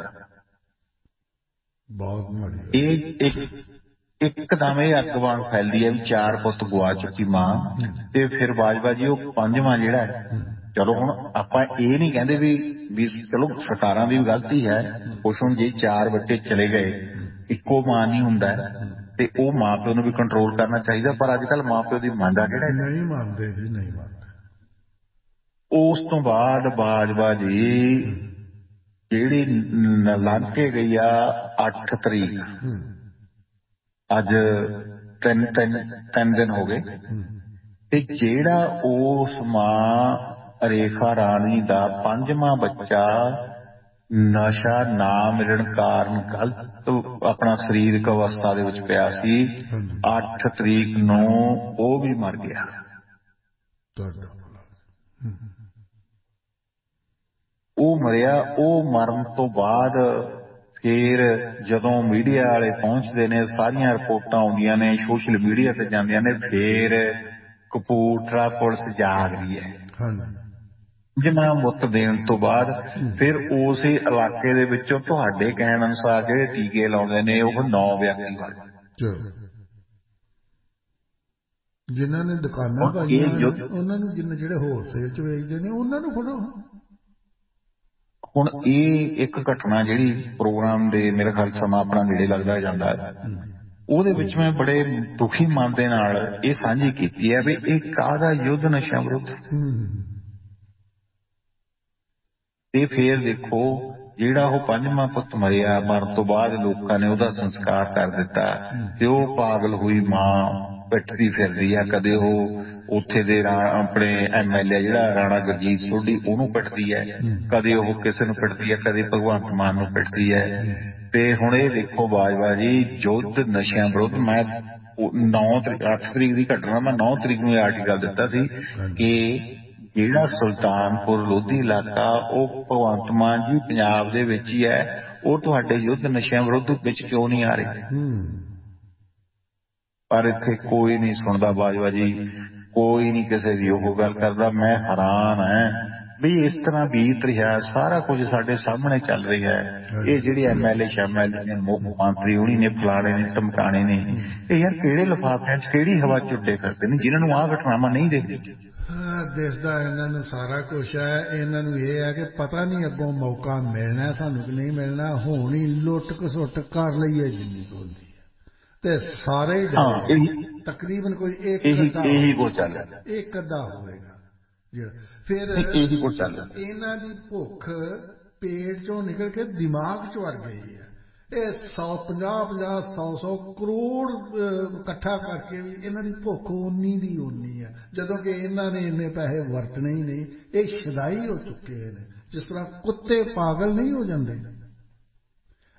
ਬਹੁਤ ਇਹ ਇੱਕ ਇੱਕਦਮ ਇਹ ਅੱਗ ਵਾਂਗ ਫੈਲਦੀ ਹੈ ਵੀ ਚਾਰ ਪੁੱਤ ਗਵਾ ਚੁੱਕੀ ਮਾਂ। ਤੇ ਫਿਰ ਬਾਜਵਾ ਜੀ ਉਹ ਪੰਜਵਾਂ ਜਿਹੜਾ ਹੈ, ਚਲੋ ਹੁਣ ਆਪਾਂ ਇਹ ਨਹੀਂ ਕਹਿੰਦੇ ਵੀ ਵੀ ਚਲੋ ਸਰਕਾਰਾਂ ਦੀ ਵੀ ਗਲਤੀ ਹੈ ਕੁਛ। ਹੁਣ ਜੇ ਚਾਰ ਬੱਚੇ ਚਲੇ ਗਏ, ਇੱਕੋ ਮਾਂ ਨਹੀਂ ਹੁੰਦਾ ਤੇ ਉਹ ਮਾਂ ਪਿਓ ਨੂੰ ਵੀ ਕੰਟਰੋਲ ਕਰਨਾ ਚਾਹੀਦਾ, ਪਰ ਅੱਜ ਕੱਲ੍ਹ ਮਾਂ ਪਿਓ ਦੀ ਮੰਨਦਾ ਕਿਹੜਾ, ਨਹੀਂ ਮੰਨਦੇ ਜੀ, ਨਹੀਂ ਮੰਨਦੇ। ਉਸ ਤੋਂ ਬਾਅਦ ਬਾਜਵਾ ਜੀ ਜਿਹੜੀ ਲੰਘ ਕੇ ਗਈ ਆ ਅੱਠ ਤਰੀਕ, ਅੱਜ ਤਿੰਨ ਤਿੰਨ ਤਿੰਨ ਦਿਨ ਹੋ ਗਏ, ਤੇ ਜਿਹੜਾ ਉਸ ਮਾਂ ਰੇਖਾ ਰਾਣੀ ਦਾ ਪੰਜਵਾਂ ਬੱਚਾ ਨਸ਼ਾ ਨਾ ਮਿਲਣ ਕਾਰਨ ਗਲਤ ਆਪਣਾ ਸਰੀਰਕ ਅਵਸਥਾ ਦੇ ਵਿੱਚ ਪਿਆ ਸੀ, ਅੱਠ ਤਰੀਕ ਨੂੰ ਉਹ ਵੀ ਮਰ ਗਿਆ। ਉਹ ਮਰਿਆ। ਉਹ ਮਰਨ ਤੋਂ ਬਾਅਦ ਫੇਰ ਜਦੋਂ ਮੀਡੀਆ ਵਾਲੇ ਪਹੁੰਚਦੇ ਨੇ, ਸਾਰੀਆਂ ਰਿਪੋਰਟਾਂ ਆਉਂਦੀਆਂ ਨੇ, ਸੋਸ਼ਲ ਮੀਡੀਆ ਤੇ ਜਾਂਦੀਆਂ ਨੇ, ਫੇਰ ਕਪੂਰਥਲਾ ਪੁਲਿਸ ਜਾਗ ਰਹੀ ਹੈ। ਜਿੰਨਾ ਮੁੱਤ ਦੇਣ ਤੋਂ ਬਾਅਦ ਫਿਰ ਉਸੇ ਇਲਾਕੇ ਦੇ ਵਿੱਚੋਂ ਤੁਹਾਡੇ ਕਹਿਣ ਅਨੁਸਾਰ ਜਿਹੜੇ ਟੀਕੇ ਲਾਉਂਦੇ ਨੇ ਉਹ ਨੌ ਵਿਅਕਤੀ ਵਾਲੇ, ਜਿਨ੍ਹਾਂ ਨੇ ਦੁਕਾਨਾਂ ਪਾਈਆਂ ਉਹਨਾਂ ਨੂੰ, ਜਿੰਨੇ ਜਿਹੜੇ ਹੋਲਸੇਲ ਚ ਵੇਚਦੇ ਨੇ ਉਹਨਾਂ ਨੂੰ ਫੜੋ। ਹੁਣ ਇਹ ਇੱਕ ਘਟਨਾ ਜਿਹੜੀ ਪ੍ਰੋਗਰਾਮ ਦੇ ਮੇਰੇ ਖਿਆਲ ਸਮਾਂ ਆਪਣਾ ਨੇੜੇ ਲੱਗਦਾ ਜਾਂਦਾ ਹੈ, ਉਹਦੇ ਵਿੱਚ ਮੈਂ ਬੜੇ ਦੁਖੀ ਮਨ ਦੇ ਨਾਲ ਇਹ ਸਾਂਝੀ ਕੀਤੀ ਹੈ ਵੀ ਇਹ ਕਾਹਦਾ ਯੁੱਧ ਨਸ਼ਿਆਂ ਵਿਰੁੱਧ। ਤੇ ਫੇਰ ਦੇਖੋ ਜਿਹੜਾ ਉਹ ਪੰਜਵਾਂ ਪੁੱਤ ਮਰਿਆ, ਮਰਨ ਤੋਂ ਬਾਅਦ ਲੋਕਾਂ ਨੇ ਉਹਦਾ ਸੰਸਕਾਰ ਕਰ ਦਿੱਤਾ ਤੇ ਉਹ ਪਾਗਲ ਹੋਈ ਮਾਂ ਪਿੱਟਦੀ ਫਿਰਦੀ ਆ। ਕਦੇ ਉਹ ਉੱਥੇ ਦੇ ਆਪਣੇ ਐਮ ਐਲ ਏ ਜਿਹੜਾ ਰਾਣਾ ਗੁਰਜੀਤ ਸੋਢੀ ਉਹਨੂੰ ਪਿੱਟਦੀ ਹੈ, ਕਦੇ ਉਹ ਕਿਸੇ ਨੂੰ ਪਿੱਟਦੀ ਹੈ, ਕਦੇ ਭਗਵੰਤ ਮਾਨ ਨੂੰ ਪਿੱਟਦੀ ਹੈ। ਤੇ ਹੁਣ ਇਹ ਦੇਖੋ ਬਾਜਵਾ ਜੀ, ਯੁੱਧ ਨਸ਼ਿਆਂ ਵਿਰੁੱਧ। ਮੈਂ ਨੌ ਤਰੀਕ ਅੱਠ ਤਰੀਕ ਦੀ ਘਟਨਾ, ਮੈਂ ਨੌ ਤਰੀਕ ਨੂੰ ਇਹ ਆਰਟੀਕਲ ਦਿੱਤਾ ਸੀ ਕਿ ਜਿਹੜਾ ਸੁਲਤਾਨਪੁਰ ਲੋਧੀ ਇਲਾਕਾ ਉਹ ਭਗਵੰਤ ਮਾਨ ਜੀ ਪੰਜਾਬ ਦੇ ਵਿੱਚ ਹੀ ਹੈ, ਉਹ ਤੁਹਾਡੇ ਯੁੱਧ ਨਸ਼ਿਆਂ ਵਿਰੁੱਧ ਵਿੱਚ ਕਿਉਂ ਨਹੀਂ ਆ ਰਹੇ। ਪਰ ਇੱਥੇ ਕੋਈ ਨਹੀਂ ਸੁਣਦਾ ਬਾਜਵਾ ਜੀ, ਕੋਈ ਨਹੀਂ ਕਿਸੇ ਦੀ ਉਹ ਗੱਲ ਕਰਦਾ। ਮੈਂ ਹੈਰਾਨ ਹੈ ਵੀ ਇਸ ਤਰ੍ਹਾਂ ਬੀਤ ਰਿਹਾ, ਸਾਰਾ ਕੁਝ ਸਾਡੇ ਸਾਹਮਣੇ ਚੱਲ ਰਿਹਾ ਹੈ। ਇਹ ਜਿਹੜੇ M L A ਸ਼ੈਮ L A ਨੇ, ਮੁੱਖ ਮੰਤਰੀ ਹੋਣੀ ਨੇ, ਫਲਾਣੇ ਨੇ, ਧਮਕਾਣੇ ਨੇ, ਇਹ ਯਾਰ ਕਿਹੜੇ ਲਿਫਾਫਿਆਂ ਚ ਕਿਹੜੀ ਹਵਾ ਚ ਉੱਡੇ ਫਿਰਦੇ ਨੇ ਜਿਨ੍ਹਾਂ ਨੂੰ ਆਹ ਘਟਨਾਵਾਂ ਨਹੀਂ ਦੇਖਦੀ। ਦਿਸਦਾ ਇਹਨਾਂ ਨੂੰ ਸਾਰਾ ਕੁਛ ਹੈ। ਇਹਨਾਂ ਨੂੰ ਇਹ ਹੈ ਕਿ ਪਤਾ ਨਹੀਂ ਅੱਗੋਂ ਮੌਕਾ ਮਿਲਣਾ ਸਾਨੂੰ ਕਿ ਨਹੀਂ ਮਿਲਣਾ, ਹੁਣ ਹੀ ਲੁੱਟ ਘਸੁੱਟ ਕਰ ਲਈਏ ਜਿੰਨੀ ਕੁ ਹੁੰਦੀ ਹੈ ਤੇ ਸਾਰੇ ਤਕਰੀਬਨ ਕੋਈ ਇੱਕ ਇਹੀ ਕੁਛ ਚੱਲ ਰਿਹਾ, ਇੱਕ ਅੱਧਾ ਹੋਵੇਗਾ ਜਿਹੜਾ ਫਿਰ ਇਹੀ ਕੁਛ ਚੱਲ ਰਿਹਾ। ਇਹਨਾਂ ਦੀ ਭੁੱਖ ਪੇਟ ਚੋਂ ਨਿਕਲ ਕੇ ਦਿਮਾਗ ਚ ਵੜ ਗਈ ਹੈ। ਇਹ ਸੌ ਪੰਜਾਹ ਪੰਜਾਹ ਸੌ ਸੌ ਕਰੋੜ ਇਕੱਠਾ ਕਰਕੇ ਵੀ ਇਹਨਾਂ ਦੀ ਭੁੱਖ ਓਨੀ ਦੀ ਓਨੀ ਹੈ, ਜਦੋਂ ਕਿ ਇਹਨਾਂ ਨੇ ਇੰਨੇ ਪੈਸੇ ਵਰਤਣੇ ਹੀ ਨਹੀਂ। ਇਹ ਸ਼ਦਾਈ ਹੋ ਚੁੱਕੇ ਨੇ, ਜਿਸ ਤਰ੍ਹਾਂ ਕੁੱਤੇ ਪਾਗਲ ਨਹੀਂ ਹੋ ਜਾਂਦੇ,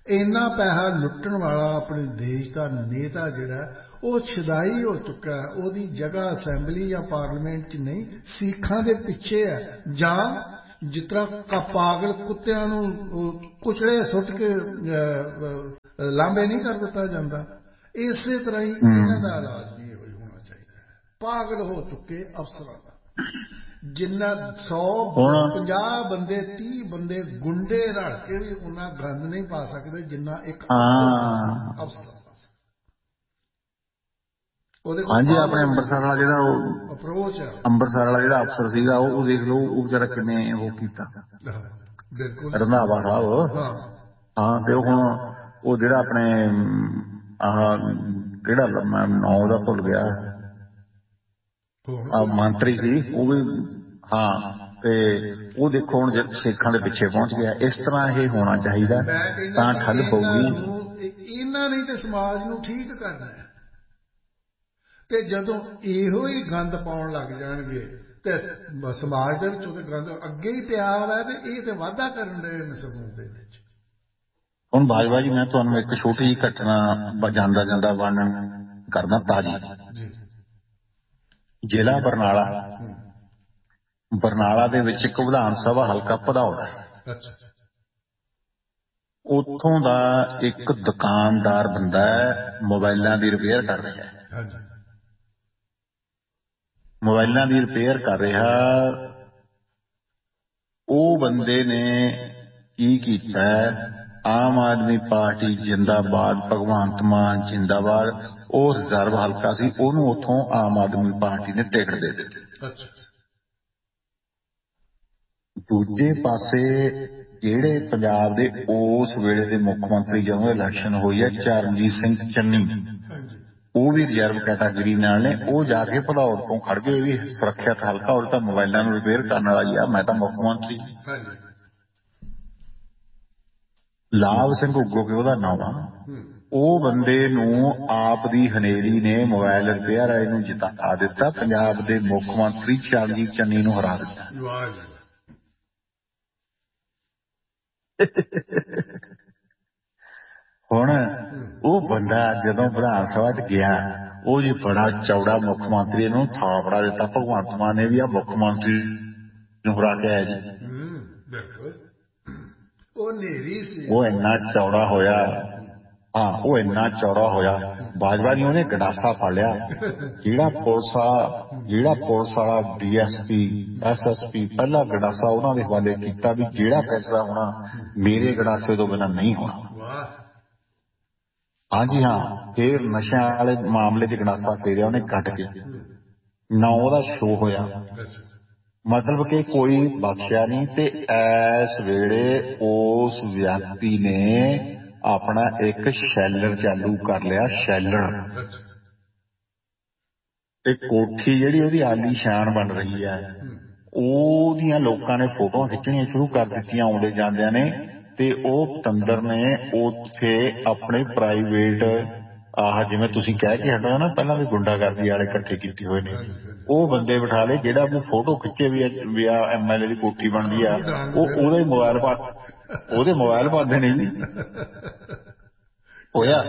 ਇੰਨਾ ਪੈਸਾ ਲੁੱਟਣ ਵਾਲਾ ਆਪਣੇ ਦੇਸ਼ ਦਾ ਨੇਤਾ ਜਿਹੜਾ ਉਹ ਛਦਾਈ ਹੋ ਚੁੱਕਾ ਹੈ। ਉਹਦੀ ਜਗ੍ਹਾ ਅਸੈਂਬਲੀ ਜਾਂ ਪਾਰਲੀਮੈਂਟ 'ਚ ਨਹੀਂ, ਸਿੱਖਾਂ ਦੇ ਪਿੱਛੇ ਹੈ। ਜਾਂ ਜਿਸ ਤਰ੍ਹਾਂ ਪਾਗਲ ਕੁੱਤਿਆਂ ਨੂੰ ਕੁਚਲੇ ਸੁੱਟ ਕੇ ਲਾਂਭੇ ਨਹੀਂ ਕਰ ਦਿੱਤਾ ਜਾਂਦਾ, ਇਸੇ ਤਰ੍ਹਾਂ ਹੀ ਇਹਨਾਂ ਦਾ ਇਲਾਜ ਵੀ ਇਹੋ ਹੀ ਹੋਣਾ ਚਾਹੀਦਾ ਹੈ। ਪਾਗਲ ਹੋ ਚੁੱਕੇ ਅਫਸਰਾਂ ਦਾ, ਜਿੰਨਾ ਸੌ ਪੰਜਾਹ ਬੰਦੇ ਤੀਹ ਬੰਦੇ ਗੁੰਡੇ ਰਲ ਕੇ ਵੀ ਉਹਨਾਂ ਗੰਦ ਨਹੀਂ ਪਾ ਸਕਦੇ ਜਿੰਨਾ ਇੱਕ ਅਫਸਰ। ਹਾਂਜੀ, ਆਪਣੇ ਅੰਮ੍ਰਿਤਸਰ ਵਾਲਾ ਜਿਹੜਾ ਉਹ ਅਪਰੋਚ ਹੈ, ਅੰਮ੍ਰਿਤਸਰ ਵਾਲਾ ਜਿਹੜਾ ਅਫਸਰ ਸੀਗਾ ਉਹ ਦੇਖ ਲਓ, ਉਹ ਵਿਚਾਰਾ ਕਿੰਨੇ ਉਹ ਕੀਤਾ, ਰੰਧਾਵਾ ਸਾਹਿਬ। ਹਾਂ, ਤੇ ਉਹ ਹੁਣ ਉਹ ਜਿਹੜਾ ਆਪਣੇ ਆਹ ਕਿਹੜਾ ਮੈਂ ਨਾਂ ਉਹਦਾ ਭੁੱਲ ਗਿਆ, ਮੰਤਰੀ ਸੀ ਉਹ ਵੀ। ਹਾਂ, ਤੇ ਉਹ ਦੇਖੋ ਹੁਣ ਸਿੱਖਾਂ ਦੇ ਪਿੱਛੇ ਪਹੁੰਚ ਗਿਆ। ਇਸ ਤਰ੍ਹਾਂ ਇਹ ਹੋਣਾ ਚਾਹੀਦਾ, ਤਾਂ ਠੱਲ ਪਊਗੀ। ਇਹਨਾਂ ਨੇ ਤੇ ਸਮਾਜ ਨੂੰ ਠੀਕ ਕਰਨਾ ਹੈ, ਤੇ ਜਦੋਂ ਇਹੋ ਹੀ ਗੰਦ ਪਾਉਣ ਲੱਗ ਜਾਣਗੇ ਤੇ ਸਮਾਜ ਦੇ ਵਿੱਚੋਂ ਤੇ ਗੰਦ ਅੱਗੇ ਹੀ ਪਿਆ ਵਾ, ਤੇ ਇਹ ਤੇ ਵਾਧਾ ਕਰਨ ਦੇ ਨਸਬੋਂ ਦੇ ਵਿੱਚ। ਹੁਣ ਬਾਜਵਾ ਜੀ, ਮੈਂ ਤੁਹਾਨੂੰ ਇੱਕ ਛੋਟੀ ਜਿਹੀ ਘਟਨਾ ਜਾਂਦਾ ਜਾਂਦਾ ਵਰਣਨ ਕਰਦਾ ਤਾਜੀ। ਜ਼ਿਲ੍ਹਾ ਬਰਨਾਲਾ, ਬਰਨਾਲਾ ਦੇ ਵਿੱਚ ਇੱਕ ਵਿਧਾਨ ਸਭਾ ਹਲਕਾ ਭਦੌੜ ਹੈ। ਉੱਥੋਂ ਦਾ ਇੱਕ ਦੁਕਾਨਦਾਰ ਬੰਦਾ ਹੈ, ਮੋਬਾਇਲਾਂ ਦੀ ਰਿਪੇਅਰ ਕਰ ਰਿਹਾ ਹੈ। ਮੋਬਾਇਲਾਂ ਦੀ ਰਿਪੇਅਰ ਕਰ ਰਿਹਾ, ਉਹ ਬੰਦੇ ਨੇ ਕੀ ਕੀਤਾ, ਆਮ ਆਦਮੀ ਪਾਰਟੀ ਜਿੰਦਾਬਾਦ, ਭਗਵੰਤ ਮਾਨ ਜਿੰਦਾਬਾਦ, ਉਹ ਰਿਜ਼ਰਵ ਹਲਕਾ ਸੀ, ਉਹਨੂੰ ਉੱਥੋਂ ਆਮ ਆਦਮੀ ਪਾਰਟੀ ਨੇ ਟਿਕਟ ਦੇ ਦਿੱਤੀ। ਦੂਜੇ ਪਾਸੇ ਜਿਹੜੇ ਪੰਜਾਬ ਦੇ ਉਸ ਵੇਲੇ ਦੇ ਮੁੱਖ ਮੰਤਰੀ ਜਦੋਂ ਇਲੈਕਸ਼ਨ ਹੋਈ ਹੈ, ਚਰਨਜੀਤ ਸਿੰਘ ਚੰਨੀ, ਉਹ ਵੀ ਰਿਜ਼ਰਵ ਕੈਟਾਗਰੀ ਨਾਲ ਨੇ। ਉਹ ਜਾ ਕੇ ਭਦੌੜ ਤੋਂ ਖੜ ਗਏ, ਵੀ ਸੁਰੱਖਿਅਤ ਹਲਕਾ, ਉਹ ਤਾਂ ਮੋਬਾਇਲਾਂ ਨੂੰ ਰਿਪੇਅਰ ਕਰਨ ਵਾਲਾ ਹੀ ਆ, ਮੈਂ ਤਾਂ ਮੁੱਖ ਮੰਤਰੀ। ਲਾਭ ਸਿੰਘ ਉਗੋਕੇ ਉਹਦਾ ਨਾਮ ਆ। ਉਹ ਬੰਦੇ ਨੂੰ ਆਪ ਦੀ ਹਨੇਰੀ ਨੇ ਮੋਬਾਇਲ ਰਿਪੇਅਰ ਵਾਲੇ ਨੂੰ ਜਿਤਾ ਦਿੱਤਾ, ਪੰਜਾਬ ਦੇ ਮੁੱਖ ਮੰਤਰੀ ਚਰਨਜੀਤ ਚੰਨੀ ਨੂੰ ਹਰਾ ਦਿੱਤਾ। ਹੁਣ ਉਹ ਬੰਦਾ ਜਦੋਂ ਵਿਧਾਨ ਸਭਾ ਚ ਗਿਆ, ਉਹ ਜੀ ਬੜਾ ਚੌੜਾ ਮੁੱਖ ਮੰਤਰੀ ਨੂੰ ਥਾਪੜਾ ਦਿੱਤਾ ਭਗਵੰਤ ਮਾਨ ਨੇ, ਵੀ ਆ ਮੁੱਖ ਮੰਤਰੀ ਨੂੰ ਹਰਾ ਕੇ ਆਇਆ ਜੀ। ਉਹ ਇੰਨਾ ਚੌੜਾ ਹੋਇਆ, ਹਾਂ ਉਹ ਇੰਨਾ ਚੌੜਾ ਹੋਇਆ, ਬਾਜਵਾ ਜੀ ਉਹਨੇ ਗੰਡਾਸਾ ਫੜ ਲਿਆ। ਜਿਹੜਾ ਪੁਲਿਸ ਆ ਜਿਹੜਾ ਪੁਲਿਸ ਵਾਲਾ D S P S S P ਪਹਿਲਾ ਗੰਡਾਸਾ ਉਹਨਾਂ ਦੇ ਹਵਾਲੇ ਕੀਤਾ, ਵੀ ਜਿਹੜਾ ਫੈਸਲਾ ਹੋਣਾ ਮੇਰੇ ਗੰਡਾਸੇ ਤੋਂ ਬਿਨਾਂ ਨਹੀਂ ਹੋਣਾ। ਹਾਂਜੀ ਹਾਂ, ਫੇਰ ਨਸ਼ਿਆਂ ਵਾਲੇ ਮਾਮਲੇ ਚ ਗੰਡਾਸਾ ਫੇਰਿਆ ਉਹਨੇ ਕੱਟ ਕੇ, ਨਾ ਉਹਦਾ ਸ਼ੋਅ ਹੋਇਆ, ਮਤਲਬ ਕਿ ਕੋਈ ਬਖਸ਼ਿਆ ਨਹੀਂ। ਤੇ ਇਸ ਵੇਲੇ ਉਸ ਵਿਅਕਤੀ ਨੇ ਆਪਣਾ ਇੱਕ ਸ਼ੈਲਰ ਚਾਲੂ ਕਰ ਲਿਆ, ਸ਼ੈਲਰ। ਤੇ ਕੋਠੀ ਜਿਹੜੀ ਉਹਦੀ ਆਲੀਸ਼ਾਨ ਬਣ ਰਹੀ ਹੈ, ਉਹਦੀਆਂ ਲੋਕਾਂ ਨੇ ਫੋਟੋਆਂ ਖਿੱਚਣੀਆਂ ਸ਼ੁਰੂ ਕਰ ਦਿੱਤੀਆਂ ਆਉਂਦੇ ਜਾਂਦਿਆਂ ਨੇ। ਤੇ ਉਹ ਪਤੰਦਰ ਨੇ ਉੱਥੇ ਆਪਣੇ ਪ੍ਰਾਈਵੇਟ ਆਹ ਜਿਵੇਂ ਤੁਸੀਂ ਕਹਿ ਕੇ ਹਟੋ ਨਾ ਪਹਿਲਾਂ ਵੀ ਗੁੰਡਾਗਰਦੀ ਵਾਲੇ ਇਕੱਠੇ ਕੀਤੇ ਹੋਏ ਨੇ, ਉਹ ਬੰਦੇ ਬਿਠਾ ਲਏ। ਜਿਹੜਾ ਵੀ ਫੋਟੋ ਖਿੱਚੇ ਵੀ ਆ ਐਮ ਐਲ ਏ ਦੀ ਕੋਠੀ ਬਣਦੀ ਆ, ਉਹ ਉਹਦਾ ਹੀ ਮੋਬਾਇਲ ਪਾ ਉਹਦੇ ਮੋਬਾਇਲ ਪਾਉਂਦੇ ਨੇ ਜੀ। ਹੋਇਆ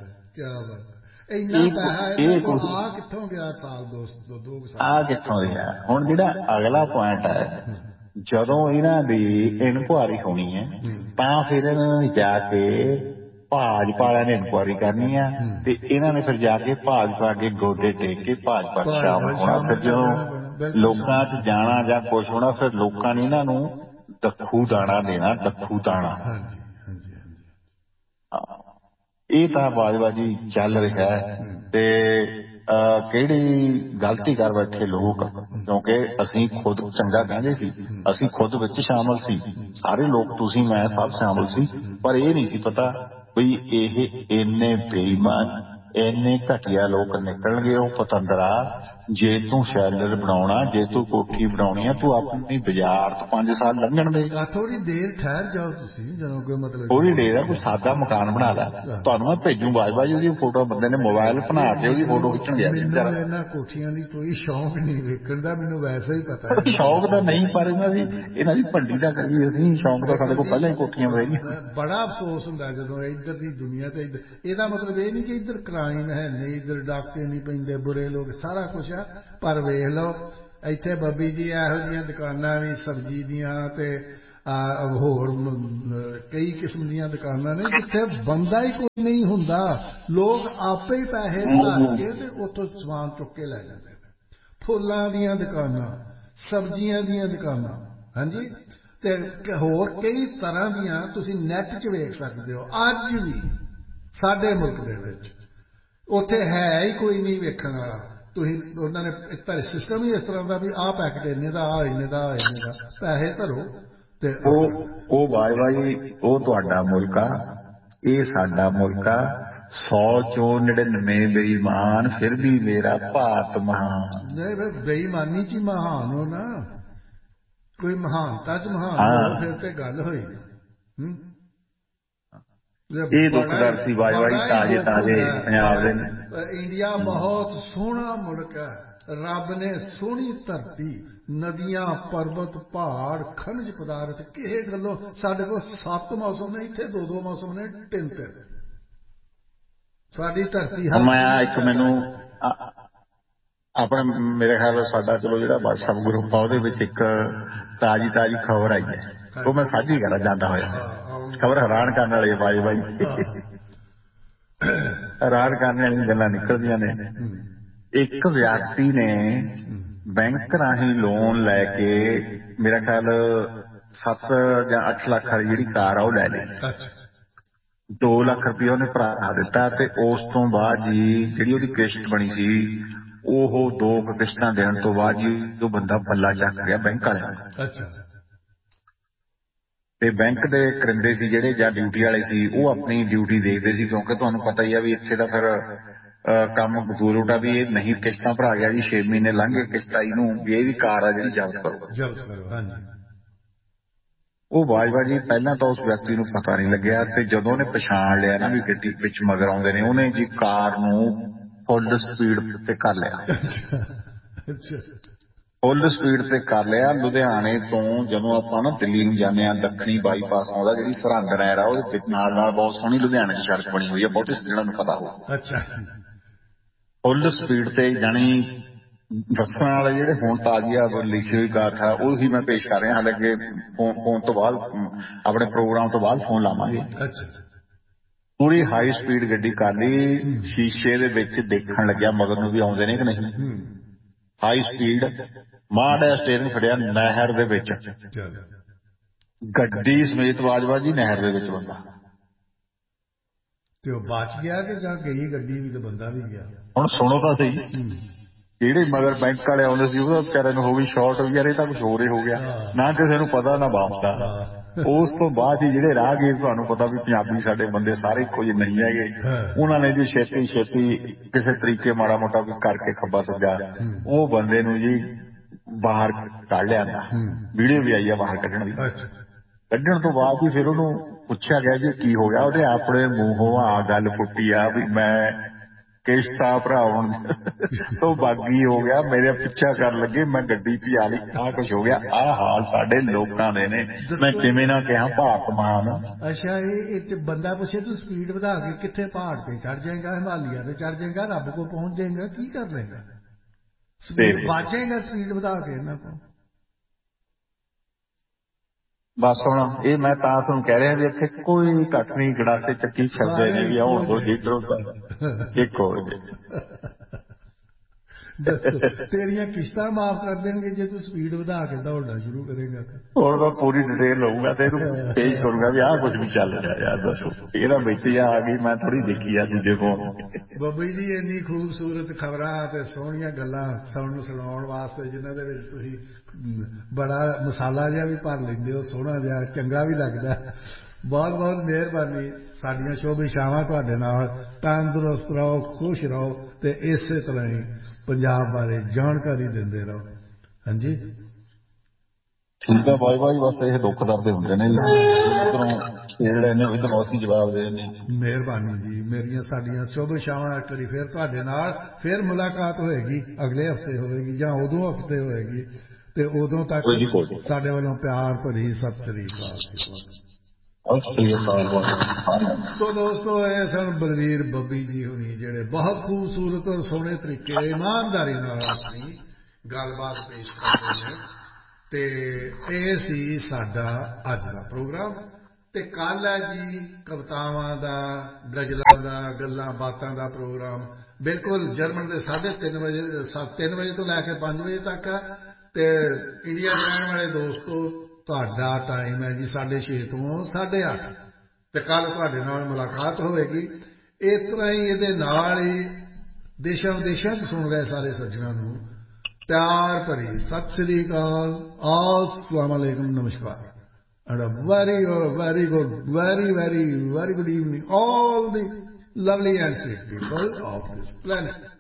ਇਹ ਕੁਛ ਆ ਕਿੱਥੋਂ ਗਿਆ ਸਾਲ ਦੋ ਆ ਕਿੱਥੋਂ ਗਿਆ। ਹੁਣ ਜਿਹੜਾ ਅਗਲਾ ਪੁਆਇੰਟ ਹੈ, ਜਦੋਂ ਇਹਨਾਂ ਦੀ ਇਨਕੁਆਰੀ ਹੋਣੀ ਹੈ ਤਾਂ ਫਿਰ ਇਹਨਾਂ ਨੇ ਜਾ ਕੇ ਭਾਜਪਾ ਵਾਲਿਆਂ ਨੇ ਇਨਕੁਆਰੀ ਕਰਨੀ ਆ, ਤੇ ਇਹਨਾਂ ਨੇ ਫਿਰ ਜਾ ਕੇ ਭਾਜਪਾ ਅੱਗੇ ਗੋਡੇ ਟੇਕ ਕੇ ਭਾਜਪਾ ਸ਼ਾਮਲ ਹੋਣਾ। ਫਿਰ ਜਦੋਂ ਲੋਕਾਂ ਚ ਜਾਣਾ ਜਾਂ ਕੁਛ ਹੋਣਾ, ਫਿਰ ਲੋਕਾਂ ਨੇ ਇਹਨਾਂ ਨੂੰ ਦੱਖੂ ਦਾਣਾ ਦੇਣਾ, ਦੱਖੂ ਦਾਣਾ। ਇਹ ਤਾਂ ਬਾਜਵਾ ਜੀ ਚੱਲ ਰਿਹਾ ਹੈ। ਤੇ ਕਿਹੜੀ ਗਲਤੀ ਕਰ ਬੈਠੇ ਲੋਕ, ਕਿਉਂਕਿ ਅਸੀਂ ਖੁਦ ਚੰਗਾ ਕਹਿੰਦੇ ਸੀ, ਅਸੀਂ ਖੁਦ ਵਿੱਚ ਸ਼ਾਮਲ ਸੀ, ਸਾਰੇ ਲੋਕ ਤੁਸੀਂ ਮੈਂ ਸਭ ਸ਼ਾਮਲ ਸੀ, ਪਰ ਇਹ ਨਹੀਂ ਸੀ ਪਤਾ ਬਈ ਇਹ ਇੰਨੇ ਬੇਈਮਾਨ ਇੰਨੇ ਘਟੀਆ ਲੋਕ ਨਿਕਲਣਗੇ। ਉਹ ਪਤੰਦਰਾ ਜੇ ਤੂੰ ਸ਼ੈਲਰ ਬਣਾਉਣਾ, ਜੇ ਤੂੰ ਕੋਠੀ ਬਣਾਉਣੀ ਆ, ਤੂੰ ਆਪਣੀ ਬਾਜ਼ਾਰ ਤੋਂ ਪੰਜ ਸਾਲ ਲੰਘਣ ਦੇ। ਥੋੜੀ ਦੇਰ ਠਹਿਰ ਜਾਓ ਤੁਸੀਂ, ਜਦੋਂ ਕੋਈ ਮਤਲਬ ਥੋੜੀ ਦੇਰ ਆ, ਕੋਈ ਸਾਦਾ ਮਕਾਨ ਬਣਾ ਲੈ। ਤੁਹਾਨੂੰ ਮੈਂ ਭੇਜੂ ਬਾਜਵਾ ਜੀ ਉਹਦੀ ਫੋਟੋ, ਬੰਦੇ ਨੇ ਮੋਬਾਇਲ ਬਣਾ ਕੇ ਉਹਦੀ ਫੋਟੋ ਖਿੱਚਣ ਗਿਆ ਸੀ। ਮੈਨੂੰ ਇਹਨਾਂ ਕੋਠੀਆਂ ਦੀ ਕੋਈ ਸ਼ੌਂਕ ਨਹੀਂ ਵੇਖਣ ਦਾ, ਮੈਨੂੰ ਵੈਸੇ ਹੀ ਪਤਾ ਹੈ ਸ਼ੌਂਕ ਤਾਂ ਨਹੀਂ, ਪਰ ਇਹਨਾਂ ਦੀ ਇਹਨਾਂ ਦੀ ਭੰਡੀ ਦਾ ਕਰੀਏ ਅਸੀਂ, ਸ਼ੌਂਕ ਤਾਂ ਸਾਡੇ ਕੋਲ ਪਹਿਲਾਂ ਹੀ ਕੋਠੀਆਂ ਬਥੇਰੀਆਂ। ਬੜਾ ਅਫਸੋਸ ਹੁੰਦਾ ਜਦੋਂ ਇੱਧਰ ਦੀ ਦੁਨੀਆ ਤੇ ਇੱਧਰ, ਇਹਦਾ ਮਤਲਬ ਇਹ ਨਹੀਂ ਕਿ ਇੱਧਰ ਕ੍ਰਾਈਮ ਹੈ ਨਹੀਂ, ਇੱਧਰ ਡਾਕੇ ਨਹੀਂ ਪੈਂਦੇ, ਬੁਰੇ ਲੋਕ, ਸਾਰਾ ਕੁਛ ਆ। ਪਰ ਵੇਖ ਲਓ ਇੱਥੇ ਬੱਬੀ ਜੀ ਇਹੋ ਜਿਹੀਆਂ ਦੁਕਾਨਾਂ ਵੀ ਸਬਜ਼ੀ ਦੀਆਂ ਤੇ ਹੋਰ ਕਈ ਕਿਸਮ ਦੀਆਂ ਦੁਕਾਨਾਂ ਨੇ ਜਿੱਥੇ ਬੰਦਾ ਹੀ ਕੋਈ ਨਹੀਂ ਹੁੰਦਾ, ਲੋਕ ਆਪੇ ਹੀ ਪੈਸੇ ਭਰ ਕੇ ਤੇ ਉੱਥੋਂ ਸਮਾਨ ਚੁੱਕ ਕੇ ਲੈ ਜਾਂਦੇ ਨੇ। ਫੁੱਲਾਂ ਦੀਆਂ ਦੁਕਾਨਾਂ, ਸਬਜ਼ੀਆਂ ਦੀਆਂ ਦੁਕਾਨਾਂ, ਹਾਂਜੀ, ਤੇ ਹੋਰ ਕਈ ਤਰ੍ਹਾਂ ਦੀਆਂ ਤੁਸੀਂ ਨੈੱਟ 'ਚ ਵੇਖ ਸਕਦੇ ਹੋ। ਅੱਜ ਵੀ ਸਾਡੇ ਮੁਲਕ ਦੇ ਵਿੱਚ ਉੱਥੇ ਹੈ ਹੀ ਕੋਈ ਨਹੀਂ ਵੇਖਣ ਵਾਲਾ। ਤੁਸੀਂ ਉਹਨਾਂ ਨੇ ਸਿਸਟਮ ਹੀ ਇਸ ਤਰ੍ਹਾਂ ਦਾ ਵੀ ਆਹ ਪੈਕਟ ਇੰਨੇ ਦਾ, ਆਹ ਇੰਨੇ ਦਾ, ਆਹ ਇੰਨੇ ਦਾ, ਪੈਸੇ ਧਰੋ ਤੇ ਉਹ ਉਹ ਬਾਜਵਾ ਜੀ ਉਹ ਤੁਹਾਡਾ ਮੁਲਕ ਆ, ਇਹ ਸਾਡਾ ਮੁਲਕ ਆ। ਸੌ ਚੋਂ ਨੜਿਨਵੇਂ ਬੇਈਮਾਨ, ਫਿਰ ਵੀ ਮੇਰਾ ਭਾਰਤ ਮਹਾਨ। ਨਹੀਂ, ਬੇਈਮਾਨੀ 'ਚ ਹੀ ਮਹਾਨ ਹੋ ਨਾ, ਕੋਈ ਮਹਾਨਤਾ 'ਚ ਮਹਾਨ ਹੋ, ਫਿਰ ਤੇ ਗੱਲ ਹੋਈ। ਇਹ ਦੁਖਦਰ ਸੀ ਬਾਜਵਾ ਜੀ, ਤਾਜ਼ੇ ਤਾਜ਼ੇ ਪੰਜਾਬ ਦੇ। ਇੰਡੀਆ ਬਹੁਤ ਸੋਹਣਾ ਮੁਲਕ ਹੈ, ਰੱਬ ਨੇ ਸੋਹਣੀ ਧਰਤੀ, ਨਦੀਆਂ, ਪਰਬਤ, ਪਹਾੜ, ਖਣਜ ਪਦਾਰਥ, ਕਿਸੇ ਗੱਲੋਂ ਸਾਡੇ ਕੋਲ ਸੱਤ ਮੌਸਮ ਨੇ, ਇੱਥੇ ਦੋ ਦੋ ਮੌਸਮ ਨੇ, ਤਿੰਨ ਤਿੰਨ। ਸਾਡੀ ਧਰਤੀ ਮੈਂ ਇੱਕ ਮੈਨੂੰ ਆਪਣੇ ਮੇਰੇ ਖਿਆਲ ਸਾਡਾ ਚਲੋ ਜਿਹੜਾ ਵਟਸਐਪ ਗਰੁੱਪ ਆ ਉਹਦੇ ਵਿੱਚ ਇੱਕ ਤਾਜ਼ੀ ਤਾਜ਼ੀ ਖਬਰ ਆਈ ਹੈ, ਉਹ ਮੈਂ ਸਾਂਝੀ ਕਰਾਂ ਜਾਂਦਾ ਹੋਇਆ। ਖਬਰ ਹੈਰਾਨ ਕਰਨ ਵਾਲੀ ਹੈ ਬਾਈ ਬਾਈ, ਹੈਰਾਨ ਕਰਨ ਵਾਲੀਆਂ ਗੱਲਾਂ ਨਿਕਲਦੀਆਂ ਨੇ। ਇੱਕ ਵਿਅਕਤੀ ਨੇ ਬੈਂਕ ਰਾਹੀਂ ਲੋਨ ਲੈ ਕੇ ਮੇਰਾ ਖਿਆਲ ਸੱਤ ਜਾਂ ਅੱਠ ਲੱਖ ਵਾਲੀ ਜਿਹੜੀ ਕਾਰ ਆ ਉਹ ਲੈ ਲਈ। ਦੋ ਲੱਖ ਰੁਪਇਆ ਉਹਨੇ ਭਰਾ ਦਿੱਤਾ ਤੇ ਉਸ ਤੋਂ ਬਾਅਦ ਜੀ ਜਿਹੜੀ ਉਹਦੀ ਕਿਸ਼ਤ ਬਣੀ ਸੀ, ਉਹ ਦੋ ਕੁ ਕਿਸ਼ਤਾਂ ਦੇਣ ਤੋਂ ਬਾਅਦ ਜੀ ਉਹ ਬੰਦਾ ਪੱਲਾ ਚੱਕ ਗਿਆ ਬੈਂਕ ਵਾਲਿਆਂ ਦਾ। ਤੇ ਬੈਂਕ ਦੇ ਕਰਿੰਦੇ ਸੀ ਜਿਹੜੇ ਜਾਂ ਡਿਊਟੀ ਵਾਲੇ ਸੀ, ਉਹ ਆਪਣੀ ਡਿਊਟੀ ਦੇਖਦੇ ਸੀ, ਕਿਉਂਕਿ ਤੁਹਾਨੂੰ ਪਤਾ ਹੀ ਆ ਵੀ ਇੱਥੇ ਦਾ ਫਿਰ ਕੰਮ ਦੂਰ ਉਟਾ ਵੀ ਇਹ ਨਹੀਂ ਕਿਸ਼ਤਾਂ ਭਰਾ ਗਿਆ ਜੀ, ਛੇ ਮਹੀਨੇ ਲੰਘ ਗਏ ਕਿਸ਼ਤ ਆਈ ਨੂੰ, ਵੀ ਇਹਦੀ ਕਾਰ ਆ ਜਿਹੜੀ ਜ਼ਬਤ ਕਰੋ ਜ਼ਬਤ ਕਰੋ। ਹਾਂਜੀ, ਉਹ ਬਾਜਵਾ ਜੀ ਪਹਿਲਾਂ ਤਾਂ ਉਸ ਵਿਅਕਤੀ ਨੂੰ ਪਤਾ ਨਹੀਂ ਲੱਗਿਆ, ਤੇ ਜਦੋਂ ਉਹਨੇ ਪਛਾਣ ਲਿਆ ਨਾ ਵੀ ਗੱਡੀ ਵਿੱਚ ਮਗਰ ਆਉਂਦੇ ਨੇ, ਉਹਨੇ ਜੀ ਕਾਰ ਨੂੰ ਫੁੱਲ ਸਪੀਡ ਤੇ ਕਰ ਲਿਆ। ਫੁੱਲ ਸਪੀਡ ਤੇ ਕਰ ਲਿਆ। ਲੁਧਿਆਣੇ ਤੋਂ ਜਦੋਂ ਆਪਾਂ ਨਾ ਦਿੱਲੀ ਨੂੰ ਜਾਂਦੇ ਹਾਂ, ਦੱਖਣੀ ਬਾਈਪਾਸ ਆਉਂਦਾ, ਜਿਹੜੀ ਸਰਹੰਦ ਨਹਿਰ ਆ ਉਹਦੇ ਨਾਲ ਨਾਲ ਬਹੁਤ ਸੋਹਣੀ ਲੁਧਿਆਣੇ ਦੀ ਸੜਕ ਬਣੀ ਹੋਈ ਹੈ, ਬਹੁਤੇ ਜਿਹਨਾਂ ਨੂੰ ਪਤਾ ਹੋ। ਅੱਛਾ, ਫੁੱਲ ਸਪੀਡ ਤੇ ਜਾਣੀ ਦੱਸਣ ਵਾਲੇ ਜਿਹੜੇ ਹੁਣ ਤਾਜ਼ੀਆ ਲਿਖੀ ਹੋਈ ਗਾਥਾ ਉਹੀ ਮੈਂ ਪੇਸ਼ ਕਰ ਰਿਹਾ। ਹਾਲਾਂਕਿ ਫੋਨ ਤੋਂ ਬਾਅਦ ਆਪਣੇ ਪ੍ਰੋਗਰਾਮ ਤੋਂ ਬਾਅਦ ਫੋਨ ਲਾਵਾਂਗੇ। ਪੂਰੀ ਹਾਈ ਸਪੀਡ ਗੱਡੀ ਕਰ ਲਈ, ਸ਼ੀਸ਼ੇ ਦੇ ਵਿੱਚ ਦੇਖਣ ਲੱਗਿਆ ਮਗਰ ਨੂੰ ਵੀ ਆਉਂਦੇ ਨੇ ਕਿ ਨਹੀਂ। ਹਾਈ ਸਪੀਡ, ਮਾੜਾ ਸਟੀਅਰਿੰਗ ਫੜਿਆ, ਨਹਿਰ ਦੇ ਵਿੱਚ ਗੱਡੀ ਸਮੇਤ ਬਾਜਵਾ ਜੀ ਨਹਿਰ ਦੇ ਵਿੱਚ ਬੰਦਾ। ਤੇ ਉਹ ਬਚ ਗਿਆ ਕਿ ਜਾਂ ਗਈ ਗੱਡੀ ਵੀ ਤੇ ਬੰਦਾ ਵੀ ਗਿਆ। ਹੁਣ ਸੁਣੋ ਤਾਂ ਸਹੀ, ਜਿਹੜੇ ਮਗਰ ਬੈਂਕ ਵਾਲੇ ਆਉਂਦੇ ਸੀ ਉਹਦਾ ਵਿਚਾਰੇ ਨੂੰ ਹੋ ਗਈ ਸ਼ਾਰਟ, ਵੀ ਯਾਰ ਇਹ ਤਾਂ ਕੁਛ ਹੋਰ ਹੀ ਹੋ ਗਿਆ, ਨਾ ਕਿਸੇ ਨੂੰ ਪਤਾ ਨਾ ਵਾਪਸਦਾ। ਉਸ ਤੋਂ ਬਾਅਦ ਹੀ ਜਿਹੜੇ ਰਾਹਗੀਰ, ਤੁਹਾਨੂੰ ਪਤਾ ਵੀ ਪੰਜਾਬੀ ਸਾਡੇ ਬੰਦੇ ਸਾਰੇ ਇੱਕੋ ਜਿਹੇ ਨਹੀਂ ਹੈਗੇ, ਉਹਨਾਂ ਨੇ ਜੀ ਛੇਤੀ ਛੇਤੀ ਕਿਸੇ ਤਰੀਕੇ ਮਾੜਾ ਮੋਟਾ ਕੋਈ ਕਰਕੇ ਖੱਬਾ ਸੱਜਾ ਉਹ ਬੰਦੇ ਨੂੰ ਜੀ ਬਾਹਰ ਕੱਢ ਲਿਆ। ਵੀਡੀਓ ਵੀ ਆਈ ਆ ਬਾਹਰ ਕੱਢਣ ਦੀ। ਕੱਢਣ ਤੋਂ ਬਾਅਦ ਹੀ ਫਿਰ ਉਹਨੂੰ ਪੁੱਛਿਆ ਗਿਆ ਜੀ ਕੀ ਹੋ ਗਿਆ, ਉਹਦੇ ਆਪਣੇ ਮੂੰਹੋਂ ਆ ਗੱਲ ਫੁੱਟੀ ਆ ਵੀ ਮੈਂ ਕਿਸ਼ਤਾ ਭਰਾਉਣ ਤੋਂ ਬਾਗੀ ਹੋ ਗਿਆ, ਮੇਰੇ ਪਿੱਛਾ ਕਰਨ ਲੱਗੇ, ਮੈਂ ਗੱਡੀ ਭਜਾ ਲਈ, ਆਹ ਕੁਛ ਹੋ ਗਿਆ। ਆਹ ਹਾਲ ਸਾਡੇ ਲੋਕਾਂ ਦੇ ਨੇ, ਮੈਂ ਕਿਵੇਂ ਨਾ ਕਿਹਾ ਭਾਰਤ ਮਹਾਨ। ਅੱਛਾ, ਇਹ ਬੰਦਾ ਪੁੱਛੇ ਤੂੰ ਸਪੀਡ ਵਧਾ ਕੇ ਕਿੱਥੇ ਪਹਾੜ ਤੇ ਚੜ ਜਾਏਗਾ, ਹਿਮਾਲਿਆ ਤੇ ਚੜ ਜਾਏਗਾ, ਰੱਬ ਕੋਲ ਪਹੁੰਚ ਜਾਏਗਾ, ਕੀ ਕਰ ਲਏਗਾ? ਸਪੀਡ ਵੱਧ ਜਾਏਗਾ ਸਪੀਡ ਵਧਾ ਕੇ ਇਹਨਾਂ ਕੋਲ। ਬਸ ਹੁਣ ਇਹ ਮੈਂ ਤਾਂ ਤੁਹਾਨੂੰ ਕਹਿ ਰਿਹਾ ਵੀ ਇੱਥੇ ਕੋਈ ਕੱਖ ਨਹੀਂ, ਗੜਾਸੇ ਚੱਕੀ ਫਿਰਦੇ ਨੇ ਵੀ ਆਉਣ ਦੋ ਜਿੱਧਰੋਂ ਇੱਕ ਹੋ ਜੇ। ਤੇਰੀਆਂ ਕਿਸ਼ਤਾਂ ਮਾਫ ਕਰ ਦੇਣਗੇ ਜੇ ਤੂੰ ਸਪੀਡ ਵਧਾ ਕੇ ਦੌੜਨਾ ਸ਼ੁਰੂ ਕਰੇਗਾ। ਹੁਣ ਮੈਂ ਪੂਰੀ ਡਿਟੇਲ ਲਊਗਾ ਤੇ ਇਹਨੂੰ ਪੇਸ਼ ਕਰੂੰਗਾ ਵੀ ਆਹ ਕੁਛ ਵੀ ਚੱਲ ਰਿਹਾ ਯਾਰ, ਦੱਸੋ ਇਹਦਾ ਵਿੱਚ ਆ ਗਈ, ਮੈਂ ਥੋੜੀ ਦੇਖੀ ਆ ਦੂਜੇ ਫੋਨ। ਬੱਬੀ ਜੀ ਇੰਨੀ ਖੂਬਸੂਰਤ ਖਬਰਾਂ ਤੇ ਸੋਹਣੀਆਂ ਗੱਲਾਂ ਸੁਣਨ ਸੁਣਾਉਣ ਵਾਸਤੇ, ਜਿਨ੍ਹਾਂ ਦੇ ਵਿੱਚ ਤੁਸੀਂ ਬੜਾ ਮਸਾਲਾ ਜਿਹਾ ਵੀ ਭਰ ਲੈਂਦੇ ਹੋ, ਸੋਹਣਾ ਜਿਹਾ ਚੰਗਾ ਵੀ ਲੱਗਦਾ। ਬਹੁਤ ਬਹੁਤ ਮਿਹਰਬਾਨੀ। ਸਾਡੀਆਂ ਸ਼ੁਭ ਇਛਾਵਾਂ ਤੁਹਾਡੇ ਨਾਲ। ਤੰਦਰੁਸਤ ਰਹੋ, ਖੁਸ਼ ਰਹੋ ਤੇ ਇਸੇ ਤਰ੍ਹਾਂ ਹੀ ਪੰਜਾਬ ਬਾਰੇ ਜਾਣਕਾਰੀ ਦਿੰਦੇ ਰਹੋ। ਹਾਂਜੀ ਠੀਕ ਆ ਬਾਈ ਬਾਈ, ਬਸ ਇਹ ਦੁੱਖ ਦਰਦ ਹੁੰਦੇ ਨੇ ਇੱਧਰੋਂ ਜਿਹੜੇ ਨੇ ਇੱਧਰੋਂ ਅਸੀਂ ਜਵਾਬ ਦੇ ਨੇ। ਮਿਹਰਬਾਨੀ ਜੀ, ਮੇਰੀਆਂ ਸਾਡੀਆਂ ਸ਼ੁਭ ਇਛਾਵਾਂ। ਇੱਕ ਵਾਰੀ ਫਿਰ ਤੁਹਾਡੇ ਨਾਲ ਫਿਰ ਮੁਲਾਕਾਤ ਹੋਏਗੀ, ਅਗਲੇ ਹਫ਼ਤੇ ਹੋਏਗੀ ਜਾਂ ਉਦੋਂ ਹਫ਼ਤੇ ਹੋਏਗੀ, ਤੇ ਉਦੋਂ ਤੱਕ ਸਾਡੇ ਵੱਲੋਂ ਪਿਆਰ ਭਰੀ ਸਤਿ ਸ੍ਰੀ ਅਕਾਲ ਜੀ। ਸੋ ਦੋਸਤੋ, ਇਹ ਸਨ ਬਲਵੀਰ ਬੱਬੀ ਜੀ ਹੁਣੀ, ਜਿਹੜੇ ਬਹੁਤ ਖੂਬਸੂਰਤ ਔਰ ਸੋਹਣੇ ਤਰੀਕੇ ਇਮਾਨਦਾਰੀ ਨਾਲ ਆਪਣੀ ਗੱਲਬਾਤ ਪੇਸ਼ ਕਰਦੇ ਨੇ। ਤੇ ਇਹ ਸੀ ਸਾਡਾ ਅੱਜ ਦਾ ਪ੍ਰੋਗਰਾਮ। ਤੇ ਕੱਲ ਹੈ ਜੀ ਕਵਿਤਾਵਾਂ ਦਾ, ਗਜ਼ਲਾਂ ਦਾ, ਗੱਲਾਂ ਬਾਤਾਂ ਦਾ ਪ੍ਰੋਗਰਾਮ, ਬਿਲਕੁਲ ਜਰਮਨ ਦੇ ਸਾਢੇ ਤਿੰਨ ਵਜੇ ਤਿੰਨ ਵਜੇ ਤੋਂ ਲੈ ਕੇ ਪੰਜ ਵਜੇ ਤੱਕ। ਤੇ ਇੰਡੀਆ ਦੇ ਰਹਿਣ ਵਾਲੇ ਦੋਸਤੋ, ਤੁਹਾਡਾ ਟਾਈਮ ਹੈ ਜੀ ਸਾਢੇ ਛੇ ਤੋਂ ਸਾਢੇ ਅੱਠ। ਤੇ ਕੱਲ ਤੁਹਾਡੇ ਨਾਲ ਮੁਲਾਕਾਤ ਹੋਵੇਗੀ। ਇਸ ਤਰ੍ਹਾਂ ਹੀ ਇਹਦੇ ਨਾਲ ਹੀ ਦੇਸ਼ਾਂ ਵਿਦੇਸ਼ਾਂ 'ਚ ਸੁਣ ਰਹੇ ਸਾਰੇ ਸੱਜਣਾਂ ਨੂੰ ਪਿਆਰ ਭਰੀ ਸਤਿ ਸ੍ਰੀ ਅਕਾਲ, अस्सलाम अलैकुम, नमस्कार, and a very very good very very very good evening all the lovely and sweet people of this planet.